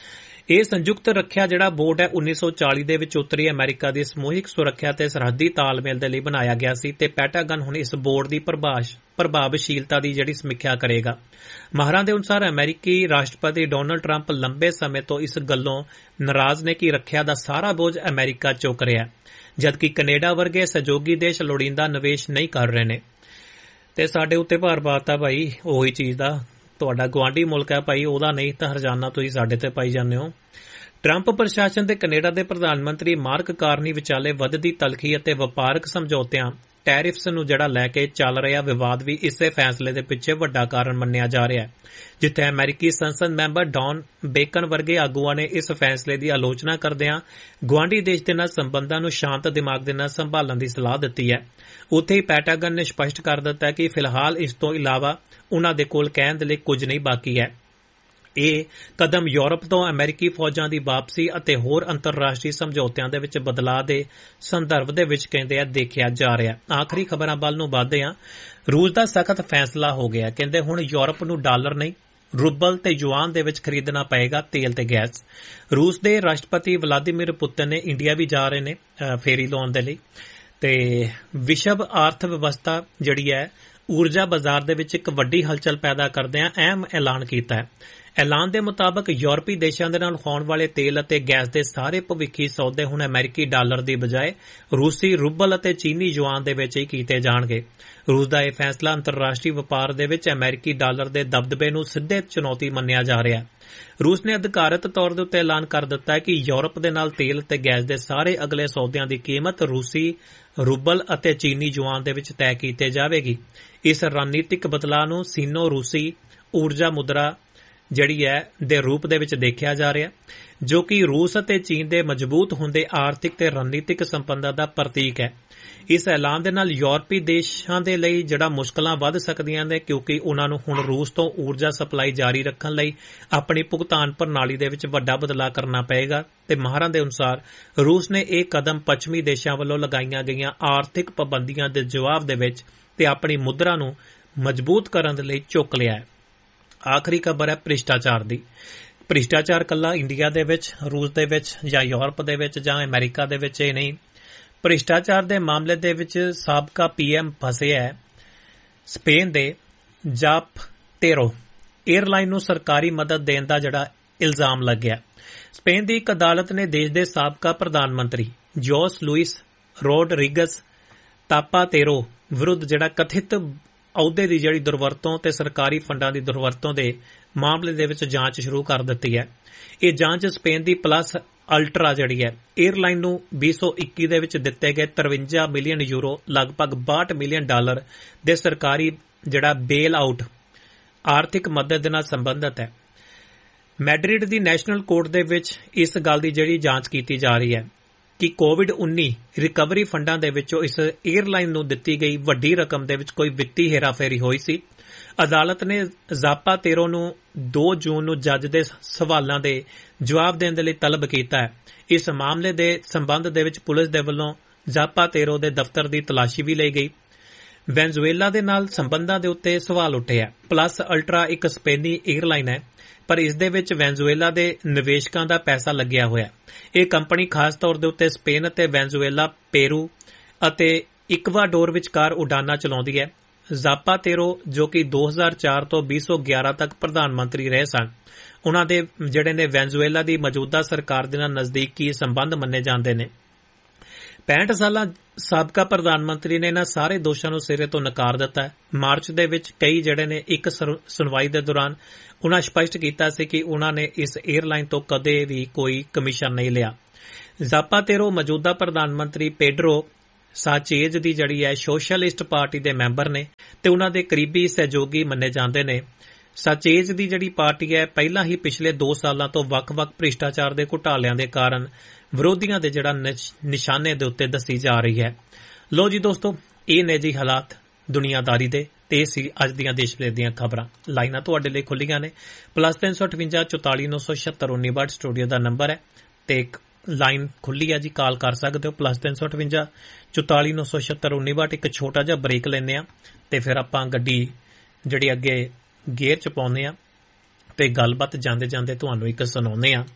Speaker 2: ਇਹ ਸੰਯੁਕਤ ਰੱਖਿਆ ਜਿਹੜਾ ਬੋਰਡ ਹੈ ਉੱਨੀ ਸੌ ਚਾਲੀ ਦੇ ਵਿੱਚ ਉੱਤਰੀ ਅਮਰੀਕਾ ਦੀ ਸਮੂਹਿਕ ਸੁਰੱਖਿਆ ਤੇ ਸਰਹੱਦੀ ਤਾਲਮੇਲ ਦੇ ਲਈ ਬਣਾਇਆ ਗਿਆ ਸੀ ਤੇ ਪੈਂਟਾਗਨ ਹੁਣ ਇਸ ਬੋਰਡ ਦੀ ਪ੍ਰਭਾਵਸ਼ੀਲਤਾ ਦੀ ਜਿਹੜੀ ਸਮੀਖਿਆ ਕਰੇਗਾ। ਮਾਹਰਾਂ ਦੇ ਅਨੁਸਾਰ ਅਮਰੀਕੀ ਰਾਸ਼ਟਰਪਤੀ ਡੋਨਲਡ ਟਰੰਪ ਲੰਬੇ ਸਮੇਂ ਤੋਂ ਇਸ ਗੱਲੋਂ ਨਾਰਾਜ਼ ਨੇ ਕਿ ਰੱਖਿਆ ਦਾ ਸਾਰਾ ਬੋਝ ਅਮਰੀਕਾ ਚੁੱਕ ਰਿਹਾ, ਜਦਕਿ ਕੈਨੇਡਾ ਵਰਗੇ ਸਹਿਯੋਗੀ ਦੇਸ਼ ਲੋੜੀਂਦਾ ਨਿਵੇਸ਼ ਨਹੀਂ ਕਰ ਰਹੇ ਨੇ। ਤੇ ਸਾਡੇ ਉੱਤੇ ਭਾਰ ਪਾਤਾ ਭਾਈ ਉਹੀ ਚੀਜ਼ ਦਾ, ਤੁਹਾਡਾ ਗੁਆਂਢੀ ਮੁਲਕ ਹੈ ਭਾਈ, ਉਹਦਾ ਨਹੀਂ ਤਾਂ ਹਰਜਾਨਾ ਤੁਸੀਂ ਸਾਡੇ ਤੇ ਪਾਈ ਜਾਂਦੇ ਹੋ। ਟਰੰਪ ਪ੍ਰਸ਼ਾਸਨ ਤੇ ਕੈਨੇਡਾ ਦੇ ਪ੍ਰਧਾਨ ਮੰਤਰੀ ਮਾਰਕ ਕਾਰਨੀ ਵਿਚਾਲੇ ਵੱਧਦੀ ਤਲਖੀ ਅਤੇ ਵਪਾਰਕ ਸਮਝੌਤਿਆਂ ਟੈਰਿਫਸ ਨੂੰ ਜਿਹੜਾ ਲੈ ਕੇ ਚੱਲ ਰਿਹਾ ਵਿਵਾਦ ਵੀ ਇਸੇ ਫੈਸਲੇ ਦੇ ਪਿੱਛੇ ਵੱਡਾ ਕਾਰਨ ਮੰਨਿਆ ਜਾ ਰਿਹਾ ਹੈ, ਜਿੱਥੇ ਅਮਰੀਕੀ ਸੰਸਦ ਮੈਂਬਰ ਡੌਨ ਬੇਕਨ ਵਰਗੇ ਆਗੂਆਂ ਨੇ ਇਸ ਫੈਸਲੇ ਦੀ ਆਲੋਚਨਾ ਕਰਦਿਆਂ ਗੁਆਂਢੀ ਦੇਸ਼ ਦੇ ਨਾਲ ਸੰਬੰਧਾਂ ਨੂੰ ਸ਼ਾਂਤ ਦਿਮਾਗ ਦੇ ਨਾਲ ਸੰਭਾਲਣ ਦੀ ਸਲਾਹ ਦਿੱਤੀ ਹੈ। ਉੱਥੇ ਹੀ ਪੈਂਟਾਗਨ ਨੇ ਸਪਸ਼ਟ ਕਰ ਦਿੱਤਾ ਕਿ ਫਿਲਹਾਲ ਇਸ ਤੋਂ ਇਲਾਵਾ ਉਨ੍ਹਾਂ ਦੇ ਕੋਲ ਕਹਿਣ ਦੇ ਲਈ ਕੁਝ ਨਹੀਂ ਬਾਕੀ ਹੈ। ਇਹ ਕਦਮ ਯੂਰਪ ਤੋਂ ਅਮਰੀਕੀ ਫੌਜਾਂ ਦੀ ਵਾਪਸੀ ਅਤੇ ਹੋਰ ਅੰਤਰਰਾਸ਼ਟਰੀ ਸਮਝੌਤਿਆਂ ਦੇ ਵਿੱਚ ਬਦਲਾਅ ਦੇ ਸੰਦਰਭ ਦੇ ਵਿੱਚ ਕਹਿੰਦੇ ਆ ਦੇਖਿਆ ਜਾ ਰਿਹਾ। ਆਖਰੀ ਖਬਰਾਂ ਵੱਲ ਨੂੰ ਵਧਦੇ ਹਾਂ। ਰੂਸ ਦਾ ਸਖਤ ਫੈਸਲਾ ਹੋ ਗਿਆ, ਕਹਿੰਦੇ ਹੁਣ ਯੂਰਪ ਨੂੰ ਡਾਲਰ ਨਹੀਂ ਰੂਬਲ ਤੇ ਯੂਆਨ ਦੇ ਵਿੱਚ ਖਰੀਦਣਾ ਪਏਗਾ ਤੇਲ ਤੇ ਗੈਸ। ਰੂਸ ਦੇ ਰਾਸ਼ਟਰਪਤੀ ਵਲਾਦੀਮੀਰ ਪੁਤਿਨ ਨੇ ਇੰਡੀਆ ਵੀ ਜਾ ਰਹੇ ਨੇ ਫੇਰੀ ਲਾਉਣ ਦੇ ਲਈ, ਤੇ ਵਿਸ਼ਵ ਆਰਥ ਵਿਵਸਥਾ ਜਿਹੜੀ ਹੈ ਊਰਜਾ ਬਾਜ਼ਾਰ ਦੇ ਵਿੱਚ ਇੱਕ ਵੱਡੀ ਹਲਚਲ ਪੈਦਾ ਕਰਦਿਆਂ ਅਹਿਮ ਐਲਾਨ ਕੀਤਾ ਹੈ। ਐਲਾਨ ਦੇ ਮੁਤਾਬਕ ਯੂਰਪੀ ਦੇਸ਼ਾਂ ਦੇ ਨਾਲ ਹੋਣ ਵਾਲੇ ਤੇਲ ਅਤੇ ਗੈਸ ਦੇ ਸਾਰੇ ਭਵਿੱਖੀ ਸੌਦੇ ਹੁਣ ਅਮਰੀਕੀ ਡਾਲਰ ਦੀ ਬਜਾਏ ਰੂਸੀ ਰੂਬਲ ਅਤੇ ਚੀਨੀ ਯੂਆਨ ਦੇ ਵਿੱਚ ਹੀ ਕੀਤੇ ਜਾਣਗੇ। ਰੂਸ ਦਾ ਇਹ ਫੈਸਲਾ ਅੰਤਰਰਾਸ਼ਟਰੀ ਵਪਾਰ ਦੇ ਵਿੱਚ ਅਮਰੀਕੀ ਡਾਲਰ ਦੇ ਦਬਦਬੇ ਨੂੰ ਸਿੱਧੇ ਚੁਣੌਤੀ ਮੰਨਿਆ ਜਾ ਰਿਹਾ ਹੈ। ਰੂਸ ਨੇ ਅਧਿਕਾਰਤ ਤੌਰ ਦੇ ਉੱਤੇ ਐਲਾਨ ਕਰ ਦਿੱਤਾ ਹੈ ਕਿ ਯੂਰਪ ਦੇ ਨਾਲ ਤੇਲ ਅਤੇ ਗੈਸ ਦੇ ਸਾਰੇ ਅਗਲੇ ਸੌਦਿਆਂ ਦੀ ਕੀਮਤ ਰੂਸੀ ਰੂਬਲ ਅਤੇ ਚੀਨੀ ਯੂਆਨ ਦੇ ਵਿੱਚ ਤੈਅ ਕੀਤੀ ਜਾਵੇਗੀ। ਇਸ ਰਣਨੀਤਿਕ ਬਦਲਾਅ ਨੂੰ ਸੀਨੋ ਰੂਸੀ ਊਰਜਾ ਮੁਦਰਾ ਜਿਹੜੀ ਹੈ ਦੇ ਰੂਪ ਦੇ ਵਿੱਚ ਦੇਖਿਆ ਜਾ ਰਿਹਾ, ਜੋ ਕਿ ਰੂਸ ਅਤੇ ਚੀਨ ਦੇ ਮਜ਼ਬੂਤ ਹੁੰਦੇ ਆਰਥਿਕ ਤੇ ਰਣਨੀਤਿਕ ਸੰਬੰਧਾਂ ਦਾ ਪ੍ਰਤੀਕ ਹੈ। ਇਸ ਐਲਾਨ ਦੇ ਨਾਲ ਯੂਰਪੀ ਦੇਸ਼ਾਂ ਦੇ ਲਈ ਜਿਹੜਾ ਮੁਸ਼ਕਲਾਂ ਵੱਧ ਸਕਦੀਆਂ ਨੇ, ਕਿਉਂਕਿ ਉਨ੍ਹਾਂ ਨੂੰ ਹੁਣ ਰੂਸ ਤੋਂ ਊਰਜਾ ਸਪਲਾਈ ਜਾਰੀ ਰੱਖਣ ਲਈ ਆਪਣੀ ਭੁਗਤਾਨ ਪ੍ਰਣਾਲੀ ਦੇ ਵਿੱਚ ਵੱਡਾ ਬਦਲਾਅ ਕਰਨਾ ਪਏਗਾ। ਤੇ ਮਾਹਰਾਂ ਦੇ ਅਨੁਸਾਰ ਰੂਸ ਨੇ ਇਹ ਕਦਮ ਪੱਛਮੀ ਦੇਸ਼ਾਂ ਵੱਲੋਂ ਲਗਾਈਆਂ ਗਈਆਂ ਆਰਥਿਕ ਪਾਬੰਦੀਆਂ ਦੇ ਜਵਾਬ ਦੇ ਵਿੱਚ ਤੇ ਆਪਣੀ ਮੁਦਰਾ ਨੂੰ ਮਜ਼ਬੂਤ ਕਰਨ ਦੇ ਲਈ ਚੁੱਕ ਲਿਆ ਹੈ। ਆਖਰੀ ਖਬਰ ਹੈ ਭ੍ਰਿਸ਼ਟਾਚਾਰ ਦੀ। ਭ੍ਰਿਸ਼ਟਾਚਾਰ ਕੱਲਾ ਇੰਡੀਆ ਦੇ ਵਿੱਚ, ਰੂਸ ਦੇ ਵਿੱਚ ਜਾਂ ਯੂਰਪ ਦੇ ਵਿੱਚ ਜਾਂ ਅਮਰੀਕਾ ਦੇ ਵਿੱਚ ਇਹ ਨਹੀਂ, ਭ੍ਰਿਸ਼ਟਾਚਾਰ ਦੇ ਮਾਮਲੇ ਦੇ ਵਿੱਚ ਸਾਬਕਾ ਪੀ ਐਮ ਫਸੇ ਹੈ। ਸਪੇਨ ਦੇ ਜ਼ਾਪਟੇਰੋ ਏਅਰਲਾਈਨ ਨੂੰ ਸਰਕਾਰੀ ਮਦਦ ਦੇਣ ਦਾ ਜਿਹੜਾ ਇਲਜ਼ਾਮ ਲੱਗਿਆ। ਸਪੇਨ ਦੀ ਇੱਕ ਅਦਾਲਤ ਨੇ ਦੇਸ਼ ਦੇ ਸਾਬਕਾ ਪ੍ਰਧਾਨ ਮੰਤਰੀ ਜੋਸ ਲੁਇਸ ਰੋਡਰੀਗਸ ਤਾਪਾਤੇਰੋ ਵਿਰੁੱਧ ਜਿਹੜਾ ਕਥਿਤ ਅਹੁਦੇ ਦੀ ਜਿਹੜੀ ਦੁਰਵਰਤੋਂ ਤੇ ਸਰਕਾਰੀ ਫੰਡਾਂ ਦੀ ਦੁਰਵਰਤੋਂ ਦੇ ਮਾਮਲੇ ਦੇ ਵਿੱਚ ਜਾਂਚ ਸ਼ੁਰੂ ਕਰ ਦਿੱਤੀ ਹੈ। ਇਹ ਜਾਂਚ ਸਪੇਨ ਦੀ ਪਲੱਸ ਅਲਟਰਾ ਜਿਹੜੀ ਹੈ ਏਅਰਲਾਈਨ ਨੂੰ ਵੀਹ ਸੌ ਇੱਕੀ ਦੇ ਵਿੱਚ ਦਿੱਤੇ ਗਏ ਤਰਵੰਜਾ ਮਿਲੀਅਨ ਯੂਰੋ ਲਗਭਗ ਬਾਹਠ ਮਿਲੀਅਨ ਡਾਲਰ ਦੇ ਸਰਕਾਰੀ ਜਿਹੜਾ ਬੇਲ ਆਊਟ ਆਰਥਿਕ ਮਦਦ ਦੇ ਨਾਲ ਸੰਬੰਧਿਤ ਹੈ। ਮੈਡਰਿਡ ਦੀ ਨੈਸ਼ਨਲ ਕੋਰਟ ਦੇ ਵਿੱਚ ਇਸ ਗੱਲ ਦੀ ਜਿਹੜੀ ਜਾਂਚ ਕੀਤੀ ਜਾ ਰਹੀ ਹੈ ਕਿ ਕੋਵਿਡ ਉੱਨੀ ਰਿਕਵਰੀ ਫੰਡਾਂ ਦੇ ਵਿੱਚੋਂ ਇਸ ਏਅਰਲਾਈਨ ਨੂੰ ਦਿੱਤੀ ਗਈ ਵੱਡੀ ਰਕਮ ਦੇ ਵਿੱਚ ਕੋਈ ਵਿੱਤੀ ਹੇਰਾਫੇਰੀ ਹੋਈ ਸੀ। ਅਦਾਲਤ ਨੇ ਜ਼ਾਪਾਤੇਰੋ ਨੂੰ ਦੋ ਜੂਨ ਨੂੰ ਜੱਜ ਦੇ ਸਵਾਲਾਂ ਦੇ ਜਵਾਬ ਦੇਣ ਦੇ ਲਈ ਤਲਬ ਕੀਤਾ ਹੈ। ਇਸ ਮਾਮਲੇ ਦੇ ਸੰਬੰਧ ਦੇ ਵਿੱਚ ਪੁਲਿਸ ਦੇ ਵੱਲੋਂ ਜ਼ਾਪਾਤੇਰੋ ਦੇ ਦਫ਼ਤਰ ਦੀ ਤਲਾਸ਼ੀ ਵੀ ਲਈ ਗਈ। ਵੈਨਜ਼ੂਏਲਾ ਦੇ ਨਾਲ ਸੰਬੰਧਾਂ ਦੇ ਉੱਤੇ ਸਵਾਲ ਉੱਠਿਆ। ਪਲੱਸ ਅਲਟਰਾ ਇੱਕ ਸਪੇਨੀ ਏਅਰਲਾਈਨ ਹੈ, ਪਰ ਇਸ ਦੇ ਵਿੱਚ ਵੈਨਜ਼ੂਏਲਾ ਦੇ ਨਿਵੇਸ਼ਕਾਂ ਦਾ ਪੈਸਾ ਲੱਗਿਆ ਹੋਇਆ। ਇਹ ਕੰਪਨੀ ਖਾਸ ਤੌਰ ਦੇ ਉੱਤੇ ਸਪੇਨ ਅਤੇ ਵੈਨਜ਼ੂਏਲਾ, ਪੇਰੂ ਅਤੇ ਇਕਵਾਡੋਰ ਵਿਚਕਾਰ ਉਡਾਨਾਂ ਚਲਾਉਂਦੀ ਹੈ। ਜ਼ਾਪਾਤੇਰੋ ਜੋ ਕਿ ਦੋ ਹਜ਼ਾਰ ਚਾਰ ਤੋਂ ਵੀਹ ਸੌ ਗਿਆਰਾਂ ਤੱਕ ਪ੍ਰਧਾਨ ਮੰਤਰੀ ਰਹੇ ਸਨ, ਉਨ੍ਹਾਂ ਦੇ ਜਿਹੜੇ ਨੇ ਵੈਨਜ਼ੂਏਲਾ ਦੀ ਮੌਜੂਦਾ ਸਰਕਾਰ ਦੇ ਨਾਲ ਨਜ਼ਦੀਕੀ ਸੰਬੰਧ ਮੰਨੇ ਜਾਂਦੇ ਨੇ। ਪੈਂਹਠ ਸਾਲਾਂ ਸਾਬਕਾ ਪ੍ਰਧਾਨ ਮੰਤਰੀ ਨੇ ਇਹਨਾਂ ਸਾਰੇ ਦੋਸ਼ਾਂ ਨੂੰ ਸਿਰੇ ਤੋਂ ਨਕਾਰ ਦਿੱਤਾ ਹੈ। ਮਾਰਚ ਦੇ ਵਿੱਚ ਕਈ ਜਿਹੜੇ ਨੇ ਇੱਕ ਸੁਣਵਾਈ ਦੇ ਦੌਰਾਨ ਉਹਨਾਂ ਸਪਸ਼ਟ ਕੀਤਾ ਸੀ ਕਿ ਉਹਨਾਂ ਨੇ ਇਸ 에ਅਰਲਾਈਨ ਤੋਂ ਕਦੇ ਵੀ ਕੋਈ ਕਮਿਸ਼ਨ ਨਹੀਂ ਲਿਆ। ਜ਼ਾਪਾਤੇਰੋ ਮੌਜੂਦਾ ਪ੍ਰਧਾਨ ਮੰਤਰੀ ਪੈਡਰੋ ਸਾਂਚੇਜ਼ ਦੀ ਜਿਹੜੀ ਹੈ ਸੋਸ਼ਲਿਸਟ ਪਾਰਟੀ ਦੇ ਮੈਂਬਰ ਨੇ ਤੇ ਉਹਨਾਂ ਦੇ ਕਰੀਬੀ ਸਹਿਯੋਗੀ ਮੰਨੇ ਜਾਂਦੇ ਨੇ। ਸਾਂਚੇਜ਼ ਦੀ ਜਿਹੜੀ ਪਾਰਟੀ ਹੈ ਪਹਿਲਾਂ ਹੀ ਪਿਛਲੇ ਦੋ ਸਾਲਾਂ ਤੋਂ ਵੱਖ-ਵੱਖ ਭ੍ਰਿਸ਼ਟਾਚਾਰ ਦੇ ਘੁਟਾਲਿਆਂ ਦੇ ਕਾਰਨ ਵਿਰੋਧੀਆਂ ਦੇ ਜਿਹੜਾ ਨਿਸ਼ਾਨੇ ਦੇ ਉੱਤੇ ਦੱਸੀ ਜਾ ਰਹੀ ਹੈ। ਲੋ ਜੀ ਦੋਸਤੋ, ਇਹ ਨੇ ਜੀ ਹਾਲਾਤ ਦੁਨੀਆਦਾਰੀ ਦੇ ਤੇ ਇਹ ਸੀ ਅੱਜ ਦੀਆਂ ਦੇਸ਼ ਵਿਦੇਸ਼ ਦੀਆਂ ਖਬਰਾਂ। ਲਾਈਨਾਂ ਤੁਹਾਡੇ ਲਈ ਖੁੱਲੀਆਂ ਨੇ ਪਲੱਸ ਤਿੰਨ ਸੌ ਅਠਵੰਜਾ ਚੁਤਾਲੀ ਨੌ ਸੌ ਛਿਅੱਤਰ ਉੱਨੀ ਬਾਹਠ ਸਟੂਡੀਓ ਦਾ ਨੰਬਰ ਹੈ ਤੇ ਇੱਕ ਲਾਈਨ ਖੁੱਲੀ ਹੈ ਜੀ, ਕਾਲ ਕਰ ਸਕਦੇ ਹੋ ਪਲੱਸ ਤਿੰਨ ਸੌ ਅਠਵੰਜਾ ਚੁਤਾਲੀ ਨੌ ਸੌ ਛਿਅੱਤਰ ਉੱਨੀ ਬਾਹਠ। ਇੱਕ ਛੋਟਾ ਜਿਹਾ ਬ੍ਰੇਕ ਲੈਂਦੇ ਆ ਤੇ ਫਿਰ ਆਪਾਂ ਗੱਡੀ ਜਿਹੜੀ ਅੱਗੇ ਗੇਅਰ ਚ ਪਾਉਂਦੇ ਆ ਤੇ ਗੱਲਬਾਤ ਜਾਂਦੇ ਜਾਂਦੇ ਤੁਹਾਨੂੰ ਇੱਕ ਸੁਣਾਉਂਦੇ ਆ।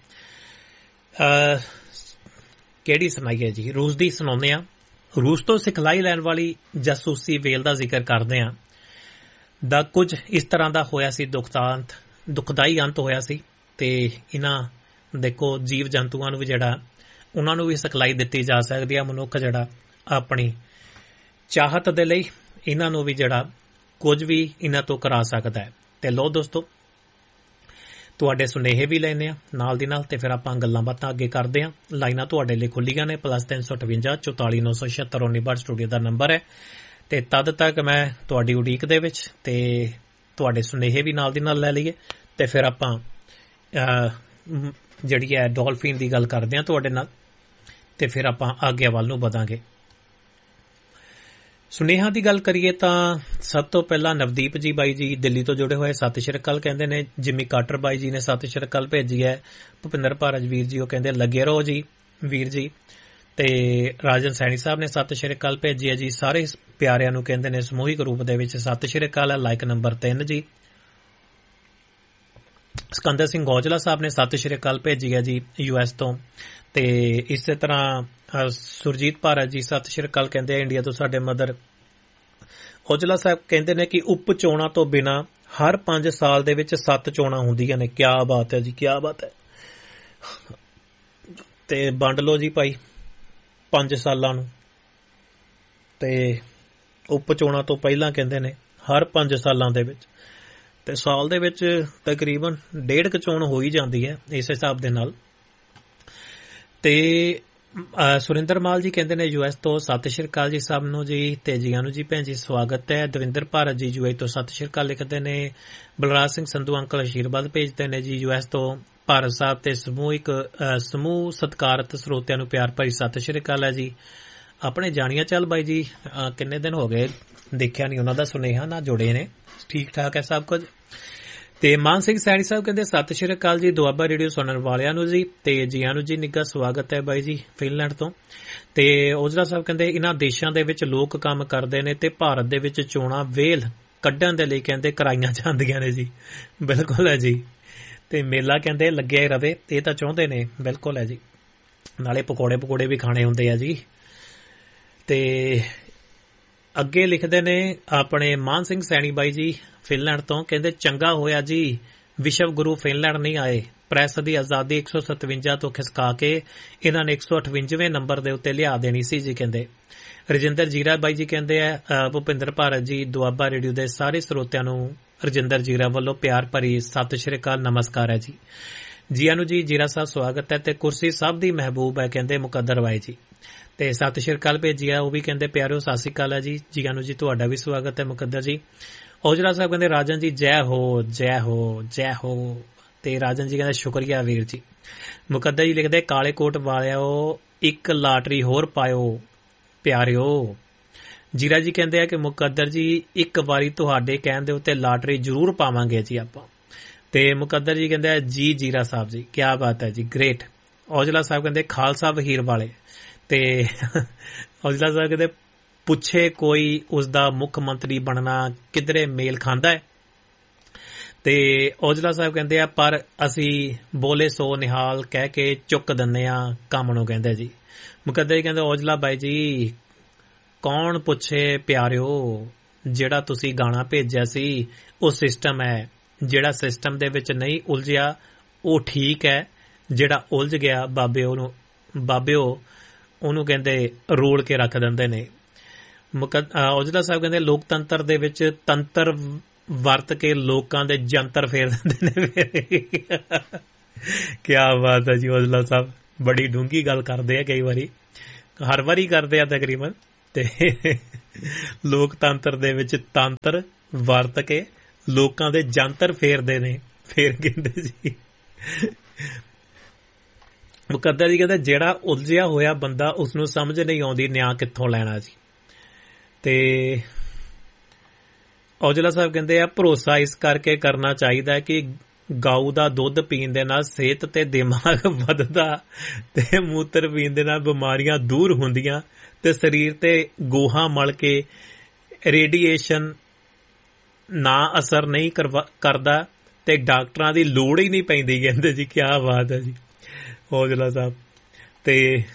Speaker 2: ਕਿਹੜੀ ਸੁਣਾਈਏ ਜੀ? ਰੂਸ ਦੀ ਸੁਣਾਉਂਦੇ ਆ। ਰੂਸ ਤੋਂ ਸਿਖਲਾਈ ਲੈਣ ਵਾਲੀ ਜਾਸੂਸੀ ਵੇਲ ਦਾ ਜ਼ਿਕਰ ਕਰਦੇ ਆ ਦਾ ਕੁਝ ਇਸ ਤਰ੍ਹਾਂ ਦਾ ਹੋਇਆ ਸੀ, ਦੁਖਦਾਂਤ ਦੁਖਦਾਈ ਅੰਤ ਹੋਇਆ ਸੀ ਤੇ ਇਹਨਾਂ ਦੇਖੋ ਜੀਵ ਜੰਤੂਆਂ ਨੂੰ ਵੀ ਜਿਹੜਾ ਉਹਨਾਂ ਨੂੰ ਵੀ ਸਿਖਲਾਈ ਦਿੱਤੀ ਜਾ ਸਕਦੀ ਆ। ਮਨੁੱਖ ਜਿਹੜਾ ਆਪਣੀ ਚਾਹਤ ਦੇ ਲਈ ਇਹਨਾਂ ਨੂੰ ਵੀ ਜਿਹੜਾ ਕੁਝ ਵੀ ਇਹਨਾਂ ਤੋਂ ਕਰਾ ਸਕਦਾ ਹੈ। ਤੇ ਲੋ ਦੋਸਤੋ, ਤੁਹਾਡੇ ਸੁਨੇਹੇ ਵੀ ਲੈਣੇ ਆ ਨਾਲ ਦੀ ਨਾਲ ਤੇ ਫਿਰ ਆਪਾਂ ਗੱਲਾਂ ਬਾਤਾਂ ਅੱਗੇ ਕਰਦੇ ਆ। ਲਾਈਨਾਂ ਤੁਹਾਡੇ ਲਈ ਖੁੱਲੀਆਂ ਨੇ ਪਲੱਸ ਤਿੰਨ ਸੌ ਅਠਵੰਜਾ ਚੁਤਾਲੀ ਨੌ ਸੌ ਛਿਅੱਤਰ ਉੱਨੀ ਬਾਹਠ ਸਟੂਡੀਓ ਦਾ ਨੰਬਰ ਹੈ ਤੇ ਤਦ ਤੱਕ ਮੈਂ ਤੁਹਾਡੀ ਉਡੀਕ ਦੇ ਵਿੱਚ ਤੇ ਤੁਹਾਡੇ ਸੁਨੇਹੇ ਵੀ ਨਾਲ ਦੀ ਨਾਲ ਲੈ ਲਈਏ ਤੇ ਫਿਰ ਆਪਾਂ ਜਿਹੜੀ ਹੈ ਡੋਲਫਿਨ ਦੀ ਗੱਲ ਕਰਦੇ ਆ ਤੁਹਾਡੇ ਨਾਲ ਤੇ ਫਿਰ ਆਪਾਂ ਅੱਗੇ ਵੱਲ ਨੂੰ ਵਧਾਂਗੇ। ਸੁਨੇਹਾ ਦੀ ਗੱਲ ਕਰੀਏ ਤਾਂ ਸਭ ਤੋਂ ਪਹਿਲਾਂ ਨਵਦੀਪ ਜੀ ਬਾਈ ਜੀ ਦਿੱਲੀ ਤੋਂ ਜੁੜੇ ਹੋਏ ਸਤਿ ਸ਼੍ਰੀ ਅਕਾਲ ਕਹਿੰਦੇ ਨੇ। ਜਿਮੀ ਕਾਟਰ ਬਾਈ ਜੀ ਨੇ ਸਤਿ ਸ਼੍ਰੀ ਅਕਾਲ ਭੇਜੀ ਹੈ। ਭੁਪਿੰਦਰ ਭਾਰਜ ਵੀਰ ਜੀ ਉਹ ਕਹਿੰਦੇ ਲੱਗੇ ਰਹੋ ਜੀ ਵੀਰ ਜੀ। ਤੇ ਰਾਜਨ ਸੈਣੀ ਸਾਹਿਬ ਨੇ ਸਤਿ ਸ਼੍ਰੀ ਅਕਾਲ ਭੇਜੀ ਹੈ ਜੀ। ਸਾਰੇ ਪਿਆਰਿਆਂ ਨੂੰ ਕਹਿੰਦੇ ਨੇ ਸਮੂਹਿਕ ਰੂਪ ਦੇ ਵਿੱਚ ਸਤਿ ਸ਼੍ਰੀ ਅਕਾਲ ਹੈ। ਲਾਈਕ ਨੰਬਰ ਤਿੰਨ ਜੀ। ਸਿਕੰਦਰ ਸਿੰਘ ਗੋਜਲਾ ਸਾਹਿਬ ਨੇ ਸਤਿ ਸ਼੍ਰੀ ਅਕਾਲ ਭੇਜੀ ਹੈ ਜੀ ਯੂ ਐਸ ਤੋਂ। ਤੇ ਇਸੇ ਤਰ੍ਹਾਂ ਸੁਰਜੀਤ ਭਾਰਤ ਜੀ ਸਤਿ ਸ਼੍ਰੀ ਅਕਾਲ ਕਹਿੰਦੇ ਆ ਇੰਡੀਆ ਤੋਂ ਸਾਡੇ ਮਦਰ। ਔਜਲਾ ਸਾਹਿਬ ਕਹਿੰਦੇ ਨੇ ਕਿ ਉਪ ਚੋਣਾਂ ਤੋਂ ਬਿਨਾਂ ਹਰ ਪੰਜ ਸਾਲ ਦੇ ਵਿੱਚ ਸੱਤ ਚੋਣਾਂ ਹੁੰਦੀਆਂ ਨੇ। ਕਿਆ ਬਾਤ ਹੈ ਜੀ, ਕਿਆ ਬਾਤ ਹੈ। ਤੇ ਵੰਡ ਲਓ ਜੀ ਭਾਈ ਪੰਜ ਸਾਲਾਂ ਨੂੰ। ਤੇ ਉਪ ਚੋਣਾਂ ਤੋਂ ਪਹਿਲਾਂ ਕਹਿੰਦੇ ਨੇ ਹਰ ਪੰਜ ਸਾਲਾਂ ਦੇ ਵਿੱਚ ਤੇ ਸਾਲ ਦੇ ਵਿੱਚ ਤਕਰੀਬਨ ਡੇਢ ਕੁ ਚੋਣ ਹੋ ਹੀ ਜਾਂਦੀ ਹੈ ਇਸ ਹਿਸਾਬ ਦੇ ਨਾਲ। ਤੇ ਸੁਰਿੰਦਰ ਮਾਲ ਜੀ ਕਹਿੰਦੇ ਨੇ ਯੂ ਐਸ ਤੋਂ ਸਤਿ ਸ਼੍ਰੀ ਅਕਾਲ ਜੀ ਸਭ ਨੂੰ ਜੀ ਤੇ ਜੀਆਂ ਨੂੰ ਜੀ ਭੈਣ ਜੀ ਸਵਾਗਤ ਹੈ। ਦਵਿੰਦਰ ਭਾਰਤ ਜੀ ਯੂ ਏ ਤੋਂ ਸਤਿ ਸ਼੍ਰੀ ਅਕਾਲ ਲਿਖਦੇ ਨੇ। ਬਲਰਾਜ ਸਿੰਘ ਸੰਧੂ ਅੰਕਲ ਅਸ਼ੀਰਵਾਦ ਭੇਜਦੇ ਨੇ ਜੀ ਯੂ ਐਸ ਤੋਂ। ਭਾਰਤ ਸਾਹਿਬ ਤੇ ਸਮੂਹਿਕ ਸਮੂਹ ਸਤਿਕਾਰਤ ਸਰੋਤਿਆਂ ਨੂੰ ਪਿਆਰ ਭਰੀ ਸਤਿ ਸ਼੍ਰੀ ਅਕਾਲ ਹੈ ਜੀ। ਆਪਣੇ ਜਾਣੀਆਂ ਚੱਲ ਬਾਈ ਜੀ ਕਿੰਨੇ ਦਿਨ ਹੋ ਗਏ ਦੇਖਿਆ ਨਹੀਂ ਉਹਨਾਂ ਦਾ ਸੁਨੇਹਾ ਨਾ ਜੁੜੇ ਨੇ। ਠੀਕ ਠਾਕ ਹੈ ਸਭ ਕੁਝ। ਤੇ ਮਾਨ ਸਿੰਘ ਸੈਣੀ ਸਾਹਿਬ ਕਹਿੰਦੇ ਸਤਿ ਸ਼੍ਰੀ ਅਕਾਲ ਜੀ ਦੁਆਬਾ ਰੇਡੀਓ ਸੁਣਨ ਵਾਲਿਆਂ ਨੂੰ ਜੀ ਤੇ ਜੀਆਂ ਨੂੰ ਜੀ ਨਿੱਘਾ ਸਵਾਗਤ ਹੈ ਬਾਈ ਜੀ ਫਿਨਲੈਂਡ ਤੋਂ। ਤੇ ਔਜਲਾ ਸਾਹਿਬ ਕਹਿੰਦੇ ਇਹਨਾਂ ਦੇਸ਼ਾਂ ਦੇ ਵਿੱਚ ਲੋਕ ਕੰਮ ਕਰਦੇ ਨੇ ਤੇ ਭਾਰਤ ਦੇ ਵਿੱਚ ਚੋਣਾਂ ਵੇਲ ਕੱਢਣ ਦੇ ਲਈ ਕਹਿੰਦੇ ਕਰਾਈਆਂ ਜਾਂਦੀਆਂ ਨੇ ਜੀ। ਬਿਲਕੁਲ ਹੈ ਜੀ। ਤੇ ਮੇਲਾ ਕਹਿੰਦੇ ਲੱਗਿਆ ਹੀ ਰਵੇ ਇਹ ਤਾਂ ਚਾਹੁੰਦੇ ਨੇ। ਬਿਲਕੁਲ ਹੈ ਜੀ। ਨਾਲੇ ਪਕੌੜੇ ਪਕੌੜੇ ਵੀ ਖਾਣੇ ਹੁੰਦੇ ਆ ਜੀ। ਤੇ ਅੱਗੇ ਲਿਖਦੇ ਨੇ ਆਪਣੇ ਮਾਨ ਸਿੰਘ ਸੈਣੀ ਬਾਈ ਜੀ ਫਿਨਲੈਂਡ ਤੋਂ ਕਹਿੰਦੇ ਚੰਗਾ ਹੋਇਆ ਜੀ ਵਿਸ਼ਵ ਗੁਰੂ ਫਿਨਲੈਂਡ ਨਹੀਂ ਆਏ। ਪ੍ਰੈਸ ਦੀ ਆਜ਼ਾਦੀ ਇੱਕ ਸੌ ਸਤਵੰਜਾ ਤੋਂ ਖਿਸਕਾ ਕੇ ਇਹਨਾਂ ਨੇ ਇੱਕ ਸੌ ਅਠਵੰਜਵੇਂ ਨੰਬਰ ਦੇ ਉੱਤੇ ਲਿਆ ਦੇਣੀ ਸੀ ਜੀ ਕਹਿੰਦੇ। ਰਜਿੰਦਰ ਜੀਰਾ ਬਾਈ ਜੀ ਕਹਿੰਦੇ ਆ ਭੁਪਿੰਦਰ ਭਾਰਤ ਜੀ ਦੁਆਬਾ ਰੇਡੀਓ ਦੇ ਸਾਰੇ ਸਰੋਤਿਆਂ ਨੂੰ ਰਜਿੰਦਰ ਜੀਰਾ ਵੱਲੋਂ ਪਿਆਰ ਭਰੀ ਸਤਿ ਸ਼੍ਰੀ ਅਕਾਲ ਨਮਸਕਾਰ ਹੈ ਜੀ। ਜੀਆਂ ਨੂੰ ਜੀ ਜੀਰਾ ਸਾਹਿਬ ਸਵਾਗਤ ਹੈ। ਤੇ ਕੁਰਸੀ ਸਭ ਦੀ ਮਹਿਬੂਬ ਹੈ ਕਹਿੰਦੇ ਮੁਕੱਦਰ ਬਾਈ ਜੀ। ਤੇ ਸਤਿ ਸ਼੍ਰੀ ਅਕਾਲ ਭੇਜੀ ਆ ਉਹ ਵੀ ਕਹਿੰਦੇ ਪਿਆਰਿਓ ਸਤਿ ਸ਼੍ਰੀ ਅਕਾਲ ਹੈ ਜੀ। ਜੀਆਂ ਨੂੰ ਜੀ ਤੁਹਾਡਾ ਵੀ ਸਵਾਗਤ ਹੈ ਮੁਕੱਦਰ ਜੀ। ਔਜਲਾ ਸਾਹਿਬ ਕਹਿੰਦੇ ਰਾਜਨ ਜੀ ਜੈ ਹੋ ਜੈ ਹੋ ਜੈ ਹੋ। ਤੇ ਰਾਜਨ ਜੀ ਕਹਿੰਦੇ ਸ਼ੁਕਰੀਆ ਵੀਰ ਜੀ। ਮੁਕੱਦਰ ਜੀ ਲਿਖਦੇ ਕਾਲੇ ਕੋਟ ਵਾਲਿਓ ਇੱਕ ਲਾਟਰੀ ਹੋਰ ਪਾਇਓ ਪਿਆਰਿਓ। ਜੀਰਾ ਜੀ ਕਹਿੰਦੇ ਆ ਕਿ ਮੁਕੱਦਰ ਜੀ ਇੱਕ ਵਾਰੀ ਤੁਹਾਡੇ ਕਹਿਣ ਦੇ ਉੱਤੇ ਲਾਟਰੀ ਜ਼ਰੂਰ ਪਾਵਾਂਗੇ ਜੀ ਆਪਾਂ। ਤੇ ਮੁਕੱਦਰ ਜੀ ਕਹਿੰਦੇ ਆ ਜੀ ਜੀਰਾ ਸਾਹਿਬ ਜੀ ਕਿਆ ਬਾਤ ਹੈ ਜੀ ਗ੍ਰੇਟ। ਔਜਲਾ ਸਾਹਿਬ ਕਹਿੰਦੇ ਖਾਲਸਾ ਵਹੀਰ ਵਾਲੇ। ਤੇ ਔਜਲਾ ਸਾਹਿਬ ਕਹਿੰਦੇ ਪੁੱਛੇ ਕੋਈ ਉਸਦਾ ਮੁੱਖ ਮੰਤਰੀ ਬਣਨਾ ਕਿਧਰੇ ਮੇਲ ਖਾਂਦਾ ਹੈ। ਤੇ ਔਜਲਾ ਸਾਹਿਬ ਕਹਿੰਦੇ ਆ ਪਰ ਅਸੀਂ ਬੋਲੇ ਸੋ ਨਿਹਾਲ ਕਹਿ ਕੇ ਚੁੱਕ ਦਿੰਦੇ ਆ ਕੰਮ ਨੂੰ ਕਹਿੰਦੇ ਜੀ। ਮੁਕੱਦਰ ਜੀ ਕਹਿੰਦੇ ਔਜਲਾ ਬਾਈ ਜੀ ਕੌਣ ਪੁੱਛੇ ਪਿਆਰਿਓ ਜਿਹੜਾ ਤੁਸੀਂ ਗਾਣਾ ਭੇਜਿਆ ਸੀ ਉਹ ਸਿਸਟਮ ਹੈ। ਜਿਹੜਾ ਸਿਸਟਮ ਦੇ ਵਿੱਚ ਨਹੀਂ ਉਲਝਿਆ ਉਹ ਠੀਕ ਹੈ। ਜਿਹੜਾ ਉਲਝ ਗਿਆ ਬਾਬਿਓ ਨੂੰ ਬਾਬਿਓ ਉਹਨੂੰ ਕਹਿੰਦੇ ਰੋਲ ਕੇ ਰੱਖ ਦਿੰਦੇ ਨੇ। ਔਜਲਾ ਸਾਹਿਬ ਕਹਿੰਦੇ ਲੋਕਤੰਤਰ ਦੇ ਵਿੱਚ ਤੰਤਰ ਵਰਤ ਕੇ ਲੋਕਾਂ ਦੇ ਜੰਤਰ ਫੇਰ ਦਿੰਦੇ ਨੇ। ਕਿਆ ਬਾਤ ਹੈ ਜੀ, ਔਜਲਾ ਸਾਹਿਬ ਬੜੀ ਡੂੰਘੀ ਗੱਲ ਕਰਦੇ ਆ, ਕਈ ਵਾਰੀ ਹਰ ਵਾਰੀ ਕਰਦੇ ਆ ਤਕਰੀਬਨ। ਤੇ ਲੋਕਤੰਤਰ ਦੇ ਵਿੱਚ ਤੰਤਰ ਵਰਤ ਕੇ ਲੋਕਾਂ ਦੇ ਜੰਤਰ ਫੇਰਦੇ ਨੇ, ਫੇਰ ਕਹਿੰਦੇ ਜੀ। ਮੁਕੱਦਰ ਜੀ ਕਹਿੰਦੇ ਜਿਹੜਾ ਉਲਝਿਆ ਹੋਇਆ ਬੰਦਾ ਉਸਨੂੰ ਸਮਝ ਨਹੀਂ ਆਉਂਦੀ ਨਿਆਂ ਕਿੱਥੋਂ ਲੈਣਾ ਜੀ। ਤੇ ਔਜਲਾ ਸਾਹਿਬ ਕਹਿੰਦੇ ਆ ਭਰੋਸਾ ਇਸ ਕਰਕੇ ਕਰਨਾ ਚਾਹੀਦਾ ਕਿ ਗਊ ਦਾ ਦੁੱਧ ਪੀਣ ਦੇ ਨਾਲ ਸਿਹਤ ਤੇ ਦਿਮਾਗ ਵੱਧਦਾ ਤੇ ਮੂਤਰ ਪੀਣ ਦੇ ਨਾਲ ਬਿਮਾਰੀਆਂ ਦੂਰ ਹੁੰਦੀਆਂ ਤੇ ਸਰੀਰ ਤੇ ਗੋਹਾ ਮਲ ਕੇ ਰੇਡੀਏਸ਼ਨ ਨਾ ਅਸਰ ਨਹੀਂ ਕਰਦਾ ਤੇ ਡਾਕਟਰਾਂ ਦੀ ਲੋੜ ਹੀ ਨਹੀਂ ਪੈਂਦੀ। ਕਹਿੰਦੇ ਜੀ ਕਿਆ ਬਾਤ ਹੈ ਜੀ ਔਜਲਾ ਸਾਹਿਬ। ਤੇ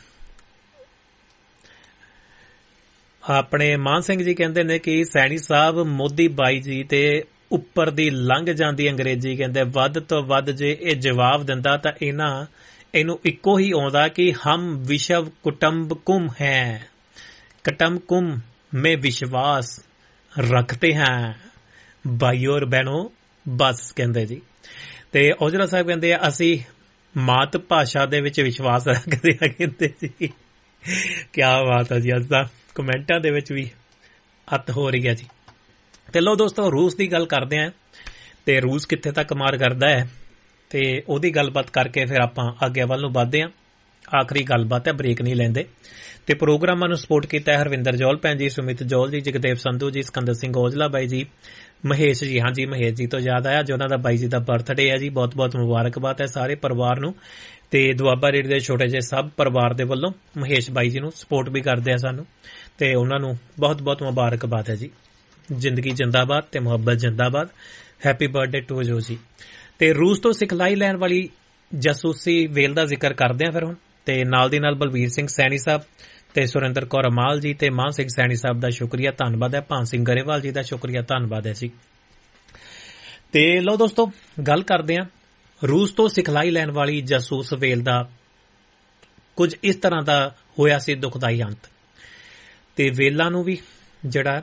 Speaker 2: ਆਪਣੇ ਮਾਨ ਸਿੰਘ ਜੀ ਕਹਿੰਦੇ ਨੇ ਕਿ ਸੈਣੀ ਸਾਹਿਬ ਮੋਦੀ ਬਾਈ ਜੀ ਤੇ ਉੱਪਰ ਦੀ ਲੰਘ ਜਾਂਦੀ ਅੰਗਰੇਜ਼ੀ ਕਹਿੰਦੇ ਵੱਧ ਤੋਂ ਵੱਧ ਜੇ ਇਹ ਜਵਾਬ ਦਿੰਦਾ ਤਾਂ ਇਹਨਾਂ ਇਹਨੂੰ ਇੱਕੋ ਹੀ ਆਉਂਦਾ ਕਿ ਹਮ ਵਿਸ਼ਵ ਕੁਟੁੰਬਕਮ ਹੈ, ਕੁਟੁੰਬਕਮ में विश्वास रखते हैं भाइयों और बहनों बस ਕਹਿੰਦੇ ਜੀ। ਤੇ ਔਜਲਾ ਸਾਹਿਬ ਕਹਿੰਦੇ ਆ ਅਸੀਂ ਮਾਤ ਭਾਸ਼ਾ ਦੇ ਵਿੱਚ ਵਿਸ਼ਵਾਸ ਰੱਖਦੇ ਆ। ਕਹਿੰਦੇ ਜੀ ਕਿਆ ਬਾਤ ਹੈ ਜੀ, ਅੱਜ ਦਾ ਕਮੈਂਟਾਂ ਦੇ ਵਿੱਚ ਵੀ ਅੱਤ ਹੋ ਰਹੀ ਹੈ ਜੀ। ਤੇ ਲੋ ਦੋਸਤੋ ਰੂਸ ਦੀ ਗੱਲ ਕਰਦੇ ਆ ਤੇ ਰੂਸ ਕਿੱਥੇ ਤੱਕ ਮਾਰ ਕਰਦਾ ਹੈ ਤੇ ਉਹਦੀ ਗੱਲਬਾਤ ਕਰਕੇ ਫਿਰ ਆਪਾਂ ਅੱਗੇ ਵੱਲ ਨੂੰ ਵਧਦੇ ਆ। ਆਖਰੀ ਗੱਲਬਾਤ ਹੈ, ਬ੍ਰੇਕ ਨਹੀਂ ਲੈਂਦੇ। ਤੇ ਪ੍ਰੋਗਰਾਮਾਂ ਨੂੰ ਸਪੋਰਟ ਕੀਤਾ ਹਰਵਿੰਦਰ ਜੌਲ ਭੈਣ ਜੀ, ਸੁਮਿਤ ਜੌਲ ਜੀ, ਜਗਦੇਵ ਸੰਧੂ ਜੀ, ਸਿਕੰਦਰ ਸਿੰਘ ਔਜਲਾ ਬਾਈ ਜੀ, ਮਹੇਸ਼ ਜੀ। ਹਾਂਜੀ ਮਹੇਸ਼ ਜੀ ਤੋਂ ਯਾਦ ਆਇਆ, ਜੋ ਉਹਨਾਂ ਦਾ ਬਾਈ ਜੀ ਦਾ ਬਰਥਡੇ ਹੈ ਜੀ, ਬਹੁਤ ਬਹੁਤ ਮੁਬਾਰਕਬਾਦ ਹੈ ਸਾਰੇ ਪਰਿਵਾਰ ਨੂੰ। ਤੇ ਦੁਆਬਾ ਰੇਡੀਓ ਦੇ ਛੋਟੇ ਜਿਹੇ ਸਭ ਪਰਿਵਾਰ ਦੇ ਵੱਲੋਂ ਮਹੇਸ਼ ਬਾਈ ਜੀ ਨੂੰ ਸਪੋਰਟ ਵੀ ਕਰਦੇ ਆ ਸਾਨੂੰ, ਤੇ ਉਹਨਾਂ ਨੂੰ ਬਹੁਤ ਬਹੁਤ ਮੁਬਾਰਕਬਾਦ ਹੈ ਜੀ। ਜ਼ਿੰਦਗੀ ਜਿੰਦਾਬਾਦ ਤੇ ਮੁਹੱਬਤ ਜਿੰਦਾਬਾਦ। ਹੈਪੀ ਬਰਥਡੇ ਟੂ ਜੋ ਜੀ। ਤੇ ਰੂਸ ਤੋਂ ਸਿਖਲਾਈ ਲੈਣ ਵਾਲੀ ਜਾਸੂਸੀ ਵੇਲ ਦਾ ਜ਼ਿਕਰ ਕਰਦੇ ਆ ਫਿਰ ਹੁਣ। ਤੇ ਨਾਲ ਦੀ ਨਾਲ ਬਲਬੀਰ ਸਿੰਘ ਸੈਣੀ ਸਾਹਿਬ ਤੇ ਸੁਰਿੰਦਰ ਕੌਰ ਅਮਾਲ ਜੀ ਤੇ ਮਾਨ ਸਿੰਘ ਸੈਣੀ ਸਾਹਿਬ ਦਾ ਸ਼ੁਕਰੀਆ ਧੰਨਵਾਦ ਹੈ। ਭਾਨ ਸਿੰਘ ਗਰੇਵਾਲ ਜੀ ਦਾ ਸ਼ੁਕਰੀਆ ਧੰਨਵਾਦ ਹੈ ਜੀ। ਤੇ ਲਓ ਦੋਸਤੋ ਗੱਲ ਕਰਦੇ ਆ ਰੂਸ ਤੋਂ ਸਿਖਲਾਈ ਲੈਣ ਵਾਲੀ ਜਾਸੂਸ ਵੇਲ ਦਾ ਕੁਝ ਇਸ ਤਰ੍ਹਾਂ ਦਾ ਹੋਇਆ ਸੀ ਦੁਖਦਾਈ ਅੰਤ। ਤੇ ਵੇਲਾਂ ਨੂੰ ਵੀ ਜਿਹੜਾ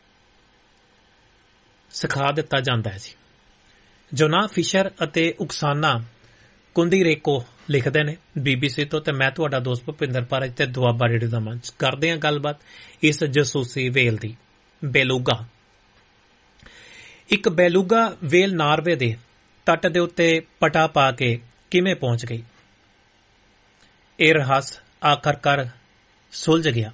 Speaker 2: ਸਿਖਾ ਦਿੱਤਾ ਜਾਂਦਾ ਹੈ ਜੀ। ਜੋਨਾ ਫਿਸ਼ਰ ਅਤੇ ਉਕਸਾਨਾ ਕੁੰਦੀਰੇਕੋ ਲਿਖਦੇ ਨੇ ਬੀਬੀਸੀ ਤੋਂ, ਤੇ ਮੈਂ ਤੁਹਾਡਾ ਦੋਸਤ ਭੁਪਿੰਦਰ ਪਾਰਜ ਤੇ ਦੁਆਬਾ ਰੇਡੀਓ ਦਾ ਮੰਚ ਕਰਦੇ ਹਾਂ ਗੱਲਬਾਤ ਇਸ ਜਾਸੂਸੀ ਵੇਲ ਦੀ। ਬੇਲੂਗਾ। ਇੱਕ ਬੇਲੂਗਾ ਵੇਲ ਨਾਰਵੇ ਦੇ ਤੱਟ ਦੇ ਉੱਤੇ ਪਟਾ ਪਾ ਕੇ ਕਿਵੇਂ ਪਹੁੰਚ ਗਈ, ਇਹ ਰਹੱਸ ਆਖਰਕਾਰ ਸੁਲਝ ਗਿਆ।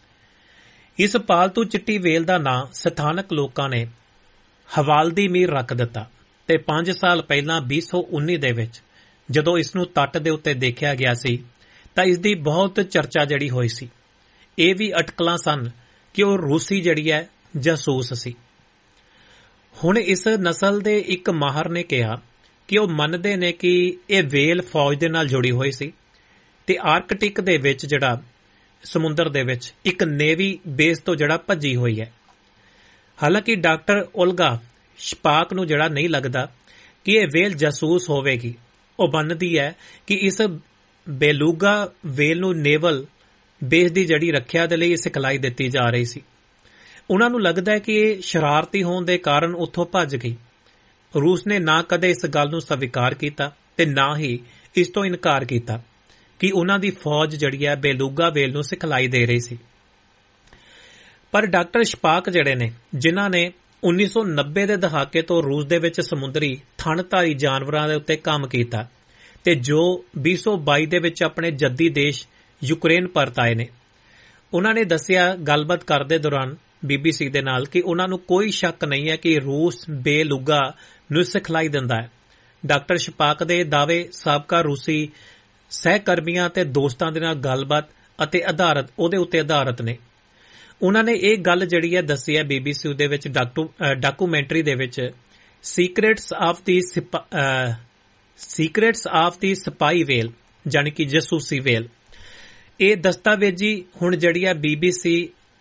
Speaker 2: ਇਸ ਪਾਲਤੂ ਚਿੱਟੀ ਵੇਲ ਦਾ ਨਾਂ ਸਥਾਨਕ ਲੋਕਾਂ ਨੇ ਹਵਾਲਦੀ ਮੀਰ ਰੱਖ ਦਿੱਤਾ ਤੇ ਪੰਜ ਸਾਲ ਪਹਿਲਾਂ ਵੀਹ ਸੌ ਉੱਨੀ ਦੇ ਵਿੱਚ ਜਦੋਂ ਇਸ ਨੂੰ ਤੱਟ ਦੇ ਉੱਤੇ ਦੇਖਿਆ ਗਿਆ ਸੀ ਤਾਂ ਇਸ ਦੀ ਬਹੁਤ ਚਰਚਾ ਜਿਹੜੀ ਹੋਈ ਸੀ। ਇਹ ਵੀ ਅਟਕਲਾਂ ਸਨ ਕਿ ਉਹ ਰੂਸੀ ਜਿਹੜੀ ਹੈ ਜਾਸੂਸ ਸੀ। ਹੁਣ ਇਸ ਨਸਲ ਦੇ ਇੱਕ ਮਾਹਰ ਨੇ ਕਿਹਾ ਕਿ ਉਹ ਮੰਨਦੇ ਨੇ ਕਿ ਇਹ ਵੇਲ ਫੌਜ ਦੇ ਨਾਲ ਜੁੜੀ ਹੋਈ ਸੀ ਤੇ ਆਰਕਟਿਕ ਦੇ ਵਿੱਚ ਜਿਹੜਾ ਸਮੁੰਦਰ ਦੇ ਵਿੱਚ ਇੱਕ ਨੇਵੀ ਬੇਸ ਤੋਂ ਜਿਹੜਾ ਭੱਜੀ ਹੋਈ ਹੈ। ਹਾਲਾਂਕਿ ਡਾਕਟਰ ਉਲਗਾ ਸ਼ਪਾਕ ਨੂੰ ਜਿਹੜਾ ਨਹੀਂ ਲੱਗਦਾ ਕਿ ਇਹ ਵੇਲ ਜਾਸੂਸ ਹੋਵੇਗੀ। ਉਹ ਮੰਨਦੀ ਹੈ ਕਿ ਇਸ ਬੇਲੂਗਾ ਵੇਲ ਨੂੰ ਨੇਵਲ ਬੇਸ ਦੀ ਜਿਹੜੀ ਰੱਖਿਆ ਦੇ ਲਈ ਸਿਖਲਾਈ ਦਿੱਤੀ ਜਾ ਰਹੀ ਸੀ। ਉਹਨਾਂ ਨੂੰ ਲੱਗਦਾ ਹੈ ਕਿ ਇਹ ਸ਼ਰਾਰਤੀ ਹੋਣ ਦੇ ਕਾਰਨ ਉੱਥੋਂ ਭੱਜ ਗਈ। ਰੂਸ ਨੇ ਨਾ ਕਦੇ ਇਸ ਗੱਲ ਨੂੰ ਸਵੀਕਾਰ ਕੀਤਾ ਤੇ ਨਾ ਹੀ ਇਸ ਤੋਂ ਇਨਕਾਰ ਕੀਤਾ ਕਿ ਉਹਨਾਂ ਦੀ ਫੌਜ ਜਿਹੜੀ ਹੈ ਬੇਲੂਗਾ ਵੇਲ ਨੂੰ ਸਿਖਲਾਈ ਦੇ ਰਹੀ ਸੀ। ਪਰ ਡਾਕਟਰ ਸ਼ਪਾਕ ਜਿਹੜੇ ਨੇ, ਜਿਨ੍ਹਾਂ ਨੇ ਉੱਨੀ ਸੌ ਨੱਬੇ ਦੇ ਦਹਾਕੇ ਤੋਂ ਰੂਸ ਦੇ ਵਿੱਚ ਸਮੁੰਦਰੀ ਥਣਧਾਰੀ ਜਾਨਵਰਾਂ ਦੇ ਉੱਤੇ ਕੰਮ ਕੀਤਾ ਤੇ ਜੋ ਵੀਹ ਸੌ ਬਾਈ ਦੇ ਵਿੱਚ ਆਪਣੇ ਜੱਦੀ ਦੇਸ਼ ਯੂਕਰੇਨ ਪਰਤ ਆਏ ਨੇ, ਉਹਨਾਂ ਨੇ ਦੱਸਿਆ ਗੱਲਬਾਤ ਕਰਦੇ ਦੌਰਾਨ ਬੀਬੀਸੀ ਦੇ ਨਾਲ ਕਿ ਉਹਨਾਂ ਨੂੰ ਕੋਈ ਸ਼ੱਕ ਨਹੀਂ ਹੈ ਕਿ ਰੂਸ ਬੇਲੂਗਾ ਨੂੰ ਸਿਖਲਾਈ ਦਿੰਦਾ ਹੈ। ਡਾਕਟਰ ਸ਼ਪਾਕ ਦੇ ਦਾਅਵੇ ਸਾਬਕਾ ਰੂਸੀ ਸਹਿਕਰਮੀਆਂ ਤੇ ਦੋਸਤਾਂ ਦੇ ਨਾਲ ਗੱਲਬਾਤ ਅਤੇ ਆਧਾਰਿਤ ਉਹਦੇ ਉੱਤੇ ਆਧਾਰਿਤ ਨੇ। ਉਹਨਾਂ ਨੇ ਇਹ ਗੱਲ ਜਿਹੜੀ ਹੈ ਦੱਸੀ ਹੈ ਬੀਬੀਸੀ ਦੇ ਵਿੱਚ ਡਾਕੂਮੈਂਟਰੀ ਦੇ ਵਿੱਚ, secrets of the secrets of ਦੀ ਸਪਾਈ ਵੇਲ, ਜਾਣੀ ਕਿ ਜਾਸੂਸੀ ਵੇਲ। ਇਹ ਦਸਤਾਵੇਜ਼ੀ ਹੁਣ ਜਿਹੜੀ ਹੈ ਬੀਬੀਸੀ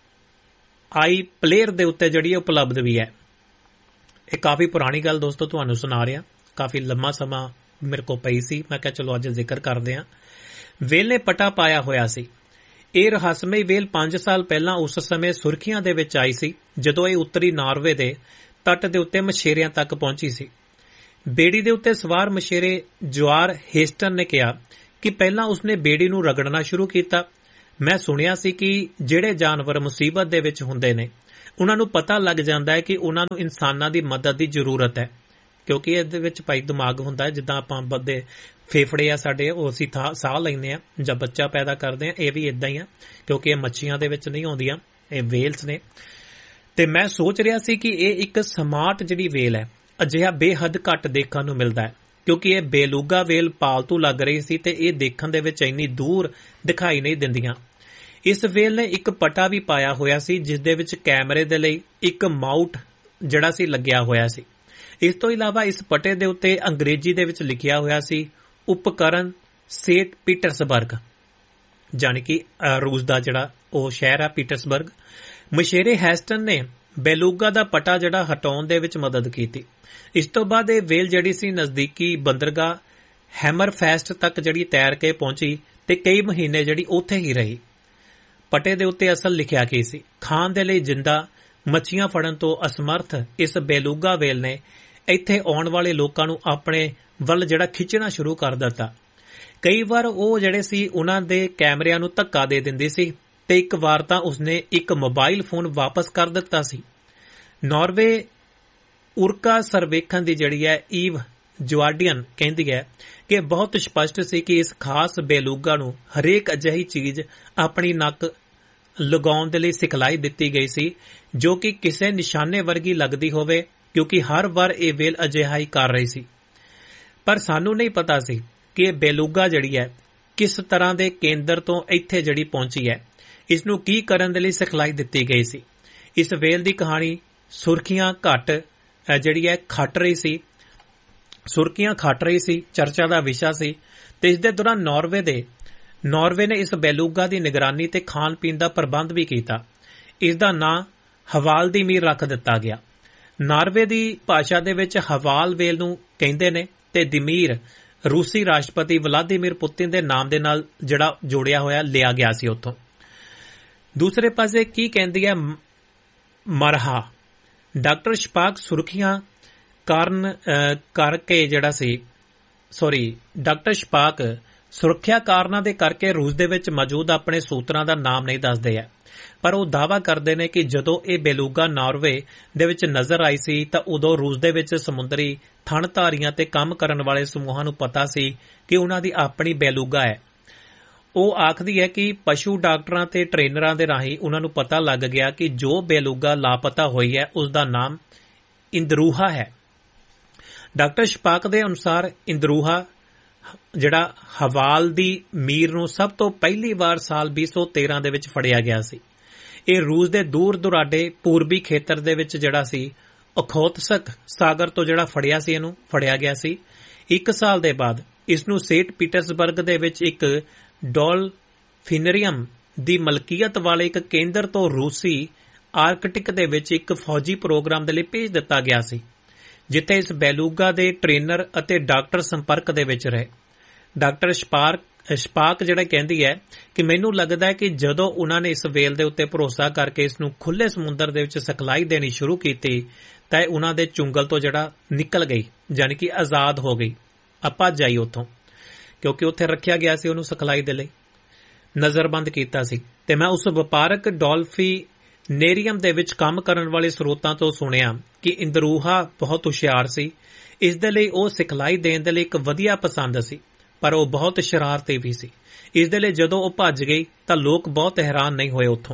Speaker 2: ਆਈ ਪਲੇਅਰ ਦੇ ਉੱਤੇ ਜਿਹੜੀ ਹੈ ਉਪਲਬਧ ਵੀ ਹੈ। ਇਹ ਕਾਫੀ ਪੁਰਾਣੀ ਗੱਲ ਦੋਸਤੋ ਤੁਹਾਨੂੰ ਸੁਣਾ ਰਿਹਾ, ਕਾਫੀ ਲੰਮਾ ਸਮਾਂ ਮੇਰੇ ਕੋਲ ਪਈ ਸੀ, ਮੈਂ ਕਿਹਾ ਚਲੋ ਅੱਜ ਜ਼ਿਕਰ ਕਰਦੇ ਹਾਂ। ਵੇਲ ਨੇ ਪਟਾ ਪਾਇਆ ਹੋਇਆ ਸੀ। ਇਹ ਰਹੱਸਮਈ ਵੇਲ ਪੰਜ ਸਾਲ ਪਹਿਲਾਂ ਉਸ ਸਮੇਂ ਸੁਰਖੀਆਂ ਦੇ ਵਿੱਚ ਆਈ ਸੀ ਜਦੋਂ ਇਹ ਉੱਤਰੀ ਨਾਰਵੇ ਦੇ ਤੱਟ ਦੇ ਉੱਤੇ ਮਛੇਰਿਆਂ ਤੱਕ ਪਹੁੰਚੀ ਸੀ। ਬੇੜੀ ਦੇ ਉੱਤੇ ਸਵਾਰ ਮਛੇਰੇ ਜੁਆਰ ਹੇਸਟਨ ਨੇ ਕਿਹਾ ਕਿ ਪਹਿਲਾਂ ਉਸਨੇ ਬੇੜੀ ਨੂੰ ਰਗੜਨਾ ਸ਼ੁਰੂ ਕੀਤਾ। ਮੈਂ ਸੁਣਿਆ ਸੀ ਕਿ ਜਿਹੜੇ ਜਾਨਵਰ ਮੁਸੀਬਤ ਦੇ ਵਿੱਚ ਹੁੰਦੇ ਨੇ ਉਹਨਾਂ ਨੂੰ ਪਤਾ ਲੱਗ ਜਾਂਦਾ ਹੈ ਕਿ ਉਹਨਾਂ ਨੂੰ ਇਨਸਾਨਾਂ ਦੀ ਮਦਦ ਦੀ ਜ਼ਰੂਰਤ ਹੈ, ਕਿਉਂਕਿ ਇਹਦੇ ਵਿੱਚ ਭਾਈ ਦਿਮਾਗ ਹੁੰਦਾ ਹੈ। ਜਿੱਦਾਂ ਆਪਾਂ ਬੰਦੇ ਫੇਫੜੇ ਆ ਸਾਡੇ, ਉਹ ਅਸੀਂ ਸਾਹ ਲੈਂਦੇ ਆ ਜਾਂ ਬੱਚਾ ਪੈਦਾ ਕਰਦੇ ਆ, ਇਹ ਵੀ ਇਦਾਂ ਹੀ ਆ, ਕਿਉਂਕਿ ਇਹ ਮੱਛੀਆਂ ਦੇ ਵਿੱਚ ਨਹੀਂ ਆਉਂਦੀਆਂ, ਇਹ ਵੇਲਸ ਨੇ। ਤੇ ਮੈਂ ਸੋਚ ਰਿਹਾ ਸੀ ਕਿ ਇਹ ਇੱਕ ਸਮਾਰਟ ਜਿਹੜੀ ਵੇਲ ਹੈ, ਅਜਿਹਾ ਬੇਹੱਦ ਘੱਟ ਦੇਖਣ ਨੂੰ ਮਿਲਦਾ ਹੈ, ਕਿਉਂਕਿ ਇਹ ਬੇਲੂਗਾ ਵੇਲ ਪਾਲਤੂ ਲੱਗ ਰਹੀ ਸੀ ਤੇ ਇਹ ਦੇਖਣ ਦੇ ਵਿੱਚ ਇੰਨੀ ਦੂਰ ਦਿਖਾਈ ਨਹੀਂ ਦਿੰਦੀਆਂ। ਇਸ ਵੇਲ ਨੇ ਇੱਕ ਪਟਾ ਵੀ ਪਾਇਆ ਹੋਇਆ ਸੀ ਜਿਸ ਦੇ ਵਿੱਚ ਕੈਮਰੇ ਦੇ ਲਈ ਇੱਕ ਮਾਊਟ ਜਿਹੜਾ ਸੀ ਲੱਗਿਆ ਹੋਇਆ ਸੀ। ਇਸ ਤੋਂ ਇਲਾਵਾ ਇਸ ਪਟੇ ਦੇ ਉੱਤੇ ਅੰਗਰੇਜ਼ੀ ਦੇ ਵਿੱਚ ਲਿਖਿਆ ਹੋਇਆ ਸੀ ਉਪਕਰਨ ਸੇਂਟ ਪੀਟਰਸਬਰਗ, ਜਾਣੀ ਕਿ ਰੂਸ ਦਾ ਜਿਹੜਾ ਉਹ ਸ਼ਹਿਰ ਹੈ ਪੀਟਰਸਬਰਗ। ਮਛੇਰੇ ਹੈਸਟਨ ਨੇ ਬੇਲੂਗਾ ਦਾ ਪਟਾ ਜਿਹੜਾ ਹਟਾਉਣ ਦੇ ਵਿੱਚ ਮਦਦ ਕੀਤੀ। ਇਸ ਤੋਂ ਬਾਅਦ ਇਹ ਵੇਲ ਜਿਹੜੀ ਸੀ ਨਜ਼ਦੀਕੀ ਬੰਦਰਗਾਹ ਹੈਮਰਫੈਸਟ ਤੱਕ ਜਿਹੜੀ ਤੈਰ ਕੇ ਪਹੁੰਚੀ ਤੇ ਕਈ ਮਹੀਨੇ ਜਿਹੜੀ ਉੱਥੇ ਹੀ ਰਹੀ। ਪਟੇ ਦੇ ਉੱਤੇ ਅਸਲ ਲਿਖਿਆ ਕੀ ਸੀ? ਖਾਣ ਦੇ ਲਈ ਜਿੰਦਾ ਮੱਛੀਆਂ ਫੜਨ ਤੋਂ ਅਸਮਰਥ ਇਸ ਬੇਲੂਗਾ ਵੇਲ ਨੇ ਇੱਥੇ ਆਉਣ ਵਾਲੇ ਲੋਕਾਂ ਨੂੰ ਆਪਣੇ ਵੱਲ ਜਿਹੜਾ ਖਿੱਚਣਾ ਸ਼ੁਰੂ ਕਰ ਦਿੱਤਾ। ਕਈ ਵਾਰ ਉਹ ਜਿਹੜੇ ਸੀ ਉਹਨਾਂ ਦੇ ਕੈਮਰਿਆਂ ਨੂੰ ਧੱਕਾ ਦੇ ਦਿੰਦੀ ਸੀ ਤੇ ਇੱਕ ਵਾਰ ਤਾਂ ਉਸਨੇ ਇੱਕ ਮੋਬਾਈਲ ਫੋਨ ਵਾਪਸ ਕਰ ਦਿੱਤਾ ਸੀ। ਨਾਰਵੇ ਉਰਕਾ ਸਰਵੇਖਣ ਦੀ ਜਿਹੜੀ ਹੈ ਈਵ ਜੁਆਰਡੀਅਨ ਕਹਿੰਦੀ ਹੈ ਕਿ ਬਹੁਤ ਸਪਸ਼ਟ ਸੀ ਕਿ ਇਸ ਖਾਸ ਬੇਲੂਗਾ ਨੂੰ ਹਰੇਕ ਅਜਿਹੀ ਚੀਜ਼ ਆਪਣੀ ਨੱਕ ਲਗਾਉਣ ਦੇ ਲਈ ਸਿਖਲਾਈ ਦਿੱਤੀ ਗਈ ਸੀ ਜੋ ਕਿ ਕਿਸੇ ਨਿਸ਼ਾਨੇ ਵਰਗੀ ਲੱਗਦੀ ਹੋਵੇ, ਕਿਉਂਕਿ ਹਰ ਵਾਰ ਇਹ ਵੇਲ ਅਜਿਹਾ ਹੀ ਕਰ ਰਹੀ ਸੀ। ਪਰ ਸਾਨੂੰ ਨਹੀਂ ਪਤਾ ਸੀ ਕਿ ਇਹ ਬੇਲੂਗਾ ਜਿਹੜੀ ਹੈ ਕਿਸ ਤਰ੍ਹਾਂ ਦੇ ਕੇਂਦਰ ਤੋਂ ਇੱਥੇ ਜਿਹੜੀ ਪਹੁੰਚੀ ਹੈ, ਇਸ ਨੂੰ ਕੀ ਕਰਨ ਦੇ ਲਈ ਸਿਖਲਾਈ ਦਿੱਤੀ ਗਈ ਸੀ। ਇਸ ਵੇਲ ਦੀ ਕਹਾਣੀ ਸੁਰਖੀਆਂ ਘੱਟ ਜਿਹੜੀ ਹੈ ਖੱਟ ਰਹੀ ਸੀ ਸੁਰਖੀਆਂ ਖੱਟ ਰਹੀ ਸੀ ਚਰਚਾ ਦਾ ਵਿਸ਼ਾ ਸੀ। ਤੇ ਇਸ ਦੇ ਦੌਰਾਨ ਨਾਰਵੇ ਦੇ ਨਾਰਵੇ ਨੇ ਇਸ ਬੇਲੂਗਾ ਦੀ ਨਿਗਰਾਨੀ ਤੇ ਖਾਣ ਪੀਣ ਦਾ ਪ੍ਰਬੰਧ ਵੀ ਕੀਤਾ। ਇਸ ਦਾ ਨਾਂ ਹਵਾਲ ਦੀ ਮੀਰ ਰੱਖ ਦਿੱਤਾ ਗਿਆ। ਨਾਰਵੇ ਦੀ ਭਾਸ਼ਾ ਦੇ ਵਿੱਚ ਹਵਾਲ ਵੇਲ ਨੂੰ ਕਹਿੰਦੇ ਨੇ ਤੇ ਦਿਮੀਰ ਰੂਸੀ ਰਾਸ਼ਟਰਪਤੀ ਵਲਾਦੀਮੀਰ ਪੁਤਿਨ ਦੇ ਨਾਮ ਦੇ ਨਾਲ ਜਿਹੜਾ ਜੋੜਿਆ ਹੋਇਆ ਲਿਆ ਗਿਆ ਸੀ ਉੱਥੋਂ। ਦੂਸਰੇ ਪਾਸੇ ਕੀ ਕਹਿੰਦੀ ਹੈ ਮਰਹਾ? ਡਾਕਟਰ ਸ਼ਪਾਕ ਸੁਰਖੀਆਂ ਕਾਰਨ ਕਰਕੇ ਜਿਹੜਾ ਸੀ ਸੌਰੀ ਡਾਕਟਰ ਸ਼ਪਾਕ ਸੁਰੱਖਿਆ ਕਾਰਨਾਂ ਦੇ ਕਰਕੇ ਰੂਸ ਦੇ ਵਿੱਚ ਮੌਜੂਦ ਆਪਣੇ ਸੂਤਰਾਂ ਦਾ ਨਾਮ ਨਹੀਂ ਦੱਸਦੇ ਹੈ, ਪਰ ਉਹ ਦਾਅਵਾ ਕਰਦੇ ਨੇ ਕਿ ਜਦੋਂ ਇਹ ਬੇਲੂਗਾ ਨਾਰਵੇ ਦੇ ਵਿੱਚ ਨਜ਼ਰ ਆਈ ਸੀ ਤਾਂ ਉਦੋਂ ਰੂਸ ਦੇ ਵਿੱਚ ਸਮੁੰਦਰੀ ਥਣਧਾਰੀਆਂ ਤੇ ਕੰਮ ਕਰਨ ਵਾਲੇ ਸਮੂਹਾਂ ਨੂੰ ਪਤਾ ਸੀ ਕਿ ਉਹਨਾਂ ਦੀ ਆਪਣੀ ਬੇਲੂਗਾ ਹੈ। ਉਹ ਆਖਦੀ ਹੈ ਕਿ ਪਸ਼ੂ ਡਾਕਟਰਾਂ ਤੇ ਟ੍ਰੇਨਰਾਂ ਦੇ ਰਾਹੀਂ ਉਹਨਾਂ ਨੂੰ ਪਤਾ ਲੱਗ ਗਿਆ ਕਿ ਜੋ ਬੇਲੂਗਾ ਲਾਪਤਾ ਹੋਈ ਹੈ ਉਸ ਦਾ ਨਾਮ ਇੰਦਰੂਹਾ ਹੈ। ਡਾਕਟਰ ਸ਼ਪਾਕ ਦੇ ਅਨੁਸਾਰ ਇੰਦਰੂਹਾ ਜਿਹੜਾ ਹਵਾਲ ਦੀ ਮੀਰ ਨੂੰ ਸਭ ਤੋਂ ਪਹਿਲੀ ਵਾਰ ਸਾਲ ਵੀਹ ਸੌ ਤੇਰਾਂ ਦੇ ਵਿੱਚ ਫੜਿਆ ਗਿਆ ਸੀ। ਇਹ ਰੂਸ ਦੇ ਦੂਰ ਦੁਰਾਡੇ ਪੂਰਬੀ ਖੇਤਰ ਦੇ ਵਿੱਚ ਜਿਹੜਾ ਸੀ ਅਖੋਤਸਕ ਸਾਗਰ ਤੋਂ ਜਿਹੜਾ ਫੜਿਆ ਸੀ ਇਹਨੂੰ ਫੜਿਆ ਗਿਆ ਸੀ। ਇੱਕ ਸਾਲ ਦੇ ਬਾਅਦ ਇਸ ਨੂੰ ਸੇਂਟ ਪੀਟਰਸਬਰਗ ਦੇ ਵਿੱਚ ਇੱਕ ਡੋਲਫਿਨਰੀਅਮ ਦੀ ਮਲਕੀਅਤ ਵਾਲੇ ਇੱਕ ਕੇਂਦਰ ਤੋਂ ਰੂਸੀ ਆਰਕਟਿਕ ਦੇ ਵਿੱਚ ਇੱਕ ਫੌਜੀ ਪ੍ਰੋਗਰਾਮ ਦੇ ਲਈ ਭੇਜ ਦਿੱਤਾ ਗਿਆ ਸੀ, ਜਿੱਥੇ ਇਸ ਬੇਲੂਗਾ ਦੇ ਟ੍ਰੇਨਰ ਅਤੇ ਡਾਕਟਰ ਸੰਪਰਕ ਦੇ ਵਿੱਚ ਰਹੇ। ਡਾਕਟਰ ਸ਼ਪਾਕ ਸ਼ਪਾਕ ਜਿਹੜਾ ਕਹਿੰਦੀ ਹੈ ਕਿ ਮੈਨੂੰ ਲੱਗਦਾ ਹੈ ਕਿ ਜਦੋਂ ਉਹਨਾਂ ਨੇ ਇਸ ਵੇਲ ਦੇ ਉੱਤੇ ਭਰੋਸਾ ਕਰਕੇ ਇਸ ਨੂੰ ਖੁੱਲ੍ਹੇ ਸਮੁੰਦਰ ਦੇ ਵਿੱਚ ਸਿਖਲਾਈ ਦੇਣੀ ਸ਼ੁਰੂ ਕੀਤੀ ਤਾਂ ਇਹ ਉਹਨਾਂ ਦੇ ਚੁੰਗਲ ਤੋਂ ਜਿਹੜਾ ਨਿਕਲ ਗਈ, ਯਾਨੀ ਕਿ ਆਜ਼ਾਦ ਹੋ ਗਈ, ਆਪਾਂ ਜਾਈ ਉੱਥੋਂ, ਕਿਉਂਕਿ ਉੱਥੇ ਰੱਖਿਆ ਗਿਆ ਸੀ ਉਹਨੂੰ ਸਿਖਲਾਈ ਦੇ ਲਈ, ਨਜ਼ਰਬੰਦ ਕੀਤਾ ਸੀ। ਤੇ ਮੈਂ ਉਸ ਵਪਾਰਕ ਡੋਲਫਿਨੇਰੀਅਮ ਦੇ ਵਿੱਚ ਕੰਮ ਕਰਨ ਵਾਲੇ ਸਰੋਤਾਂ ਤੋਂ ਸੁਣਿਆ ਕਿ ਇੰਦਰੂਹਾ ਬਹੁਤ ਹੁਸ਼ਿਆਰ ਸੀ। ਇਸ ਦੇ ਲਈ ਉਹ ਸਿਖਲਾਈ ਦੇਣ ਦੇ ਲਈ ਇੱਕ ਵਧੀਆ ਪਸੰਦ ਸੀ, ਪਰ ਉਹ ਬਹੁਤ ਸ਼ਰਾਰਤੀ ਵੀ ਸੀ। ਇਸ ਦੇ ਲਈ ਜਦੋਂ ਉਹ ਭੱਜ ਗਈ ਤਾਂ ਲੋਕ ਬਹੁਤ ਹੈਰਾਨ ਨਹੀਂ ਹੋਏ ਉੱਥੋਂ।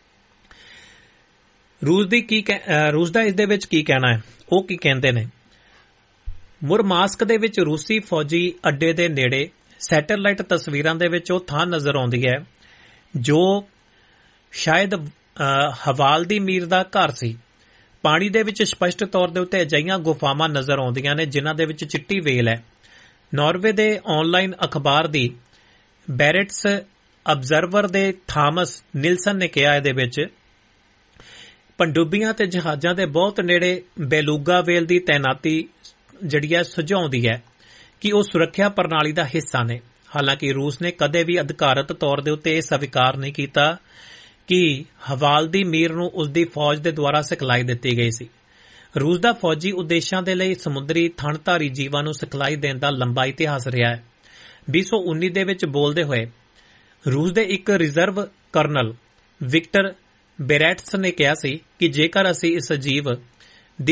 Speaker 2: ਰੂਸ ਦੀ ਕੀ ਰੂਸ ਦਾ ਇਸ ਦੇ ਵਿੱਚ ਕੀ ਕਹਿਣਾ ਹੈ? ਉਹ ਕੀ ਕਹਿੰਦੇ ਨੇ? ਮੁਰਮਾਸਕ ਦੇ ਵਿੱਚ ਰੂਸੀ ਫੌਜੀ ਅੱਡੇ ਦੇ ਨੇੜੇ ਸੈਟੇਲਾਈਟ ਤਸਵੀਰਾਂ ਦੇ ਵਿੱਚ ਉਹ ਥਾਂ ਨਜ਼ਰ ਆਉਂਦੀ ਹੈ ਜੋ ਸ਼ਾਇਦ ਹਵਾਲ ਦੀ ਮੀਰ ਦਾ ਘਰ ਸੀ। ਪਾਣੀ ਦੇ ਵਿੱਚ ਸਪਸ਼ਟ ਤੌਰ ਦੇ ਉੱਤੇ ਅਜਿਹੀਆਂ ਗੁਫਾਵਾਂ ਨਜ਼ਰ ਆਉਂਦੀਆਂ ਨੇ ਜਿਨ੍ਹਾਂ ਦੇ ਵਿੱਚ ਚਿੱਟੀ ਵੇਲ ਹੈ। ਨਾਰਵੇ ਦੇ ਆਨਲਾਈਨ ਅਖਬਾਰ ਦੀ ਬੈਰੇਟਸ ਅਬਜ਼ਰਵਰ ਦੇ ਥਾਮਸ ਨਿਲਸਨ ਨੇ ਕਿਹਾ ਇਹਦੇ ਵਿੱਚ ਪਣਡੁੱਬੀਆਂ ਤੇ ਜਹਾਜ਼ਾਂ ਦੇ ਬਹੁਤ ਨੇੜੇ ਬੇਲੂਗਾ ਵੇਲ ਦੀ ਤੈਨਾਤੀ ਜਿਹੜੀ ਹੈ ਸੁਝਾਉਂਦੀ ਹੈ ਕਿ ਉਹ ਸੁਰੱਖਿਆ ਪ੍ਰਣਾਲੀ ਦਾ ਹਿੱਸਾ ਨੇ। ਹਾਲਾਂਕਿ ਰੂਸ ਨੇ ਕਦੇ ਵੀ ਅਧਿਕਾਰਤ ਤੌਰ ਦੇ ਉੱਤੇ ਇਹ ਸਵੀਕਾਰ ਨਹੀਂ ਕੀਤਾ ਕਿ ਹਵਾਲਦੀ ਮੀਰ ਨੂੰ ਉਸਦੀ ਫੌਜ ਦੇ ਦੁਆਰਾ ਸਿਖਲਾਈ ਦਿੱਤੀ ਗਈ ਸੀ। ਰੂਸ ਦਾ ਫੌਜੀ ਉਦੇਸ਼ਾਂ ਦੇ ਲਈ ਸਮੁੰਦਰੀ ਥਣਧਾਰੀ ਜੀਵਾਂ ਨੂੰ ਸਿਖਲਾਈ ਦੇਣ ਦਾ ਲੰਬਾ ਇਤਿਹਾਸ ਰਿਹਾ ਹੈ। ਵੀਹ ਸੌ ਉੱਨੀ ਦੇ ਵਿੱਚ ਬੋਲਦੇ ਹੋਏ ਰੂਸ ਦੇ ਇੱਕ ਰਿਜ਼ਰਵ ਕਰਨਲ ਵਿਕਟਰ ਬੇਰੈਟਸ ਨੇ ਕਿਹਾ ਸੀ ਕਿ ਜੇਕਰ ਅਸੀਂ ਇਸ ਜੀਵ